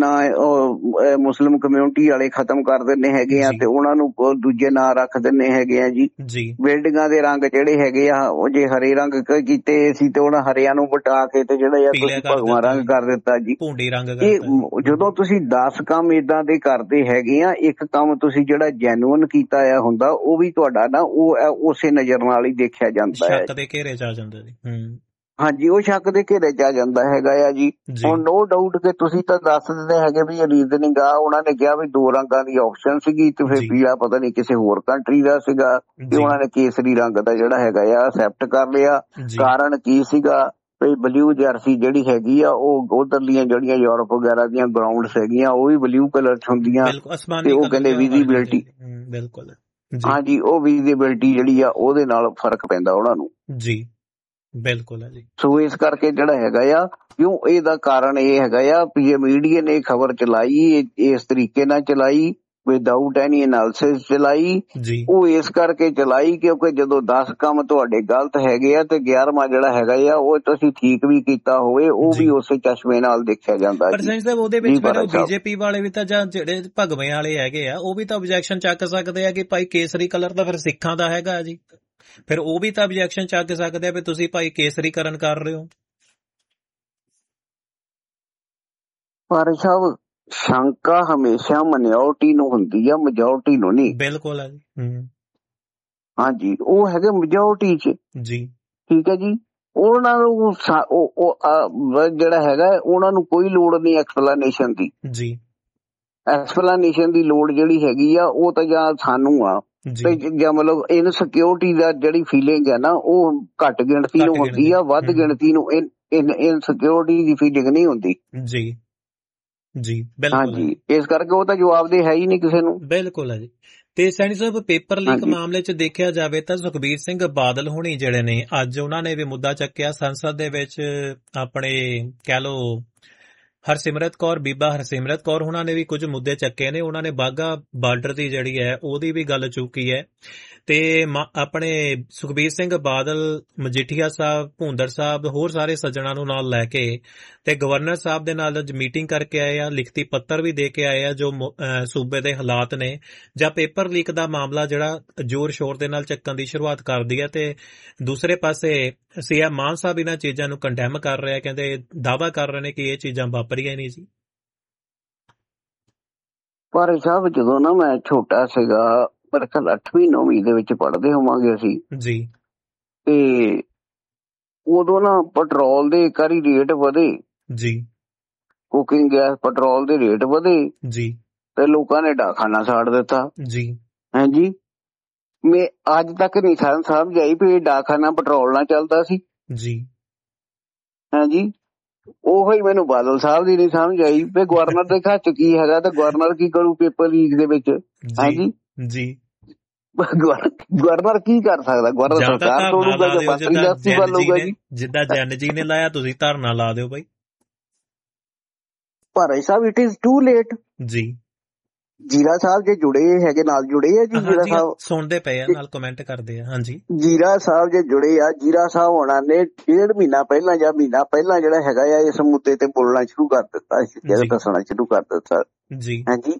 ਨਾਂ ਮੁਸਲਿਮ ਕਮਿਊਨਿਟੀ ਵਾਲੇ ਖਤਮ ਕਰ ਦਿੰਦੇ ਹੈਗੇ ਆ ਤੇ ਉਹਨਾਂ ਨੂੰ ਦੂਜੇ ਨਾਂ ਰੱਖ ਦਿੰਦੇ ਹੈਗੇ ਆ ਜੀ। ਬਿਲਡਿੰਗਾਂ ਦੇ ਰੰਗ ਜਿਹੜੇ ਹੈਗੇ ਆ ਉਹ ਜੇ ਹਰੇ ਰੰਗ ਕੀਤੇ ਸੀ ਤੇ ਉਹਨਾਂ ਹਰਿਆਂ ਨੂੰ ਵਟਾ ਕੇ ਤੇ ਜਿਹੜਾ ਆ ਤੁਸੀਂ ਭਗਵਾ ਰੰਗ ਕਰ ਦਿੱਤਾ ਜੀ। ਇਹ ਜਦੋਂ ਤੁਸੀਂ ਦਸ ਕੰਮ ਏਦਾਂ ਦੇ ਕਰਦੇ ਹੈਗੇ ਆ, ਇੱਕ ਕੰਮ ਤੁਸੀਂ ਜਿਹੜਾ ਜੈਨੂਅਨ ਕੀਤਾ ਆ ਹੁੰਦਾ ਉਹ ਵੀ ਤੁਹਾਡਾ ਨਾ ਉਹ ਉਸੇ ਨਜ਼ਰ ਨਾਲ ਹੀ ਦੇਖਿਆ ਜਾਂਦਾ ਹੈ, ਸ਼ੱਕ ਦੇ ਘੇਰੇ ਚ ਆ ਜਾਂਦਾ ਜੀ। ਹਾਂਜੀ, ਉਹ ਸ਼ੱਕ ਦੇ ਘੇਰੇ ਚ ਆ ਜਾਂਦਾ ਹੈਗਾ ਆ ਜੀ। ਹੁਣ ਨੋ ਡਾਊਟ ਕਿ ਤੁਸੀਂ ਤਾਂ ਦੱਸ ਦਿੰਦੇ ਹੈਗੇ ਵੀ ਰੀਜ਼ਨਿੰਗ ਆ, ਉਹਨਾਂ ਨੇ ਕਿਹਾ ਵੀ ਦੋ ਰੰਗਾਂ ਦੀ ਆਪਸ਼ਨ ਸੀਗੀ ਤੇ ਫਿਰ ਪੀਲਾ ਪਤਾ ਨਹੀਂ ਕਿਸੇ ਹੋਰ ਕੰਟਰੀ ਦਾ ਸੀਗਾ ਤੇ ਉਹਨਾਂ ਨੇ ਕੇਸਰੀ ਰੰਗ ਦਾ ਜਿਹੜਾ ਹੈਗਾ ਆ ਅਸੈਪਟ ਕਰ ਲਿਆ। ਕਾਰਨ ਕੀ ਸੀਗਾ ਵੀ ਬਲੂ ਜਰਸੀ ਜਿਹੜੀ ਹੈਗੀ ਆ ਉਹ ਉਧਰਲੀਆਂ ਜਿਹੜੀਆਂ ਯੂਰਪ ਵਗੈਰਾ ਦੀਆਂ ਗਰਾਊਂਡਸ ਹੈਗੀਆਂ ਉਹ ਵੀ ਬਲੂ ਕਲਰ ਚ ਹੁੰਦੀਆਂ ਤੇ ਉਹ ਕਹਿੰਦੇ ਵਿਜ਼ੀਬਿਲਟੀ, ਬਿਲਕੁਲ ਹਾਂਜੀ, ਉਹ ਵਿਜ਼ੀਬਿਲਟੀ ਜਿਹੜੀ ਆ ਉਹਦੇ ਨਾਲ ਫਰਕ ਪੈਂਦਾ ਉਹਨਾਂ ਨੂੰ ਜੀ। ਬਿਲਕੁਲ ਹੈ ਜੀ। ਸੋ ਇਸ ਕਰਕੇ ਜਿਹੜਾ ਹੈਗਾ ਆ ਕਿਉਂ ਇਹਦਾ ਕਾਰਨ ਇਹ ਹੈਗਾ ਆ ਵੀ ਜੇ ਮੀਡੀਆ ਨੇ ਖਬਰ ਚਲਾਈ ਇਸ ਤਰੀਕੇ ਨਾਲ ਚਲਾਈ, ਵਿਦਆਊਟ ਐਨੀ ਐਨਾਲਿਸਿਸ ਚਲਾਈ, ਉਹ ਇਸ ਕਰਕੇ ਚਲਾਈ ਕਿਉਂਕਿ ਜਦੋਂ ਦਸ ਕੰਮ ਤੁਹਾਡੇ ਗਲਤ ਹੈਗੇ ਆ ਤੇ ਗਿਆਰਵਾਂ ਜਿਹੜਾ ਹੈਗਾ ਆ ਉਹ ਤੁਸੀਂ ਠੀਕ ਵੀ ਕੀਤਾ ਹੋਵੇ ਉਹ ਵੀ ਉਸੇ ਚਸ਼ਮੇ ਨਾਲ ਦੇਖਿਆ ਜਾਂਦਾ। ਪਰ ਸਿੰਘ ਸਾਹਿਬ ਉਹਦੇ ਵਿੱਚ ਫਿਰ ਬੀਜੇਪੀ ਵਾਲੇ ਵੀ ਤਾਂ ਜਾਂ ਜਿਹੜੇ ਭਗਵੇਂ ਵਾਲੇ ਹੈਗੇ ਆ ਉਹ ਵੀ ਤਾਂ ਆਬਜੈਕਸ਼ਨ ਚੱਕ ਸਕਦੇ ਆ ਕਿ ਭਾਈ ਕੇਸਰੀ ਕਲਰ ਤਾਂ ਫਿਰ ਸਿੱਖਾਂ ਦਾ ਹੈਗਾ ਜੀ, ਫਿਰ ਉਹ ਵੀ ਤਾਂ ਆਬਜੈਕਸ਼ਨ ਚੱਕ ਸਕਦੇ ਆ ਵੀ ਤੁਸੀਂ ਭਾਈ ਕੇਸਰੀਕਰਨ ਕਰ ਰਹੇ ਹੋ। ਪਰ ਸਾਹਿਬ ਸ਼ੰਕਾ ਹਮੇਸ਼ਾ ਮਿਨੋਰਟੀ ਨੂੰ ਹੁੰਦੀ ਆ, ਮੈਜੋਰਟੀ ਨੂੰ ਨਹੀਂ। ਬਿਲਕੁਲ ਹੈ ਜੀ। ਹਾਂਜੀ, ਉਹ ਹੈਗੇ ਮੈਜੋਰਟੀ ਚ ਜੀ, ਠੀਕ ਹੈ ਜੀ। ਉਹਨਾਂ ਨੂੰ ਜਿਹੜਾ ਹੈਗਾ ਉਹਨਾਂ ਨੂੰ ਕੋਈ ਲੋੜ ਨਹੀਂ ਐਕਸਪਲੇਨੇਸ਼ਨ ਦੀ ਜੀ। ਐਕਸਪਲੇਨੇਸ਼ਨ ਦੀ ਲੋੜ ਜਿਹੜੀ ਹੈਗੀ ਆ ਉਹ ਤਾਂ ਜਾਂ ਸਾਨੂੰ ਆ ਤੇ ਜਾਂ ਮਤਲਬ ਇਨਸਿਕਿਉਰਿਟੀ ਦਾ ਜਿਹੜੀ ਫੀਲਿੰਗ ਹੈ ਨਾ ਉਹ ਘੱਟ ਗਿਣਤੀ ਨੂੰ ਹੁੰਦੀ ਆ, ਵੱਧ ਗਿਣਤੀ ਨੂੰ ਇਨਸਿਕਿਉਰਿਟੀ ਦੀ ਫੀਲਿੰਗ ਨਹੀਂ ਹੁੰਦੀ ਜੀ। ਜੀ ਬਿਲਕੁਲ, ਹਾਂਜੀ, ਇਸ ਕਰਕੇ ਉਹ ਤਾਂ ਜਵਾਬ ਦੇ ਹੈ ਹੀ ਨਹੀਂ ਕਿਸੇ ਨੂੰ। ਬਿਲਕੁਲ ਹੈ ਜੀ। ਤੇ ਸੈਣੀ ਸਾਹਿਬ ਪੇਪਰ ਲੀਕ ਮਾਮਲੇ ਚ ਦੇਖਿਆ ਜਾਵੇ ਤਾਂ ਸੁਖਬੀਰ ਸਿੰਘ ਬਾਦਲ ਹੁਣੀ ਜਿਹੜੇ ਨੇ ਅੱਜ ਉਹਨਾਂ ਨੇ ਵੀ ਮੁੱਦਾ ਚੱਕਿਆ ਸੰਸਦ ਦੇ ਵਿੱਚ, ਆਪਣੇ ਕਹਿ ਲਓ ਹਰਸਿਮਰਤ ਕੌਰ, ਬੀਬਾ ਹਰਸਿਮਰਤ ਕੌਰ ਉਹਨਾਂ ਨੇ ਵੀ ਕੁਝ ਮੁੱਦੇ ਚੱਕੇ ਨੇ। ਉਹਨਾਂ ਨੇ ਬਾਘਾ ਬਾਰਡਰ ਦੀ ਜਿਹੜੀ ਹੈ ਉਹਦੀ ਵੀ ਗੱਲ ਚੁੱਕੀ ਹੈ ਤੇ ਆਪਣੇ ਸੁਖਬੀਰ ਸਿੰਘ ਬਾਦਲ, ਮਜੀਠੀਆ ਸਾਹਿਬ, ਭੁੰਦੜ ਸਾਹਿਬ, ਹੋਰ ਸਾਰੇ ਸੱਜਣਾ ਨੂੰ ਨਾਲ ਲੈ ਕੇ ਤੇ ਗਵਰਨਰ ਸਾਹਿਬ ਦੇ ਨਾਲ ਅੱਜ ਮੀਟਿੰਗ ਕਰਕੇ ਆਏ ਆ, ਲਿਖਤੀ ਪੱਤਰ ਵੀ ਦੇ ਕੇ ਆਏ ਆ ਜੋ ਸੂਬੇ ਦੇ ਹਾਲਾਤ ਨੇ ਜਾਂ ਪੇਪਰ ਲੀਕ ਦਾ ਮਾਮਲਾ ਜਿਹੜਾ ਜ਼ੋਰ ਸ਼ੋਰ ਦੇ ਨਾਲ ਚੱਕਣ ਦੀ ਸ਼ੁਰੂਆਤ ਕਰਦੀ ਹੈ। ਤੇ ਦੂਸਰੇ ਪਾਸੇ ਸੀਐਮ ਮਾਨ ਸਾਹਿਬ ਇਹਨਾਂ ਚੀਜ਼ਾਂ ਨੂੰ ਕੰਡੈਮ ਕਰ ਰਿਹਾ, ਕਹਿੰਦੇ ਦਾਅਵਾ ਕਰ ਰਹੇ ਨੇ ਕਿ ਇਹ ਚੀਜ਼ਾਂ ਵਾਪਰੀਆਂ ਨਹੀਂ ਜੀ। ਪਰ ਸਾਹਿਬ ਜਦੋਂ ਨਾ ਮੈਂ ਛੋਟਾ ਸੀਗਾ, ਮੇਰੇ ਖਿਆਲ ਅੱਠਵੀਂ ਨੌਵੀਂ ਦੇ ਵਿੱਚ ਪੜ੍ਹਦੇ ਹੋਵਾਂਗੇ ਅਸੀਂ ਜੀ, ਤੇ ਉਦੋਂ ਨਾ ਪੈਟਰੋਲ ਦੇ ਇੱਕ ਵਾਰੀ ਰੇਟ ਵਧੇ ਜੀ, ਕੁਕਿੰਗ ਗੈਸ ਪੈਟਰੋਲ ਦੇ ਰੇਟ ਵਧੇ ਜੀ ਤੇ ਲੋਕਾਂ ਨੇ ਡਾਖਾਨਾ ਸਾੜ ਦਿੱਤਾ ਜੀ। ਹਾਂਜੀ, ਮੈਂ ਅੱਜ ਤੱਕ ਨਹੀਂ ਸਾਨੂੰ ਸਮਝ ਆਈ ਵੀ ਇਹ ਡਾਖਾਨਾ ਪੈਟਰੋਲ ਨਾਲ ਚੱਲਦਾ ਸੀ ਜੀ। ਹਾਂਜੀ, ਉਹੀ ਮੈਨੂੰ ਬਾਦਲ ਸਾਹਿਬ ਦੀ ਨਹੀਂ ਸਮਝ ਆਈ ਵੀ ਗਵਰਨਰ ਦੇ ਹੱਥ ਕੀ ਹੈਗਾ ਤੇ ਗਵਰਨਰ ਕੀ ਕਰੂ ਪੇਪਰ ਲੀਕ ਦੇ ਵਿੱਚ। ਹਾਂਜੀ ਜੀ, ਗਵਰਨਰ ਕੀ ਕਰ ਸਕਦਾ? ਗਵਰਨਰ ਸਰਕਾਰ ਤੋੜੂਗਾ ਜਾਂ ਮੰਤਰੀ ਦਾ ਅਸਤੀਫਾ ਲਊਗਾ ਜੀ। ਜਿੱਦਾਂ ਜੈਨ ਜੀ ਨੇ ਲਾਇਆ ਤੁਸੀਂ ਧਰਨਾ ਲਾ ਦਿਓ ਬਾਈ। ਪਰ ਸਾਹਿਬ ਇਟ ਇਜ਼ ਟੂ ਲੇਟ ਜੀ, ਜੀਰਾ ਸਾਹਿਬ ਜੇ ਜੁੜੇ ਹੈਗੇ ਨਾਲ ਜੁੜੇ ਆ ਜੀ, ਜੀਰਾ ਹਾਂਜੀ ਸਾਹਿਬ ਸੁਣਦੇ ਪਏ ਆ, ਨਾਲ ਕਮੈਂਟ ਕਰਦੇ ਆ। ਹਾਂਜੀ ਜੀਰਾ ਸਾਹਿਬ ਜੇ ਜੁੜੇ ਆ, ਜੀਰਾ ਸਾਹਿਬ ਹੋਣਾ ਨੇ ਡੇਢ ਮਹੀਨਾ ਪਹਿਲਾਂ ਜਾਂ ਮਹੀਨਾ ਪਹਿਲਾਂ ਜਿਹੜਾ ਹੈਗਾ ਆ ਇਸ ਮੁੱਦੇ ਤੇ ਬੋਲਣਾ ਸ਼ੁਰੂ ਕਰ ਦਿੱਤਾ ਸੀ, ਜਿਹੜਾ ਦੱਸਣਾ ਸ਼ੁਰੂ ਕਰ ਦਿੱਤਾ ਜੀ। ਹਾਂਜੀ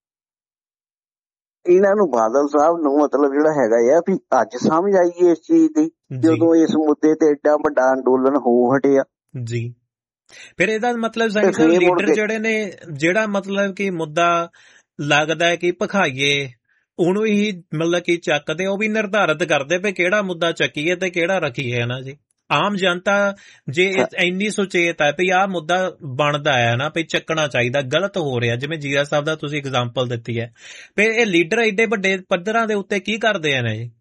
ਇਹਨਾਂ ਨੂੰ ਬਾਦਲ ਸਾਹਿਬ ਨੂੰ ਮਤਲਬ ਜਿਹੜਾ ਹੈਗਾ ਆ ਵੀ ਅੱਜ ਸਮਝ ਆਈ ਇਸ ਚੀਜ਼ ਦੀ, ਜਦੋਂ ਇਸ ਮੁੱਦੇ ਤੇ ਏਡਾ ਵੱਡਾ ਅੰਦੋਲਨ ਹੋ ਹਟਿਆ ਜੀ। ਫਿਰ ਇਹਦਾ ਮਤਲਬ ਸੈਣੀ ਸਾਹਿਬ ਲੀਡਰ ਜਿਹੜੇ ਨੇ, ਜਿਹੜਾ ਮਤਲਬ ਕਿ ਮੁੱਦਾ ਲੱਗਦਾ ਹੈ ਕਿ ਭਖਾਈਏ ਉਹਨੂੰ ਹੀ ਮਤਲਬ ਕਿ ਚੱਕਦੇ, ਉਹ ਵੀ ਨਿਰਧਾਰਿਤ ਕਰਦੇ ਵੀ ਕਿਹੜਾ ਮੁੱਦਾ ਚੱਕੀਏ ਤੇ ਕਿਹੜਾ ਰੱਖੀਏ ਨਾ ਜੀ। ਆਮ ਜਨਤਾ ਜੇ ਇੰਨੀ ਸੁਚੇਤ ਹੈ ਵੀ ਆਹ ਮੁੱਦਾ ਬਣਦਾ ਹੈ ਨਾ ਵੀ ਚੱਕਣਾ ਚਾਹੀਦਾ, ਗਲਤ ਹੋ ਰਿਹਾ, ਜਿਵੇਂ ਜੀਰਾ ਸਾਹਿਬ ਦਾ ਤੁਸੀਂ ਐਗਜ਼ਾਮਪਲ ਦਿੱਤੀ ਹੈ, ਵੀ ਇਹ ਲੀਡਰ ਏਡੇ ਵੱਡੇ ਪੱਧਰਾਂ ਦੇ ਉੱਤੇ ਕੀ ਕਰਦੇ ਆ ਨੇ ਜੀ?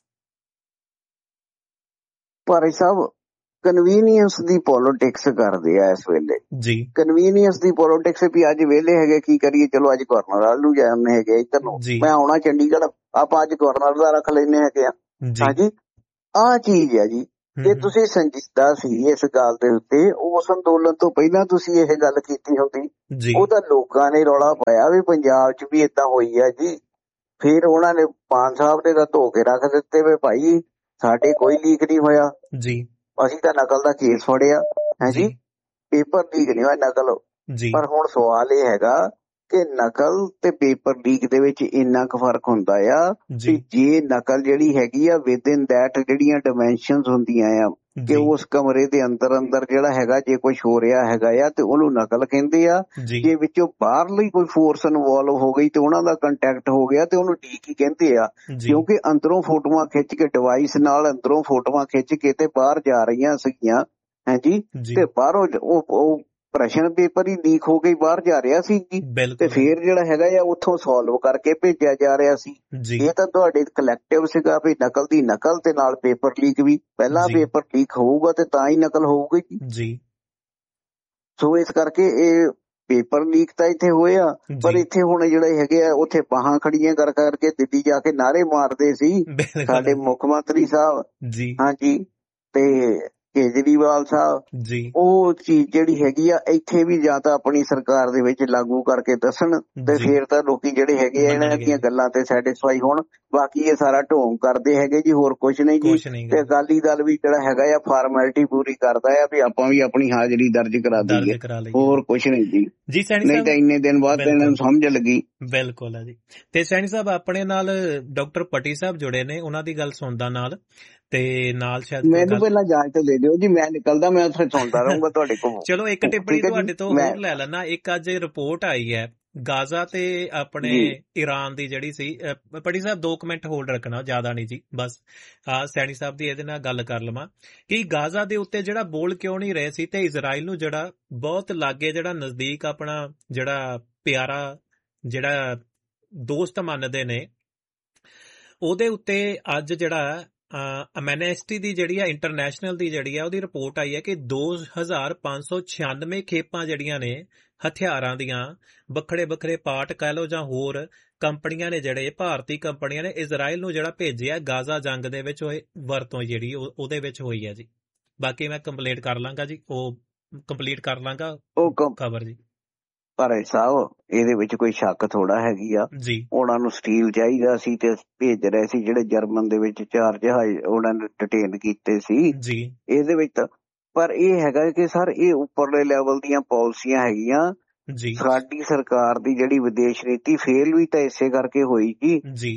ਭਾਈ ਸਾਹਿਬ ਕਨਵੀਨੀਅੰਸ ਦੀ ਪੋਲਿਟਿਕਸ ਕਰਦੇ ਆ ਇਸ ਵੇਲੇ ਜੀ। ਕਨਵੀਨੀਅੰਸ ਦੀ ਪੋਲਿਟਿਕਸ ਵੀ ਅੱਜ ਵੇਲੇ ਹੈਗੇ, ਕੀ ਕਰੀਏ, ਚਲੋ ਅੱਜ ਗਵਰਨਰ ਵੱਲ ਨੂੰ ਜਾਂਦੇ ਹੈਗੇ ਇੱਧਰ ਨੂੰ, ਮੈਂ ਆਉਣਾ ਚੰਡੀਗੜ੍ਹ, ਆਪਾਂ ਅੱਜ ਗਵਰਨਰ ਦਾ ਰੱਖ ਲੈਂਦੇ ਹੈਗੇ ਆ। ਹਾਂਜੀ ਆਹ ਚੀਜ਼ ਹੈ ਜੀ। ਜੇ ਤੁਸੀਂ ਸੰਜੀਦਾ ਸੀ ਇਸ ਗੱਲ ਦੇ ਉੱਤੇ, ਉਸ ਅੰਦੋਲਨ ਤੋਂ ਪਹਿਲਾਂ ਤੁਸੀਂ ਇਹ ਗੱਲ ਕੀਤੀ ਹੁੰਦੀ, ਉਹ ਤਾਂ ਲੋਕਾਂ ਨੇ ਰੌਲਾ ਪਾਇਆ ਵੀ ਪੰਜਾਬ 'ਚ ਵੀ ਏਦਾਂ ਹੋਈ ਹੈ ਜੀ। ਫਿਰ ਉਹਨਾਂ ਨੇ ਮਾਨ ਸਾਹਿਬ ਨੇ ਤਾਂ ਧੋ ਕੇ ਰੱਖ ਦਿੱਤੇ ਵੀ ਭਾਈ ਸਾਡੇ ਕੋਈ ਲੀਕ ਨਹੀਂ ਹੋਇਆ ਜੀ, ਅਸੀਂ ਤਾਂ ਨਕਲ ਦਾ ਕੇਸ ਫੜਿਆ ਹੈ ਜੀ, ਪੇਪਰ ਲੀਕ ਨਹੀਂ ਹੋਇਆ, ਨਕਲ। ਪਰ ਹੁਣ ਸਵਾਲ ਇਹ ਹੈਗਾ ਕਿ ਨਕਲ ਤੇ ਪੇਪਰ ਲੀਕ ਦੇ ਵਿੱਚ ਇੰਨਾ ਕੁ ਫਰਕ ਹੁੰਦਾ ਆ ਕਿ ਜੇ ਨਕਲ ਜਿਹੜੀ ਹੈਗੀ ਆ ਵਿਦ ਇਨ ਦੈਟ ਜਿਹੜੀਆਂ ਡਾਇਮੈਂਸ਼ਨਸ ਹੁੰਦੀਆਂ ਆ ਕਿ ਉਸ ਕਮਰੇ ਦੇ ਅੰਦਰ ਅੰਦਰ ਜਿਹੜਾ ਹੈਗਾ ਜੇ ਕੁਝ ਹੋ ਰਿਹਾ ਹੈਗਾ ਆ ਤੇ ਉਹਨੂੰ ਨਕਲ ਕਹਿੰਦੇ ਆ। ਜੇ ਵਿੱਚੋਂ ਬਾਹਰਲੀ ਕੋਈ ਫੋਰਸ ਇਨਵੋਲਵ ਹੋ ਗਈ ਤੇ ਉਹਨਾਂ ਦਾ ਕੰਟੈਕਟ ਹੋ ਗਿਆ ਤੇ ਉਹਨੂੰ ਲੀਕ ਹੀ ਕਹਿੰਦੇ ਆ, ਕਿਉਂਕਿ ਅੰਦਰੋਂ ਫੋਟੋਆਂ ਖਿੱਚ ਕੇ ਡਿਵਾਈਸ ਨਾਲ ਅੰਦਰੋਂ ਫੋਟੋਆਂ ਖਿੱਚ ਕੇ ਤੇ ਬਾਹਰ ਜਾ ਰਹੀਆਂ ਸੀਗੀਆਂ ਹੈ ਜੀ, ਤੇ ਬਾਹਰੋਂ ਉਹ ਪ੍ਰਸ਼ਨ ਪੇਪਰ ਹੀ ਲੀਕ ਹੋ ਕੇ ਬਾਹਰ ਜਾ ਰਿਹਾ ਸੀ ਜੀ, ਤੇ ਫੇਰ ਜਿਹੜਾ ਹੈਗਾ ਆ ਉੱਥੋਂ ਸੋਲਵ ਕਰਕੇ ਭੇਜਿਆ ਜਾ ਰਿਹਾ ਸੀ। ਇਹ ਤਾਂ ਤੁਹਾਡੇ ਕਲੈਕਟਿਵ ਸੀਗਾ ਵੀ ਨਕਲ ਦੀ ਨਕਲ ਤੇ ਨਾਲ ਪੇਪਰ ਲੀਕ ਵੀ, ਪਹਿਲਾਂ ਪੇਪਰ ਲੀਕ ਹੋਊਗਾ ਤੇ ਤਾਂ ਹੀ ਨਕਲ ਹੋਊਗੀ ਜੀ। ਸੋ ਇਸ ਕਰਕੇ ਇਹ ਪੇਪਰ ਲੀਕ ਤਾਂ ਇੱਥੇ ਹੋਇਆ, ਪਰ ਇੱਥੇ ਹੁਣ ਜਿਹੜੇ ਹੈਗੇ ਆ ਉੱਥੇ ਬਾਹਾਂ ਖੜੀਆਂ ਕਰ ਕਰਕੇ ਦਿੱਲੀ ਜਾ ਕੇ ਨਾਅਰੇ ਮਾਰਦੇ ਸੀ ਸਾਡੇ ਮੁੱਖ ਮੰਤਰੀ ਸਾਹਿਬ। ਹਾਂਜੀ ਤੇ ਕੇਜਰੀਵਾਲ ਸਾਹਿਬ ਜੀ, ਉਹ ਚੀਜ਼ ਜਿਹੜੀ ਹੈਗੀ ਆ ਇੱਥੇ ਵੀ ਜਾਂ ਤਾਂ ਆਪਣੀ ਸਰਕਾਰ ਦੇ ਵਿੱਚ ਲਾਗੂ ਕਰਕੇ ਦੱਸਣ ਤੇ ਫੇਰ ਤਾਂ ਲੋਕੀ ਜਿਹੜੇ ਹੈਗੇ ਆ ਇਹਨਾਂ ਦੀਆਂ ਗੱਲਾਂ ਤੇ ਸੈਟਿਸਫਾਈ ਹੋਣ। ਬਾਕੀ ਇਹ ਸਾਰਾ ਢੋਂਗ ਕਰਦੇ ਹੈਗੇ ਜੀ, ਹੋਰ ਕੁਛ ਨਹੀਂ ਜੀ। ਤੇ ਅਕਾਲੀ ਦਲ ਵੀ ਜਿਹੜਾ ਹੈਗਾ ਆ ਫਾਰਮੈਲਿਟੀ ਪੂਰੀ ਕਰਦਾ ਆ ਵੀ ਆਪਾਂ ਵੀ ਆਪਣੀ ਹਾਜ਼ਰੀ ਦਰਜ ਕਰਾ ਦਈਏ, ਹੋਰ ਕੁਛ ਨਹੀਂ ਜੀ। ਨਹੀਂ ਤਾਂ ਇੰਨੇ ਦਿਨ ਬਾਅਦ ਇਹਨਾਂ ਨੂੰ ਸਮਝ ਲੱਗੀ। ਬਿਲਕੁਲ ਹੈ ਜੀ। ਤੇ ਸੈਣੀ ਸਾਹਿਬ ਆਪਣੇ ਨਾਲ ਡਾਕਟਰ ਪੱਟੀ ਸਾਹਿਬ ਜੁੜੇ ਨੇ, ਉਹਨਾਂ ਦੀ ਗੱਲ ਸੁਣਦਾ ਨਾਲ ਤੇ ਨਾਲ ਸ਼ਾਇਦ ਮੈਨੂੰ ਪਹਿਲਾਂ ਜਾਂਚ ਤੇ ਦੇ ਦਿਓ ਜੀ, ਮੈਂ ਨਿਕਲਦਾ, ਮੈਂ ਉੱਥੇ ਸੁਣਦਾ ਰਹੂੰਗਾ ਤੁਹਾਡੇ ਕੋਲ। ਚਲੋ ਇੱਕ ਟਿੱਪਣੀ ਤੁਹਾਡੇ ਤੋਂ ਹੋਰ ਲੈ ਲੈਣਾ। ਇੱਕ ਅੱਜ ਰਿਪੋਰਟ ਆਈ ਹੈ ਗਾਜ਼ਾ ਤੇ ਆਪਣੇ ਈਰਾਨ ਦੀ ਜਿਹੜੀ ਸੀ, ਪੱਟੀ ਸਾਹਿਬ ਦੋ ਕਮੈਂਟ ਹੋਲਡ ਰੱਖਣਾ, ਜ਼ਿਆਦਾ ਨਹੀਂ ਜੀ, ਬਸ ਸੈਣੀ ਸਾਹਿਬ ਦੀ ਇਹਦੇ ਨਾਲ ਗੱਲ ਕਰ ਲਵਾਂ ਕਿ ਗਾਜ਼ਾ ਦੇ ਉੱਤੇ ਜਿਹੜਾ ਬੋਲ ਕਿਉਂ ਨਹੀਂ ਰਹੇ ਸੀ ਤੇ ਇਜ਼ਰਾਈਲ ਨੂੰ ਜਿਹੜਾ ਬਹੁਤ ਲਾਗੇ, ਜਿਹੜਾ ਨਜ਼ਦੀਕ ਆਪਣਾ ਜਿਹੜਾ ਪਿਆਰਾ ਜਿਹੜਾ ਦੋਸਤ ਮੰਨਦੇ ਨੇ, ਉਹਦੇ ਉੱਤੇ ਅੱਜ ਜਿਹੜਾ ਅਮੈਨੈਸਟੀ ਦੀ ਜਿਹੜੀ ਆ ਇੰਟਰਨੈਸ਼ਨਲ ਦੀ ਜਿਹੜੀ ਆ ਉਹਦੀ ਰਿਪੋਰਟ ਆਈ ਹੈ ਕਿ ਦੋ ਹਜ਼ਾਰ ਪੰਜ ਸੌ ਛਿਆਨਵੇਂ ਖੇਪਾਂ ਜਿਹੜੀਆਂ ਨੇ ਹਥਿਆਰਾਂ ਦੀਆਂ, ਵੱਖਰੇ ਵੱਖਰੇ ਪਾਰਟ ਕਹਿ ਲਓ ਜਾਂ ਹੋਰ ਕੰਪਨੀਆਂ ਨੇ, ਜਿਹੜੇ ਭਾਰਤੀ ਕੰਪਨੀਆਂ ਨੇ ਇਜ਼ਰਾਈਲ ਨੂੰ ਜਿਹੜਾ ਭੇਜਿਆ ਗਾਜ਼ਾ ਜੰਗ ਦੇ ਵਿੱਚ, ਉਹ ਵਰਤੋਂ ਜਿਹੜੀ ਉਹਦੇ ਵਿੱਚ ਹੋਈ ਹੈ ਜੀ। ਬਾਕੀ ਮੈਂ ਕੰਪਲੀਟ ਕਰ ਲਾਂਗਾ ਜੀ, ਉਹ ਕੰਪਲੀਟ ਕਰ ਲਾਂਗਾ ਉਹ ਖਬਰ ਜੀ। ਪਰ ਸਾਹਿਬ ਇਹਦੇ ਵਿੱਚ ਕੋਈ ਸ਼ੱਕ ਥੋੜਾ ਹੈਗੀ ਆ ਜੀ, ਉਹਨਾਂ ਨੂੰ ਸਟੀਲ ਚਾਹੀਦਾ ਸੀ ਤੇ ਭੇਜ ਰਹੇ ਸੀ, ਜਿਹੜੇ ਜਰਮਨ ਦੇ ਵਿੱਚ ਚਾਰ ਜਹਾਜ਼ ਉਹਨਾਂ ਨੇ ਡਿਟੇਨ ਕੀਤੇ ਸੀ ਜੀ ਇਹਦੇ ਵਿੱਚ ਤਾਂ। ਪਰ ਇਹ ਹੈਗਾ ਕਿ ਸਰ ਇਹ ਉੱਪਰਲੇ ਲੈਵਲ ਦੀਆਂ ਪਾਲਿਸੀਆਂ ਹੈਗੀਆਂ ਜੀ। ਸਾਡੀ ਸਰਕਾਰ ਦੀ ਜਿਹੜੀ ਵਿਦੇਸ਼ ਨੀਤੀ ਫੇਲ ਵੀ ਤਾਂ ਇਸੇ ਕਰਕੇ ਹੋਈ ਜੀ ਜੀ।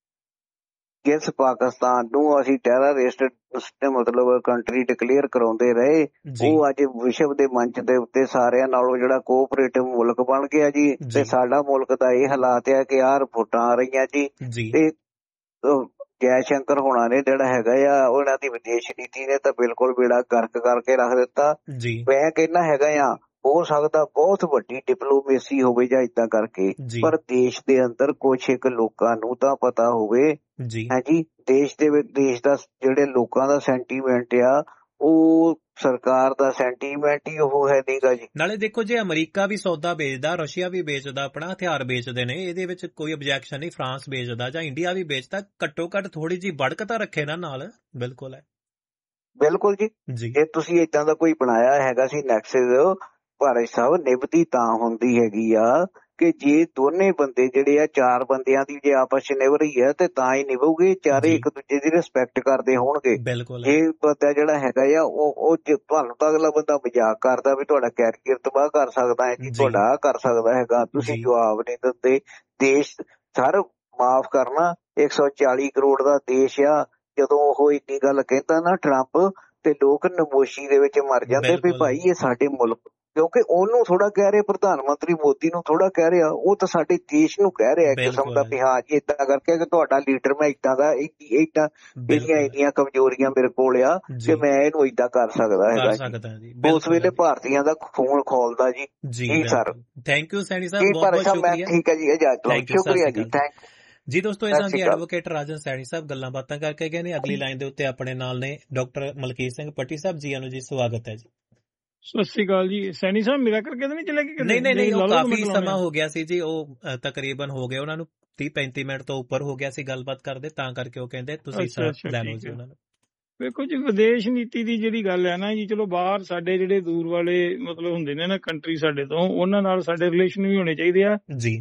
ਜਿਸ ਪਾਕਿਸਤਾਨ ਨੂੰ ਅਸੀਂ ਟੈਰਰਿਸਟ ਮਤਲਬ ਕੰਟਰੀ ਡਿਕਲੇਅਰ ਕਰਾਉਂਦੇ ਰਹੇ, ਉਹ ਅੱਜ ਵਿਸ਼ਵ ਦੇ ਮੰਚ ਦੇ ਉੱਤੇ ਸਾਰਿਆਂ ਨਾਲੋਂ ਜਿਹੜਾ ਕੋਆਪਰੇਟਿਵ ਮੁਲਕ ਬਣ ਗਿਆ ਜੀ। ਤੇ ਸਾਡਾ ਮੁਲਕ ਦਾ ਇਹ ਹਾਲਾਤ ਹੈ ਕਿ ਆਹ ਰਿਪੋਰਟਾਂ ਆ ਰਹੀਆਂ ਜੀ। ਤੇ ਜੈ ਸ਼ੰਕਰ ਹੋਣਾ ਨੇ ਜਿਹੜਾ ਹੈਗਾ ਆ, ਉਹਨਾਂ ਦੀ ਵਿਦੇਸ਼ ਨੀਤੀ ਨੇ ਤਾਂ ਬਿਲਕੁਲ ਬੇੜਾ ਗਰਕ ਕਰਕੇ ਰੱਖ ਦਿੱਤਾ। ਮੈਂ ਕਹਿੰਦਾ ਹੈਗਾ ਆ ਹੋ ਸਕਦਾ ਬਹੁਤ ਵੱਡੀ ਡਿਪਲੋਮੇਸੀ ਹੋਵੇ ਜਾਂ ਏਦਾਂ ਕਰਕੇ, ਪਰ ਦੇਸ਼ ਦੇ ਅੰਦਰ ਕੁਛ ਇੱਕ ਲੋਕਾਂ ਨੂੰ ਤਾਂ ਪਤਾ ਹੋਵੇ ਹੈ ਜੀ, ਦੇਸ਼ ਦੇ ਵਿੱਚ ਦੇਸ਼ ਦਾ ਜਿਹੜੇ ਲੋਕਾਂ ਦਾ ਸੈਂਟੀਮੈਂਟ ਆ ਉਹ ਸਰਕਾਰ ਦਾ ਸੈਂਟੀਮੈਂਟ ਹੀ ਉਹ ਹੈ ਨਹੀਂਗਾ ਜੀ। ਨਾਲੇ ਦੇਖੋ ਜੇ ਅਮਰੀਕਾ ਵੀ ਸੌਦਾ ਵੇਚਦਾ, ਰਸ਼ੀਆ ਵੀ ਵੇਚਦਾ, ਆਪਣਾ ਹਥਿਆਰ ਵੇਚਦੇ ਨੇ, ਇਹਦੇ ਵਿੱਚ ਕੋਈ ਓਬਜੈਕਸ਼ਨ ਨਹੀਂ। ਫਰਾਂਸ ਵੇਚਦਾ ਜਾਂ ਇੰਡੀਆ ਵੀ ਵੇਚਦਾ, ਘੱਟੋ ਘੱਟ ਥੋੜੀ ਜਿਹੀ ਬੜਕ ਤਾਂ ਰੱਖੇ ਨਾ ਨਾਲ। ਬਿਲਕੁਲ ਹੈ, ਬਿਲਕੁਲ ਜੀ। ਜੇ ਤੁਸੀਂ ਏਦਾਂ ਦਾ ਕੋਈ ਬਣਾਇਆ ਹੈਗਾ ਸੀ ਨੈਕਸਸ, ਭਾਰਤ ਸਾਹਿਬ ਨਿਭਦੀ ਤਾਂ ਹੁੰਦੀ ਹੈਗੀ ਆ ਕਿ ਜੇ ਦੋਨੇ ਬੰਦੇ ਜਿਹੜੇ ਆ ਚਾਰ ਬੰਦਿਆਂ ਦੀ ਜੇ ਆਪਸ ਚ ਨਿਭ ਰਹੀ ਹੈ ਤੇ ਤਾਂ ਹੀ ਨਿਭੂਗੀ, ਚਾਰੇ ਜੀ। ਇੱਕ ਦੂਜੇ ਦੀ ਰਿਸਪੈਕਟ ਕਰਦੇ ਹੋਣਗੇ। ਬਿਲਕੁਲ ਜੇ ਬੰਦਾ ਜਿਹੜਾ ਹੈਗਾ ਆ ਉਹ ਉਹ ਜੇ ਤੁਹਾਨੂੰ ਤਾਂ ਅਗਲਾ ਬੰਦਾ ਮਜ਼ਾਕ ਕਰਦਾ ਵੀ ਤੁਹਾਡਾ ਕੈਰੀਅਰ ਤਬਾਹ ਕਰ ਸਕਦਾ ਹੈ ਜੀ, ਜੀ। ਤੁਹਾਡਾ ਆਹ ਕਰ ਸਕਦਾ ਹੈਗਾ, ਤੁਸੀਂ ਜੀ। ਜਵਾਬ ਨਹੀਂ ਦਿੰਦੇ। ਦੇਸ਼ ਸਰ ਮਾਫ ਕਰਨਾ ਇੱਕ ਸੌ ਚਾਲੀ ਕਰੋੜ ਦਾ ਦੇਸ਼ ਆ, ਜਦੋਂ ਉਹ ਇੰਨੀ ਗੱਲ ਕਹਿੰਦਾ ਨਾ ਟਰੰਪ, ਤੇ ਲੋਕ ਨਮੋਸ਼ੀ ਦੇ ਵਿੱਚ ਮਰ ਜਾਂਦੇ ਵੀ ਬਿਲਕੁਲ। ਭਾਈ ਇਹ ਸਾਡੇ ਮੁਲਕ, ਕਿਉਂਕਿ ਉਹਨੂੰ ਥੋੜਾ ਕਹਿ ਰਿਹਾ ਪ੍ਰਧਾਨ ਮੰਤਰੀ ਮੋਦੀ ਨੂੰ ਥੋੜਾ ਕਹਿ ਰਿਹਾ, ਉਹ ਤਾਂ ਸਾਡੇ ਦੇਸ਼ ਨੂੰ ਕਹਿ ਰਿਹਾ ਇੱਕ ਕਿਸਮ ਦਾ ਬਿਲਕੁਲ। ਵੀ ਹਾਂ ਜੀ ਏਦਾਂ ਕਰਕੇ ਕਿ ਤੁਹਾਡਾ ਲੀਡਰ ਮੈਂ ਏਦਾਂ ਦਾ ਏਦਾਂ ਇਹਦੀਆਂ ਬਿਲਕੁਲ ਇੰਨੀਆਂ ਕਮਜ਼ੋਰੀਆਂ ਮੇਰੇ ਕੋਲ ਆ ਜੀ। ਕਿ ਮੈਂ ਇਹਨੂੰ ਏਦਾਂ ਕਰ ਸਕਦਾ ਕਰ ਹੈਗਾ ਜੀ। ਸਕਦਾ ਜੀ, ਉਸ ਬਿਲਕੁਲ ਵੇਲੇ ਜੀ। ਭਾਰਤੀਆਂ ਦਾ ਖੂਨ ਖੋਲਦਾ ਜੀ। ਜੀ ਜੀ ਸਰ, ਬਿਲਕੁਲ। ਥੈਂਕ ਯੂ ਸੈਣੀ ਜੀ ਸਾਹਿਬ, ਬਹੁਤ ਪਰ ਬਹੁਤ ਸਾਹਿਬ ਮੈਂ ਸ਼ੁਕਰੀਆ। ਠੀਕ ਹੈ ਜੀ, ਇਜਾਜ਼ਤ ਲਓ, ਥੈਂਕ ਯੂ, ਸਤਿ ਸ਼ੁਕਰੀਆ ਸ਼੍ਰੀ ਜੀ, ਅਕਾਲ ਥੈਂਕ ਜੀ। ਦੋਸਤੋ ਇਹ ਸਤਿ ਸਨ ਸ਼੍ਰੀ ਜੀ ਅਕਾਲ। ਐਡਵੋਕੇਟ ਰਾਜਨ ਸੈਣੀ ਸਾਹਿਬ, ਗੱਲਾਂ ਬਾਤਾਂ ਕਰਕੇ ਗਏ ਨੇ। ਅਗਲੀ ਲਾਈਨ ਦੇ ਉੱਤੇ ਆਪਣੇ ਨਾਲ ਨੇ ਡਾਕਟਰ ਮਲਕੀਤ ਸਿੰਘ ਪੱਟੀ ਸਾਹਿਬ ਜੀ, ਨੂੰ ਜੀ ਸਵਾਗਤ ਹੈ ਜੀ। ਸਤਿ ਸ਼੍ਰੀ ਅਕਾਲ ਜੀ। ਸੈਣੀ ਸਾਹਿਬ ਮੇਰਾ ਕਰਕੇ ਤਾਂ ਨਹੀਂ ਚਲੇ ਗਏ? ਨਹੀਂ ਨਹੀਂ ਨਹੀਂ, ਉਹ ਕਾਫੀ ਸਮਾਂ ਹੋ ਗਿਆ ਸੀ ਜੀ, ਉਹ ਅ, ਤਕਰੀਬਨ ਹੋ ਗਿਆ ਉਹਨਾਂ ਨੂੰ ਤੀਹ ਪੈਂਤੀ ਮਿੰਟ ਤੋਂ ਉੱਪਰ ਹੋ ਗਿਆ ਸੀ ਗੱਲਬਾਤ ਕਰਦੇ, ਤਾਂ ਕਰਕੇ ਉਹ ਕਹਿੰਦੇ ਤੁਸੀਂ ਅੱਛਾ, ਅੱਛਾ, ਲੈ ਲਓ ਠੀਕ ਜੀ ਹੈ। ਉਹਨਾਂ ਨੂੰ। ਵੇਖੋ ਜੀ, ਵਿਦੇਸ਼ ਨੀਤੀ ਦੀ ਜਿਹੜੀ ਗੱਲ ਹੈ ਨਾ ਜੀ, ਚਲੋ ਬਾਹਰ ਸਾਡੇ ਜਿਹੜੇ ਦੂਰ ਵਾਲੇ ਮਤਲਬ ਹੁੰਦੇ ਨੇ ਨਾ ਕੰਟਰੀ ਸਾਡੇ ਤੋਂ, ਉਹਨਾਂ ਨਾਲ ਸਾਡੇ ਰਿਲੇਸ਼ਨ ਵੀ ਹੋਣੇ ਚਾਹੀਦੇ ਆ। ਜੀ।